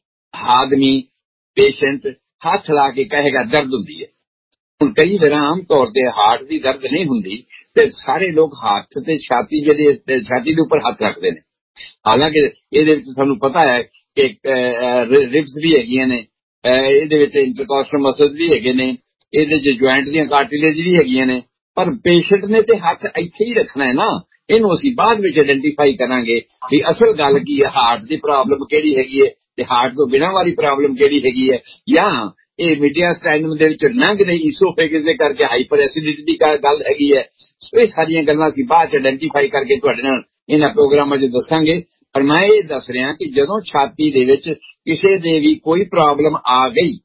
ਆਦਮੀ ਪੇਸ਼ੈਂਟ ਹੱਥ ਲਾ ਕੇ ਕਹੇਗਾ ਦਰਦ ਹੁੰਦੀ ਹੈ। ਹੁਣ ਕਈ ਵਾਰ ਆਮ ਤੌਰ ਤੇ ਹਾਰਟ ਦੀ ਦਰਦ ਨਹੀਂ ਹੁੰਦੀ ਤੇ ਸਾਰੇ ਲੋਕ ਹੱਥ ਤੇ ਛਾਤੀ ਜਿਹੜੇ ਛਾਤੀ ਦੇ ਉੱਪਰ ਹੱਥ ਰੱਖਦੇ ਨੇ। ਹਾਲਾਂਕਿ ਇਹਦੇ ਵਿੱਚ ਤੁਹਾਨੂੰ ਪਤਾ ਹੈ ਕਿ ਰਿਬਸ ਵੀ ਹੈਗੀਆਂ ਨੇ, ਇਹਦੇ ਵਿੱਚ ਇੰਟਰਕੋਸਟਲ ਮਸਲਸ ਵੀ ਹੈਗੇ ਨੇ, ਇਹਦੇ 'ਚ ਜੁਆਇੰਟ ਦੀਆਂ ਕਾਰਟਿਲੇਜ ਵੀ ਹੈਗੀਆਂ ਨੇ। ਪਰ ਪੇਸ਼ੈਂਟ ਨੇ ਤੇ ਹੱਥ ਇੱਥੇ ਹੀ ਰੱਖਣਾ ਹੈ ਨਾ, ਇਹਨੂੰ ਅਸੀਂ ਬਾਅਦ ਵਿੱਚ ਆਇਡੈਂਟੀਫਾਈ ਕਰਾਂਗੇ ਵੀ ਅਸਲ ਗੱਲ ਕੀ ਹੈ, ਹਾਰਟ ਦੀ ਪ੍ਰੋਬਲਮ ਕਿਹੜੀ ਹੈਗੀ ਹੈ ਤੇ ਹਾਰਟ ਤੋਂ ਬਿਨਾਂ ਵਾਲੀ ਪ੍ਰੋਬਲਮ ਕਿਹੜੀ ਹੈਗੀ ਹੈ, ਜਾਂ ਇਹ ਮੀਡੀਆਸਟਾਈਨਮ ਦੇ ਵਿੱਚ ਨੰਗ ਦੇ ਈਸੋਫੇਗਸ ਦੇ ਕਰਕੇ ਹਾਈਪਰ ਐਸਿਡਿਟੀ ਦੀ ਗੱਲ ਹੈਗੀ ਹੈ। ਇਹ ਸਾਰੀਆਂ ਗੱਲਾਂ ਅਸੀਂ ਬਾਅਦ ਚ ਆਇਡੈਂਟੀਫਾਈ ਕਰਕੇ ਤੁਹਾਡੇ ਨਾਲ ਇਹਨਾਂ ਪ੍ਰੋਗਰਾਮਾਂ 'ਚ ਦੱਸਾਂਗੇ। ਪਰ ਮੈਂ ਇਹ ਦੱਸ ਰਿਹਾ ਕਿ ਜਦੋਂ ਛਾਤੀ ਦੇ ਵਿੱਚ ਕਿਸੇ ਦੇ ਵੀ ਕੋਈ ਪ੍ਰੋਬਲਮ ਆ ਗਈ,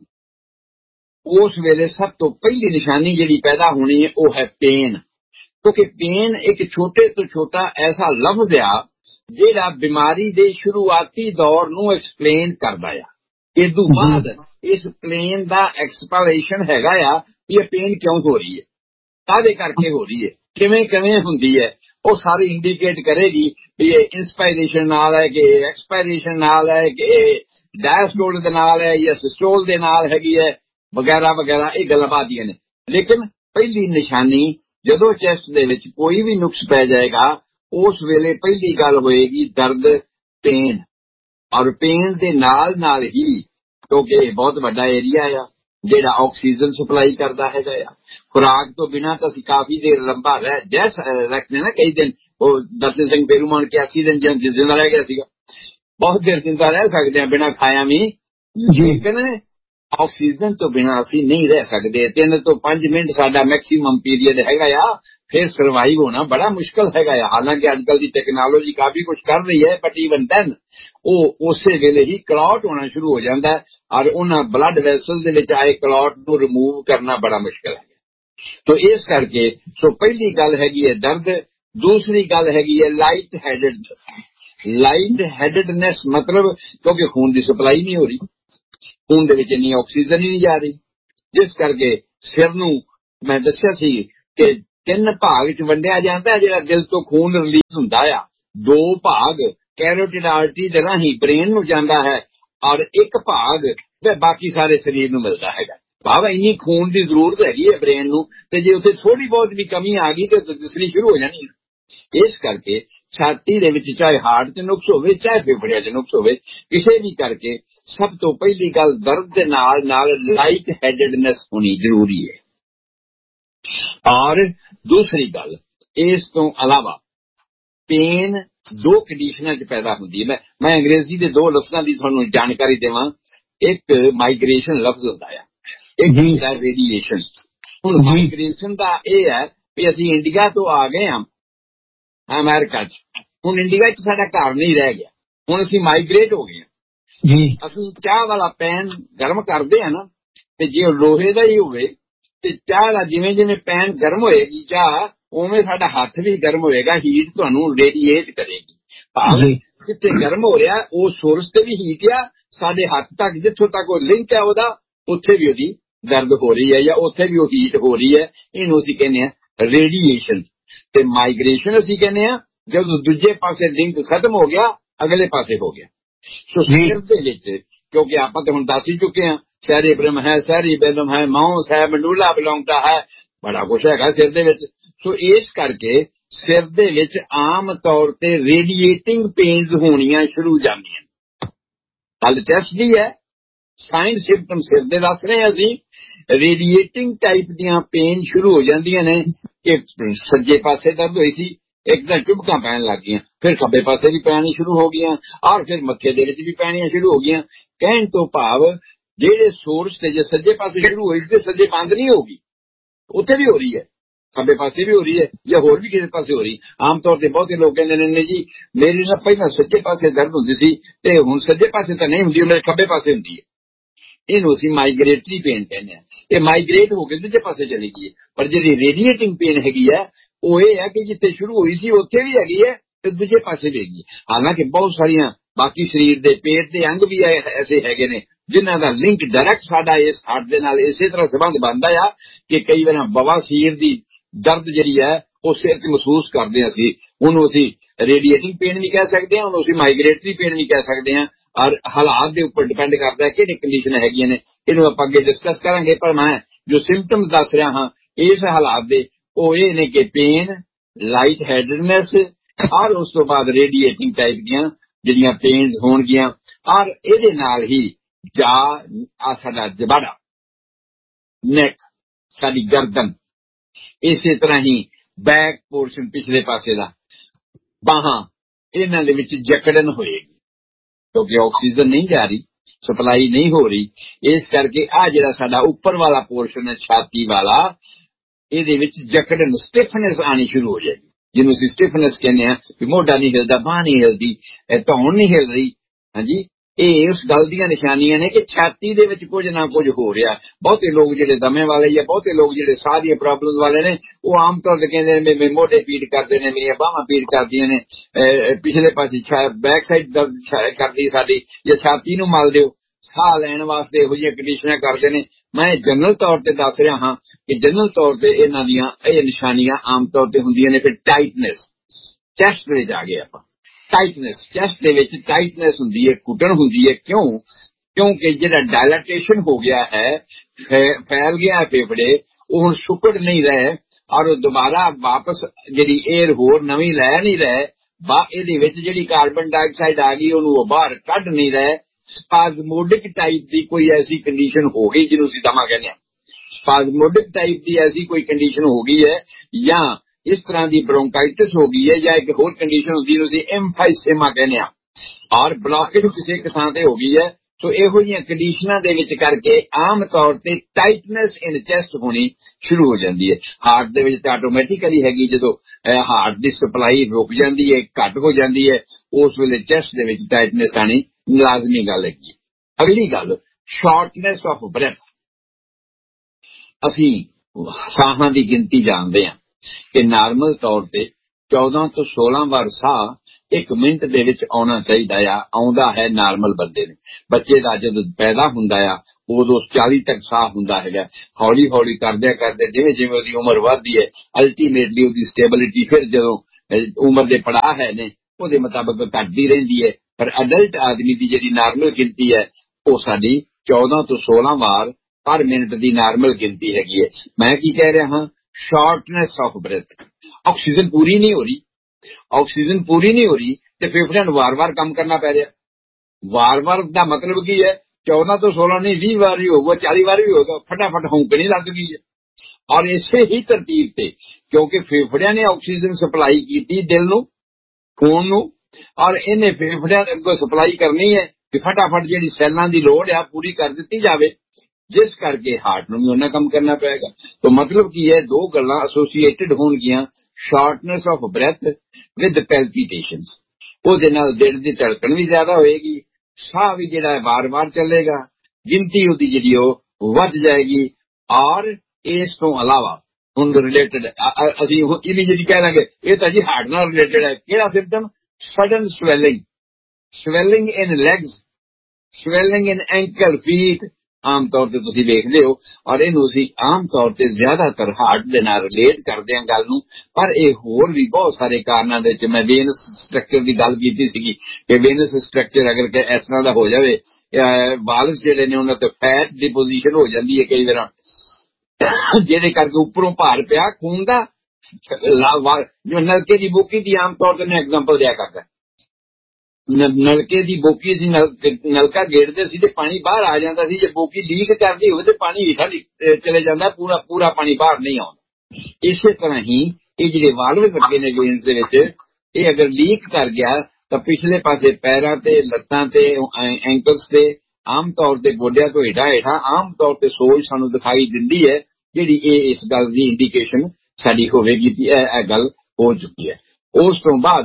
ਉਸ ਵੇਲੇ ਸਭ ਤੋਂ ਪਹਿਲੀ ਨਿਸ਼ਾਨੀ ਜਿਹੜੀ ਪੈਦਾ ਹੋਣੀ ਹੈ ਉਹ ਹੈ ਪੇਨ, ਕਿਉਂਕਿ ਪੇਨ ਇੱਕ ਛੋਟੇ ਤੋਂ ਛੋਟਾ ਐਸਾ ਲਫ਼ਜ਼ ਆ ਜਿਹੜਾ ਬਿਮਾਰੀ ਦੇ ਸ਼ੁਰੂਆਤੀ ਦੌਰ ਨੂੰ ਐਕਸਪਲੇਨ ਕਰਦਾ ਆ। ਇਸ ਤੋਂ ਬਾਅਦ ਇਸ ਪਲੇਨ ਦਾ ਐਕਸਪਲੇਨੇਸ਼ਨ ਹੈਗਾ ਆ ਵੀ ਇਹ ਪੇਨ ਕਿਉਂ ਹੋ ਰਹੀ ਹੈ, ਕਾਹਦੇ ਕਰਕੇ ਹੋ ਰਹੀ ਹੈ, ਕਿਵੇਂ ਹੁੰਦੀ ਹੈ, ਉਹ ਸਾਰੀ ਇੰਡੀਕੇਟ ਕਰੇਗੀ ਵੀ ਇਹ ਇੰਸਪਾਇਰੇਸ਼ਨ ਨਾਲ ਹੈ ਕਿ ਐਕਸਪਾਇਰੇਸ਼ਨ ਨਾਲ ਹੈ ਕਿ ਡਾਇਸਟੋਲ ਦੇ ਨਾਲ ਹੈ ਜਾਂ ਸਿਸਟੋਲ ਦੇ ਨਾਲ ਹੈਗੀ ਹੈ, ਵਗੈਰਾ ਵਗੈਰਾ। ਇਹ ਗੱਲਾਂ ਬਾਦੀਆਂ ਨੇ। ਲੇਕਿਨ ਪਹਿਲੀ ਨਿਸ਼ਾਨੀ ਜਦੋਂ ਚੈਸਟ ਦੇ ਵਿੱਚ ਕੋਈ ਵੀ ਨੁਕਸ ਪੈ ਜਾਏਗਾ, ਉਸ ਵੇਲੇ ਪਹਿਲੀ ਗੱਲ ਹੋਏਗੀ ਦਰਦ, ਪੇਨ, ਔਰ ਪੇਨ ਦੇ ਨਾਲ ਹੀ, ਕਿਉਂਕਿ ਇਹ ਬਹੁਤ ਵੱਡਾ ਏਰੀਆ ਆ ਜਿਹੜਾ ਆਕਸੀਜਨ ਸਪਲਾਈ ਕਰਦਾ ਹੈਗਾ ਆ। ਖੁਰਾਕ ਤੋਂ ਬਿਨਾਂ ਤਾਂ ਅਸੀਂ ਕਾਫੀ ਦੇਰ ਲੰਬਾ ਰੱਖਦੇ ਨਾ, ਕਈ ਦਿਨ ਉਹ ਦਰਸ਼ਨ ਸਿੰਘ ਪੇਰੂਮਾਨ 81 ਦਿਨ ਜਿੰਦਾ ਰਹਿ ਗਿਆ ਸੀਗਾ, ਬਹੁਤ ਦੇਰ ਜਿੰਦਾ ਰਹਿ ਸਕਦੇ ਹਾਂ ਬਿਨਾਂ ਖਾਇਆ ਵੀ, ਲੇਕਿਨ ਆਕਸੀਜਨ ਤੋਂ ਬਿਨਾਂ ਅਸੀਂ ਨਹੀਂ ਰਹਿ ਸਕਦੇ। 3 ਤੋਂ 5 ਮਿੰਟ ਸਾਡਾ ਮੈਕਸੀਮਮ ਪੀਰੀਅਡ ਹੈਗਾ ਆ, फिर सर्वाइव होना बड़ा मुश्किल हैगा। हालांकि अजकल की टेक्नोलॉजी काफी कुछ कर रही है, बट ईवन दैन उस वेले ही क्लॉट होना शुरू हो जाता है और उन्होंने ब्लड वैसल दे विच आए क्लॉट को रिमूव करना बड़ा मुश्किल है। तो इस करके पहली गल हैगी है दर्द, दूसरी गल हैगी है लाइट हैडेडनेस। लाइट हैडेडनेस मतलब क्योंकि खून की सप्लाई नहीं हो रही, खून दे विच इन्नी ऑक्सीजन ही नहीं जा रही, जिस करके सिर नूं मैं दस्सिया सी कि 3 भाग च वंडिया जाता है। जिहड़ा दिल तो खून रिलीज हुंदा आ, 2 भाग कैरोटिड आर्टरी दे राहीं ब्रेन नूं जांदा है और 1 भाग बाकी सारे शरीर नूं मिलदा हैगा। भाव इन्नी खून की जरूरत हैगी है ब्रेन नूं, ते जे उत्थे थोड़ी बहुत भी कमी आ गई तो दिसनी शुरू हो जानी है। इस करके छाती दे विच चाहे हार्ट च नुक्स होवे चाहे फेफड़िया च नुक्स होवे, किसी भी करके सब तो पहली गल दर्द दे नाल नाल लाइट हैडेडनेस होनी जरूरी है। और दूसरी गल इस तो अलावा पेन 2 कंडीशनां च पैदा होंदी है। मैं अंग्रेजी के 2 लफ्जां की तुहानूं जानकारी देवां। एक माइग्रेशन लफ्ज होंदा है, एक होंदा है रेडिएशन। हुण माइग्रेशन का यह है कि असीं इंडिया तो आ गए हैं अमेरिका च, हुण इंडिया च साडा घर नहीं रह गया, हुण असीं माइग्रेट हो गए जी। असीं चाह वाला पैन गर्म करदे हैं ना, ते जे लोहे का ही होवे ते चाह दा जिवें जिवें पैन गर्म होएगी चाह उवें साडा हथ भी गर्म होएगा, हीट तुहानूं रेडिएट करेगी। भाव जिथे गर्म हो रहा वो सोर्स ते भी हीट आ, साडे हथ तक जिथों तक वो लिंक है ओदा उत्थे भी ओदी दर्द हो रही है या उत्थे भी वो हीट हो रही है। इहनूं असीं कहने आ रेडिएशन। ते माइग्रेशन असीं कहने आ जब दूजे पासे लिंक खत्म हो गया अगले पासे हो गया। सो सिर दे विच क्योंकि आपां ते हुण दस ही चुके हैं, सैरेब्रम है, सैरीबेलम है, माउस है, मंडूला बलौंगटा है, बड़ा कुछ हैगा सिर दे विच। सो इस करके सिर दे विच आम तौर ते रेडिएटिंग पेन्स होनियां शुरू जांदियां। गल चैस्ट दी है, साइन सिम्पटम सिर दे दस रहे असीं, रेडिएटिंग टाइप दियां पेन शुरू हो जांदियां ने कि सज्जे पासे दर्द होई सी एकदम चुभकां पैन लग गईयां, फिर खब्बे पासे भी पैनी शुरू हो गईयां और फिर मत्थे दे विच भी पैणियां शुरू हो गईयां। कहण तो भाव जेहड़े सोर्स ते जे सज्जे पासे शुरू होई ते सज्जे बंद नहीं होगी, उत्थे भी हो रही है, खब्बे पासे भी हो रही है या होर भी किसी पासे हो रही। आम तौर पर बहुते लोग कहंदे ने जी मेरी ना पहला सज्जे पासे दर्द हुंदी सी ते हुण सज्जे पासे तां नहीं हुंदी, मेरे खब्बे पासे हुंदी है। इहनूं असीं माइग्रेटरी पेन कहने हैं। ये माइग्रेट होकर दूजे पासे चली गई है, पर जी रेडिएटिंग पेन हैगी है वो ये है कि जिथे शुरू हुई सी उत्थे भी हैगी है ते दूजे पासे भी हैगी। हालांकि बहुत सारियां बाकी शरीर दे पेट दे अंग भी ऐसे हैगे ने जिन्हां दा लिंक डायरैक्ट साडा इस हार्ट दे नाल इसे तरह संबंध बनदा आ कि कई बार बवासीर दी दर्द जिहड़ी है वो सिर च महसूस करदे असीं, ਉਹਨੂੰ ਅਸੀਂ रेडिएटिंग पेन भी कह सकते हैं, ਉਹਨੂੰ ਅਸੀਂ माइग्रेटरी पेन भी कह सकते हैं। और हालात के उपर डिपेंड करता है कि कंडीशन हैगियां ने, इन्हूं आपां अगे डिस्कस करांगे। पर मैं जो सिम्पटम्स दस रहा हाँ इस हालात दे ਉਹ ਇਹ ने कि पेन, लाइट हैडेडनेस और उस तो बाद रेडिएटिंग टाइप दियां ਜਿਹੜੀਆਂ पेन्स होणगियां और ਇਹਦੇ ਨਾਲ ही जा आ साडा जबाड़ा नैक, साडी गर्दन, इसे तरह ही बैक पोर्शन पिछले पासे दा बाहां, इन्हां दे विच जकड़न होएगी क्योंकि ऑक्सीजन नहीं जा रही, सप्लाई नहीं हो रही। इस करके आ जिहड़ा साडा उपर वाला पोर्शन है छाती वाला, इहदे विच जकड़न स्टिफनेस आनी शुरू हो जाएगी, जिन्हों असीं स्टिफनेस कहने हैं कि मोढा नहीं हिलदा, बांह नहीं हिलदी, धौन नहीं हिल रही। हाँ जी, ਇਹ ਉਸ ਗੱਲ ਦੀਆਂ ਨਿਸ਼ਾਨੀਆਂ ਨੇ ਕਿ ਛਾਤੀ ਦੇ ਵਿੱਚ ਕੁਝ ਨਾ ਕੁਝ ਹੋ ਰਿਹਾ। ਬਹੁਤੇ ਲੋਕ ਜਿਹੜੇ ਦਮੇ ਵਾਲੇ ਜਾਂ ਬਹੁਤੇ ਲੋਕ ਜਿਹੜੇ ਸਾਹ ਦੀਆਂ ਪ੍ਰੋਬਲਮ ਵਾਲੇ ਨੇ ਉਹ ਆਮ ਤੌਰ ਤੇ ਕਹਿੰਦੇ ਨੇ ਮੇਰੇ ਮੋਢੇ ਪੀੜ ਕਰਦੇ ਨੇ, ਮੇਰੀਆਂ ਬਾਹਾਂ ਪੀੜ ਕਰਦੀਆਂ ਨੇ, ਪਿਛਲੇ ਪਾਸੇ ਬੈਕ ਸਾਈਡ ਦਰਦ ਕਰਦੀ ਸਾਡੀ, ਜਾਂ ਛਾਤੀ ਨੂੰ ਮਲ ਦਿਓ, ਸਾਹ ਲੈਣ ਵਾਸਤੇ ਇਹੋ ਜਿਹੀਆਂ ਕੰਡੀਸ਼ਨਾਂ ਕਰਦੇ ਨੇ। ਮੈਂ ਜਨਰਲ ਤੌਰ ਤੇ ਦੱਸ ਰਿਹਾ ਹਾਂ ਕਿ ਜਨਰਲ ਤੌਰ ਤੇ ਇਹਨਾਂ ਦੀਆਂ ਇਹ ਨਿਸ਼ਾਨੀਆਂ ਆਮ ਤੌਰ ਤੇ ਹੁੰਦੀਆਂ ਨੇ। ਫਿਰ ਟਾਈਟਨੈਸ, ਚੈਸਟ ਦੇ ਵਿੱਚ ਆ ਗਏ ਆਪਾਂ। टाइटनेस चेस्ट दे विच टाइटनेस हुंदी है, घुटन हुंदी है। क्यों? क्योंकि जिहड़ा डायलाटेशन हो गया है, फैल गया है फेफड़े, वो हुण सुकड़ नहीं रहे और दोबारा वापस जिहड़ी एयर होर नवीं लै नहीं रहे, इहदे विच जिहड़ी कार्बन डाइऑक्साइड आ गई उहनूं वो बाहर कढ नहीं रहे। स्पाजमोडिक टाइप की कोई ऐसी कंडीशन हो गई जिन्हों असीं दमा कहने हैं। स्पाजमोडिक टाइप की ऐसी कोई कंडीशन हो गई है या इस तरह की ब्रोंकाइटिस हो गई है या एक होर कंडीशन होती है एम्फाइसेमा कहने, और ब्लॉकेज किसी किसान से हो गई है ਸੋ ਇਹੋ ਜਿਹੀਆਂ ਕੰਡੀਸ਼ਨਾਂ ਦੇ ਵਿੱਚ ਕਰਕੇ ਆਮ ਤੌਰ ਤੇ ਟਾਈਟਨੈਸ ਇਨ ਚੈਸਟ ਹੋਣੀ ਸ਼ੁਰੂ ਹੋ ਜਾਂਦੀ ਹੈ। ਹਾਰਟ ਦੇ ਵਿੱਚ ਤਾਂ ਆਟੋਮੈਟਿਕਲੀ ਹੈਗੀ, ਜਦੋਂ ਹਾਰਟ ਦੀ ਸਪਲਾਈ ਰੁਕ ਜਾਂਦੀ ਹੈ, ਘੱਟ ਹੋ ਜਾਂਦੀ ਹੈ, ਉਸ ਵੇਲੇ ਚੈਸਟ ਦੇ ਵਿੱਚ ਟਾਈਟਨੈਸ ਆਣੀ ਲਾਜ਼ਮੀ ਗੱਲ ਹੈਗੀ। ਅਗਲੀ ਗੱਲ, ਸ਼ਾਰਟਨੈਸ ਆਫ ਬ੍ਰੈਥ। ਅਸੀਂ ਸਾਹਾਂ ਦੀ ਗਿਣਤੀ ਜਾਣਦੇ ਹਾਂ ਕਿ ਨਾਰਮਲ ਤੌਰ ਤੇ 14 ਤੋਂ 16 ਵਾਰ ਸਾਹ 1 ਮਿੰਟ ਦੇ ਵਿੱਚ ਆਉਣਾ ਚਾਹੀਦਾ ਆ, ਆਉਂਦਾ ਹੈ ਨਾਰਮਲ ਬੰਦੇ ਨੂੰ। ਬੱਚੇ ਦਾ ਜਦੋਂ ਪੈਦਾ ਹੁੰਦਾ ਆ ਉਦੋਂ 40 ਤੱਕ ਸਾਹ ਹੁੰਦਾ ਹੈਗਾ। ਹੌਲੀ ਹੌਲੀ ਕਰਦਿਆਂ ਕਰਦੇ ਜਿਵੇਂ ਜਿਵੇਂ ਉਹਦੀ ਉਮਰ ਵੱਧਦੀ ਹੈ, ਅਲਟੀਮੇਟਲੀ ਉਹਦੀ ਸਟੇਬਿਲਿਟੀ ਫਿਰ ਜਦੋਂ ਉਮਰ ਦੇ ਪੜਾਅ ਹੈ ਨੇ ਉਹਦੇ ਮੁਤਾਬਕ ਘਟਦੀ ਰਹਿੰਦੀ ਹੈ। ਪਰ ਅਡਲਟ ਆਦਮੀ ਦੀ ਜਿਹੜੀ ਨਾਰਮਲ ਗਿਣਤੀ ਹੈ ਉਹ ਸਾਡੀ 14 ਤੋਂ 16 ਵਾਰ ਪਰ ਮਿੰਟ ਦੀ ਨਾਰਮਲ ਗਿਣਤੀ ਹੈਗੀ ਹੈ। ਮੈਂ ਕੀ ਕਹਿ ਰਿਹਾ ਹਾਂ, ਸ਼ਾਰਟਨੈਸ ਆਫ ਬ੍ਰੈਥ। ਆਕਸੀਜਨ ਪੂਰੀ ਨਹੀਂ ਹੋ ਰਹੀ, ਆਕਸੀਜਨ ਪੂਰੀ ਨਹੀਂ ਹੋ ਰਹੀ ਤੇ ਫੇਫੜਿਆਂ ਨੂੰ ਵਾਰ-ਵਾਰ ਕੰਮ ਕਰਨਾ ਪੈ ਰਿਹਾ। ਵਾਰ-ਵਾਰ ਦਾ ਮਤਲਬ ਕੀ ਹੈ, 14 ਤੋਂ 16 ਨਹੀਂ 20 ਵਾਰ ਵੀ ਹੋਊਗਾ, 40 ਵਾਰ ਵੀ ਹੋਊਗਾ, ਫਟਾਫਟ ਹੌਂਕਣੀ ਲੱਗ ਗਈ ਹੈ। ਔਰ ਇਸੇ ਹੀ ਤਰਤੀਬ ਤੇ ਕਿਉਂਕਿ ਫੇਫੜਿਆਂ ਨੇ ਆਕਸੀਜਨ ਸਪਲਾਈ ਕੀਤੀ ਦਿਲ ਨੂੰ, ਖੂਨ ਨੂੰ, ਔਰ ਇਹਨੇ ਫੇਫੜਿਆਂ ਦੇ ਅੱਗੋਂ ਸਪਲਾਈ ਕਰਨੀ ਹੈ ਕਿ ਫਟਾਫਟ ਜਿਹੜੀ ਸੈੱਲਾਂ ਦੀ ਲੋੜ ਆ ਪੂਰੀ ਕਰ ਦਿੱਤੀ ਜਾਵੇ, ਜਿਸ ਕਰਕੇ ਹਾਰਟ ਨੂੰ ਵੀ ਉਹਨਾਂ ਕੰਮ ਕਰਨਾ ਪਏਗਾ। ਤਾਂ ਮਤਲਬ ਕੀ ਹੈ, ਦੋ ਗੱਲਾਂ ਐਸੋਸੀਏਟਡ ਹੋਣਗੀਆਂ, ਸ਼ਾਰਟਨੈਸ ਆਫ ਬ੍ਰੈਥ ਵਿਦ ਪੈਲਪੀਟੇਸ਼ਨਸ। ਉਹਦੇ ਨਾਲ ਦਿਲ ਦੀ ਧੜਕਣ ਵੀ ਜ਼ਿਆਦਾ ਹੋਏਗੀ, ਸਾਹ ਵੀ ਜਿਹੜਾ ਵਾਰ-ਵਾਰ ਚੱਲੇਗਾ, ਗਿਣਤੀ ਉਹਦੀ ਜਿਹੜੀ ਉਹ ਵੱਧ ਜਾਏਗੀ। ਔਰ ਇਸ ਤੋਂ ਇਲਾਵਾ ਹੁਣ ਰਿਲੇਟਡ ਅਸੀਂ ਇਮੀਡੀਏਟਲੀ ਕਹਿ ਦਾਂਗੇ ਇਹ ਤਾਂ ਜੀ ਹਾਰਟ ਨਾਲ ਰਿਲੇਟਡ ਹੈ। ਕਿਹੜਾ ਸਿੰਪਟਮ? ਸਡਨ ਸਵੈਲਿੰਗ, ਸਵੈਲਿੰਗ ਇਨ ਲੈਗਸ, ਸਵੈਲਿੰਗ ਇਨ ਐਂਕਲ, ਫੀਟ। ਆਮ ਤੌਰ ਤੇ ਤੁਸੀਂ ਵੇਖਦੇ ਹੋ, ਔਰ ਇਹਨੂੰ ਅਸੀਂ ਆਮ ਤੌਰ ਤੇ ਜ਼ਿਆਦਾਤਰ ਹਾਰਟ ਦੇ ਨਾਲ ਰਿਲੇਟ ਕਰਦੇ ਹਾਂ ਗੱਲ ਨੂੰ, ਪਰ ਇਹ ਹੋਰ ਵੀ ਬਹੁਤ ਸਾਰੇ ਕਾਰਨਾਂ ਦੇ ਵਿੱਚ। ਮੈਂ ਵੇਨਸ ਸਟਰਕਚਰ ਦੀ ਗੱਲ ਕੀਤੀ ਸੀਗੀ ਕਿ ਵੇਨਸ ਸਟਰਕਚਰ ਅਗਰ ਇਸ ਤਰ੍ਹਾਂ ਦਾ ਹੋ ਜਾਵੇ, ਵਾਲਸ ਜਿਹੜੇ ਨੇ ਉਹਨਾਂ ਤੇ ਫੈਟ ਡਿਪੋਜੀਸ਼ਨ ਹੋ ਜਾਂਦੀ ਹੈ ਕਈ ਵਾਰ, ਜਿਹਦੇ ਕਰਕੇ ਉੱਪਰੋਂ ਭਾਰ ਪਿਆ ਖੂਨ ਦਾ। ਜਿਵੇਂ ਨਲਕੇ ਦੀ ਬੋਕੀ ਦੀ ਆਮ ਤੌਰ ਤੇ ਮੈਂ ਐਗਜ਼ਾਮਪਲ ਦਿਆ ਕਰਦਾ, ਨਲਕੇ ਦੀ ਬੋਕੀ ਸੀ, ਨਲਕਾ ਗੇੜਦੇ ਸੀ ਤੇ ਪਾਣੀ ਬਾਹਰ ਆ ਜਾਂਦਾ ਸੀ। ਜੇ ਬੋਕੀ ਲੀਕ ਕਰਦੀ ਹੋਵੇ ਤੇ ਪਾਣੀ ਹੇਠਾਂ ਚਲੇ ਜਾਂਦਾ, ਪੂਰਾ ਪਾਣੀ ਬਾਹਰ ਨਹੀਂ ਆਉਂਦਾ। ਇਸੇ ਤਰ੍ਹਾਂ ਹੀ ਇਹ ਜਿਹੜੇ ਵਾਲਵ ਲੱਗੇ ਨੇ ਵੇਨਸ ਦੇ ਵਿੱਚ, ਇਹ ਅਗਰ ਲੀਕ ਕਰ ਗਿਆ ਤਾਂ ਪਿਛਲੇ ਪਾਸੇ ਪੈਰਾਂ ਤੇ, ਲੱਤਾਂ ਤੇ, ਐਂਕਲਸ ਤੇ, ਆਮ ਤੌਰ ਤੇ ਗੋਡਿਆਂ ਤੋਂ ਹੇਠਾਂ ਆਮ ਤੌਰ ਤੇ ਸੋਜ ਸਾਨੂੰ ਦਿਖਾਈ ਦਿੰਦੀ ਹੈ, ਜਿਹੜੀ ਇਹ ਇਸ ਗੱਲ ਦੀ ਇੰਡੀਕੇਸ਼ਨ ਸਾਡੀ ਹੋਵੇਗੀ ਕਿ ਇਹ ਗੱਲ ਹੋ ਚੁੱਕੀ ਹੈ। ਉਸ ਤੋਂ ਬਾਅਦ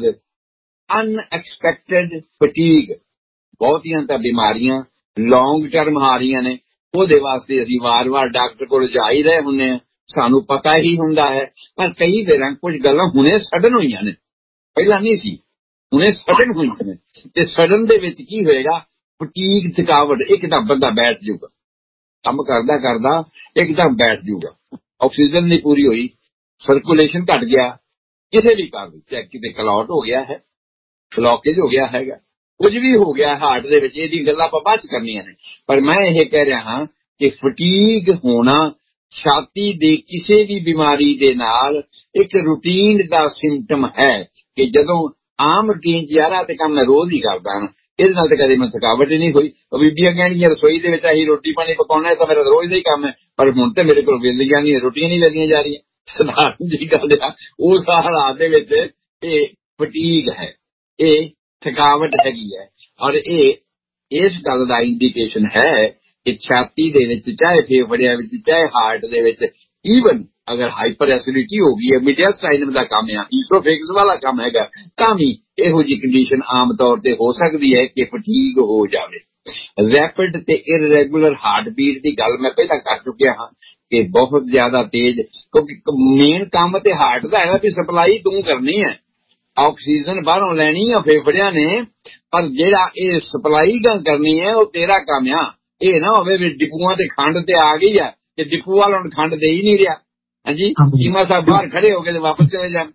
ਅਨਐਕਸਪੈਕਟਡ ਫਟੀਗ। ਬਹੁਤੀਆਂ ਤਾਂ ਬਿਮਾਰੀਆਂ ਲੌਂਗ ਟਰਮ ਆ ਰਹੀਆਂ ਨੇ, ਉਹਦੇ ਵਾਸਤੇ ਅਸੀਂ ਵਾਰ-ਵਾਰ ਡਾਕਟਰ ਕੋਲ ਜਾ ਹੀ ਰਹੇ ਹੁੰਦੇ ਹਾਂ, ਸਾਨੂੰ ਪਤਾ ਹੀ ਹੁੰਦਾ ਹੈ। ਪਰ ਕਈ ਵਾਰ ਕੁਝ ਗੱਲਾਂ ਹੁਣੇ ਸਡਨ ਹੋਈਆਂ ਨੇ, ਪਹਿਲਾਂ ਨਹੀਂ ਸੀ, ਹੁਣੇ ਸਡਨ ਹੋਈਆਂ ਨੇ, ਤੇ ਸਡਨ ਦੇ ਵਿੱਚ ਕੀ ਹੋਏਗਾ, ਫਟੀਗ, ਥਕਾਵਟ, ਇੱਕਦਮ ਬੰਦਾ ਬੈਠ ਜਾਊਗਾ, ਕੰਮ ਕਰਦਾ ਕਰਦਾ ਇੱਕਦਮ ਬੈਠ ਜਾਊਗਾ। ਆਕਸੀਜਨ ਨਹੀਂ ਪੂਰੀ ਹੋਈ, ਸਰਕੂਲੇਸ਼ਨ ਘਟ ਗਿਆ, ਕਿਸੇ ਵੀ ਕਾਰਨ, ਚਾਹੇ ਕਿਤੇ ਕਲੌਟ ਹੋ ਗਿਆ ਹੈ, ਬਲੌਕੇਜ ਹੋ ਗਿਆ ਹੈਗਾ, ਕੁਝ ਵੀ ਹੋ ਗਿਆ ਹਾਰਟ ਦੇ ਵਿੱਚ, ਇਹਦੀ ਗੱਲਾਂ ਆਪਾਂ ਬਾਅਦ ਚ ਕਰਨੀਆਂ ਨੇ। ਪਰ ਮੈਂ ਇਹ ਕਹਿ ਰਿਹਾ ਹਾਂ ਕਿ ਫਟੀਗ ਹੋਣਾ ਛਾਤੀ ਦੇ ਕਿਸੇ ਵੀ ਬਿਮਾਰੀ ਦੇ ਨਾਲ ਇੱਕ ਰੂਟੀਨ ਦਾ ਸਿੰਪਟਮ ਹੈ ਕਿ ਜਦੋਂ ਆਮ ਰੂਟੀਨ ਯਾਰਾ ਤੇ ਕੰਮ ਮੈਂ ਰੋਜ਼ ਹੀ ਕਰਦਾ ਹਾਂ, ਇਹਦੇ ਨਾਲ ਤਾਂ ਕਦੇ ਮੈਂ ਥਕਾਵਟ ਹੀ ਨਹੀਂ ਹੋਈ। ਬੀਬੀਆਂ ਕਹਿਣਗੀਆਂ ਰਸੋਈ ਦੇ ਵਿੱਚ ਅਸੀਂ ਰੋਟੀ ਪਾਣੀ ਪਕਾਉਣਾ ਤਾਂ ਮੇਰਾ ਰੋਜ਼ ਦਾ ਹੀ ਕੰਮ ਹੈ, ਪਰ ਹੁਣ ਤੇ ਮੇਰੇ ਕੋਲ ਵੇਲੀਆਂ ਨਹੀਂ, ਰੋਟੀਆਂ ਨਹੀਂ ਲੱਗੀਆਂ ਜਾ ਰਹੀਆਂ। ਸਧਾਰਨ ਜੀ ਗੱਲ ਆ, ਉਸ ਹਾਲਾਤ ਦੇ ਵਿੱਚ ਇਹ ਫਟੀਗ ਹੈ, ਇਹ ਥਕਾਵਟ ਹੈਗੀ ਹੈ। ਔਰ ਇਹ ਇਸ ਗੱਲ ਦਾ ਇੰਡੀਕੇਸ਼ਨ ਹੈ ਕਿ ਛਾਤੀ ਦੇ ਵਿੱਚ, ਚਾਹੇ ਫੇਫੜਿਆਂ ਵਿੱਚ, ਚਾਹੇ ਹਾਰਟ ਦੇ ਵਿੱਚ, ਈਵਨ ਅਗਰ ਹਾਈਪਰ ਐਸਿਡਿਟੀ ਹੋ ਗਈ ਹੈ, ਮੀਡੀਆਸਟਾਈਨਮ ਦਾ ਕੰਮ ਆ, ਈਸੋਫੇਗਸ ਵਾਲਾ ਕੰਮ ਹੈਗਾ, ਤਾਂ ਵੀ ਇਹੋ ਜਿਹੀ ਕੰਡੀਸ਼ਨ ਆਮ ਤੌਰ ਤੇ ਹੋ ਸਕਦੀ ਹੈ ਕਿ ਫਟੀਗ ਹੋ ਜਾਵੇ। ਰੈਪਿਡ ਤੇ ਇਰਰੈਗੂਲਰ ਹਾਰਟ ਬੀਟ ਦੀ ਗੱਲ ਮੈਂ ਪਹਿਲਾਂ ਕਰ ਚੁੱਕਿਆ ਹਾਂ ਕਿ ਬਹੁਤ ਜ਼ਿਆਦਾ ਤੇਜ਼, ਕਿਉਂਕਿ ਮੇਨ ਕੰਮ ਤੇ ਹਾਰਟ ਦਾ ਹੈਗਾ ਵੀ ਸਪਲਾਈ ਤੂੰ ਕਰਨੀ ਹੈ, ਆਕਸੀਜਨ ਬਾਹਰੋਂ ਲੈਣੀ ਆ ਫੇਫੜਿਆਂ ਨੇ, ਪਰ ਜਿਹੜਾ ਇਹ ਸਪਲਾਈ ਕਰਨੀ ਹੈ ਉਹ ਤੇਰਾ ਕੰਮ ਆ। ਇਹ ਨਾ ਹੋਵੇ ਵੀ ਡਿਪੂਆਂ ਤੇ ਖੰਡ ਤੇ ਆ ਗਈ ਆ ਤੇ ਡਿਪੂ ਵਾਲਾ ਹੁਣ ਖੰਡ ਦੇ ਹੀ ਨਹੀਂ ਰਿਹਾ। ਹਾਂਜੀ, ਚੀਮਾ ਸਾਹਿਬ ਬਾਹਰ ਖੜੇ ਹੋ ਕੇ ਤੇ ਵਾਪਸ ਚਲੇ ਜਾਣ,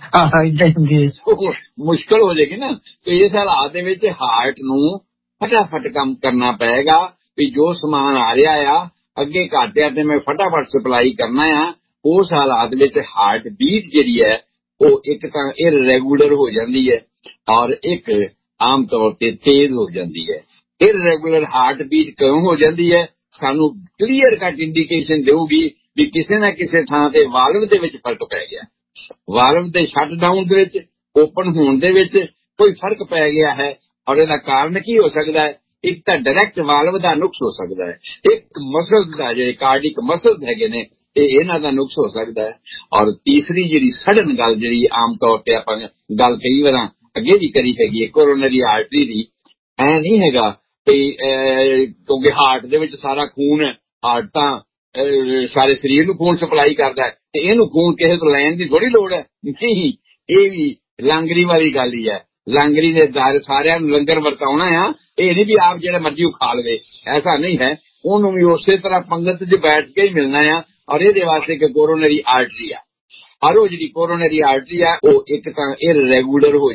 ਮੁਸ਼ਕਲ ਹੋ ਜਾਏਗੀ ਨਾ। ਤੇ ਇਸ ਹਾਲਾਤ ਦੇ ਵਿੱਚ ਹਾਰਟ ਨੂੰ ਫਟਾਫਟ ਕੰਮ ਕਰਨਾ ਪਏਗਾ ਵੀ ਜੋ ਸਮਾਨ ਆ ਰਿਹਾ ਆ ਅੱਗੇ ਘਾਟਿਆ ਤੇ ਮੈਂ ਫਟਾਫਟ ਸਪਲਾਈ ਕਰਨਾ ਆ। ਉਸ ਹਾਲਾਤ ਵਿੱਚ ਹਾਰਟ ਬੀਟ ਜਿਹੜੀ ਹੈ ਉਹ ਇੱਕ ਤਾਂ ਇਰਰੈਗੂਲਰ ਹੋ ਜਾਂਦੀ ਹੈ ਔਰ ਇੱਕ ਆਮ ਤੌਰ ਤੇ ਤੇਜ਼ ਹੋ ਜਾਂਦੀ ਹੈ। ਇਰਰੈਗੂਲਰ ਹਾਰਟ ਬੀਟ ਕਿਉਂ ਹੋ ਜਾਂਦੀ ਹੈ? ਸਾਨੂੰ ਕਲੀਅਰ ਕੱਟ ਇੰਡੀਕੇਸ਼ਨ ਦੇਊਗੀ ਵੀ ਕਿਸੇ ਨਾ ਕਿਸੇ ਥਾਂ ਤੇ ਵਾਲਵ ਦੇ ਵਿੱਚ ਫਰਕ ਪੈ ਗਿਆ, ਵਾਲਵ ਦੇ ਸ਼ਟ ਡਾਊਨ ਦੇ ਵਿੱਚ, ਓਪਨ ਹੋਣ ਦੇ ਵਿੱਚ ਕੋਈ ਫਰਕ ਪੈ ਗਿਆ ਹੈ। ਔਰ ਇਹਦਾ ਕਾਰਨ ਕੀ ਹੋ ਸਕਦਾ ਹੈ ਇੱਕ ਤਾਂ ਡਾਇਰੈਕਟ ਵਾਲਵ ਦਾ ਨੁਕਸ ਹੋ ਸਕਦਾ ਹੈ, ਇੱਕ ਮਸਲਸ ਦਾ ਜਿਹੜੇ ਕਾਰਡਿਕ ਮਸਲਸ ਹੈਗੇ ਨੇ ਇਹਨਾਂ ਦਾ ਨੁਕਸ ਹੋ ਸਕਦਾ ਹੈ। ਔਰ ਤੀਸਰੀ ਜਿਹੜੀ ਸਡਨ ਗੱਲ ਜਿਹੜੀ ਆਮ ਤੌਰ ਤੇ ਆਪਾਂ ਗੱਲ ਕਈ ਵਾਰ ਅੱਗੇ ਵੀ ਕਰੀ ਹੈਗੀ ਹੈ ਕੋਰੋਨਰੀ ਆਰਟਰੀ ਦੀ, ਐ ਨਹੀਂ ਹੈਗਾ ਕਿਉਂਕਿ ਹਾਰਟ ਦੇ ਵਿੱਚ ਸਾਰਾ ਖੂਨ ਹੈ, ਹਾਰਟ ਤਾਂ ਸਾਰੇ ਸਰੀਰ ਨੂੰ ਖੂਨ ਸਪਲਾਈ ਕਰਦਾ ਹੈ ਤੇ ਇਹਨੂੰ ਖੂਨ ਕਿਸੇ ਤੋਂ ਲੈਣ ਦੀ ਥੋੜੀ ਲੋੜ ਹੈ। ਨਹੀਂ, ਇਹ ਵੀ ਲਾਂਗਰੀ ਵਾਲੀ ਗੱਲ ਹੀ ਹੈ। ਲਾਂਗਰੀ ਦੇ ਦਾਰ ਸਾਰਿਆਂ ਨੂੰ ਲੰਗਰ ਵਰਤਾਉਣਾ ਆ, ਇਹ ਨਹੀਂ ਵੀ ਆਪ ਜਿਹੜਾ ਮਰਜ਼ੀ ਖਾ ਲਵੇ, ਐਸਾ ਨਹੀਂ ਹੈ। ਉਹਨੂੰ ਵੀ ਉਸੇ ਤਰ੍ਹਾਂ ਪੰਗਤ 'ਚ ਬੈਠ ਕੇ ਹੀ ਮਿਲਣਾ ਆ। ਔਰ ਇਹਦੇ ਵਾਸਤੇ ਕਿ ਕੋਰੋਨਰੀ ਆਰਟਰੀ ਆ, ਔਰ ਉਹ ਜਿਹੜੀ ਕੋਰੋਨਰੀ ਆਰਟਰੀ ਆ ਉਹ ਇੱਕ ਤਾਂ ਇਰਰੈਗੂਲਰ ਹੋ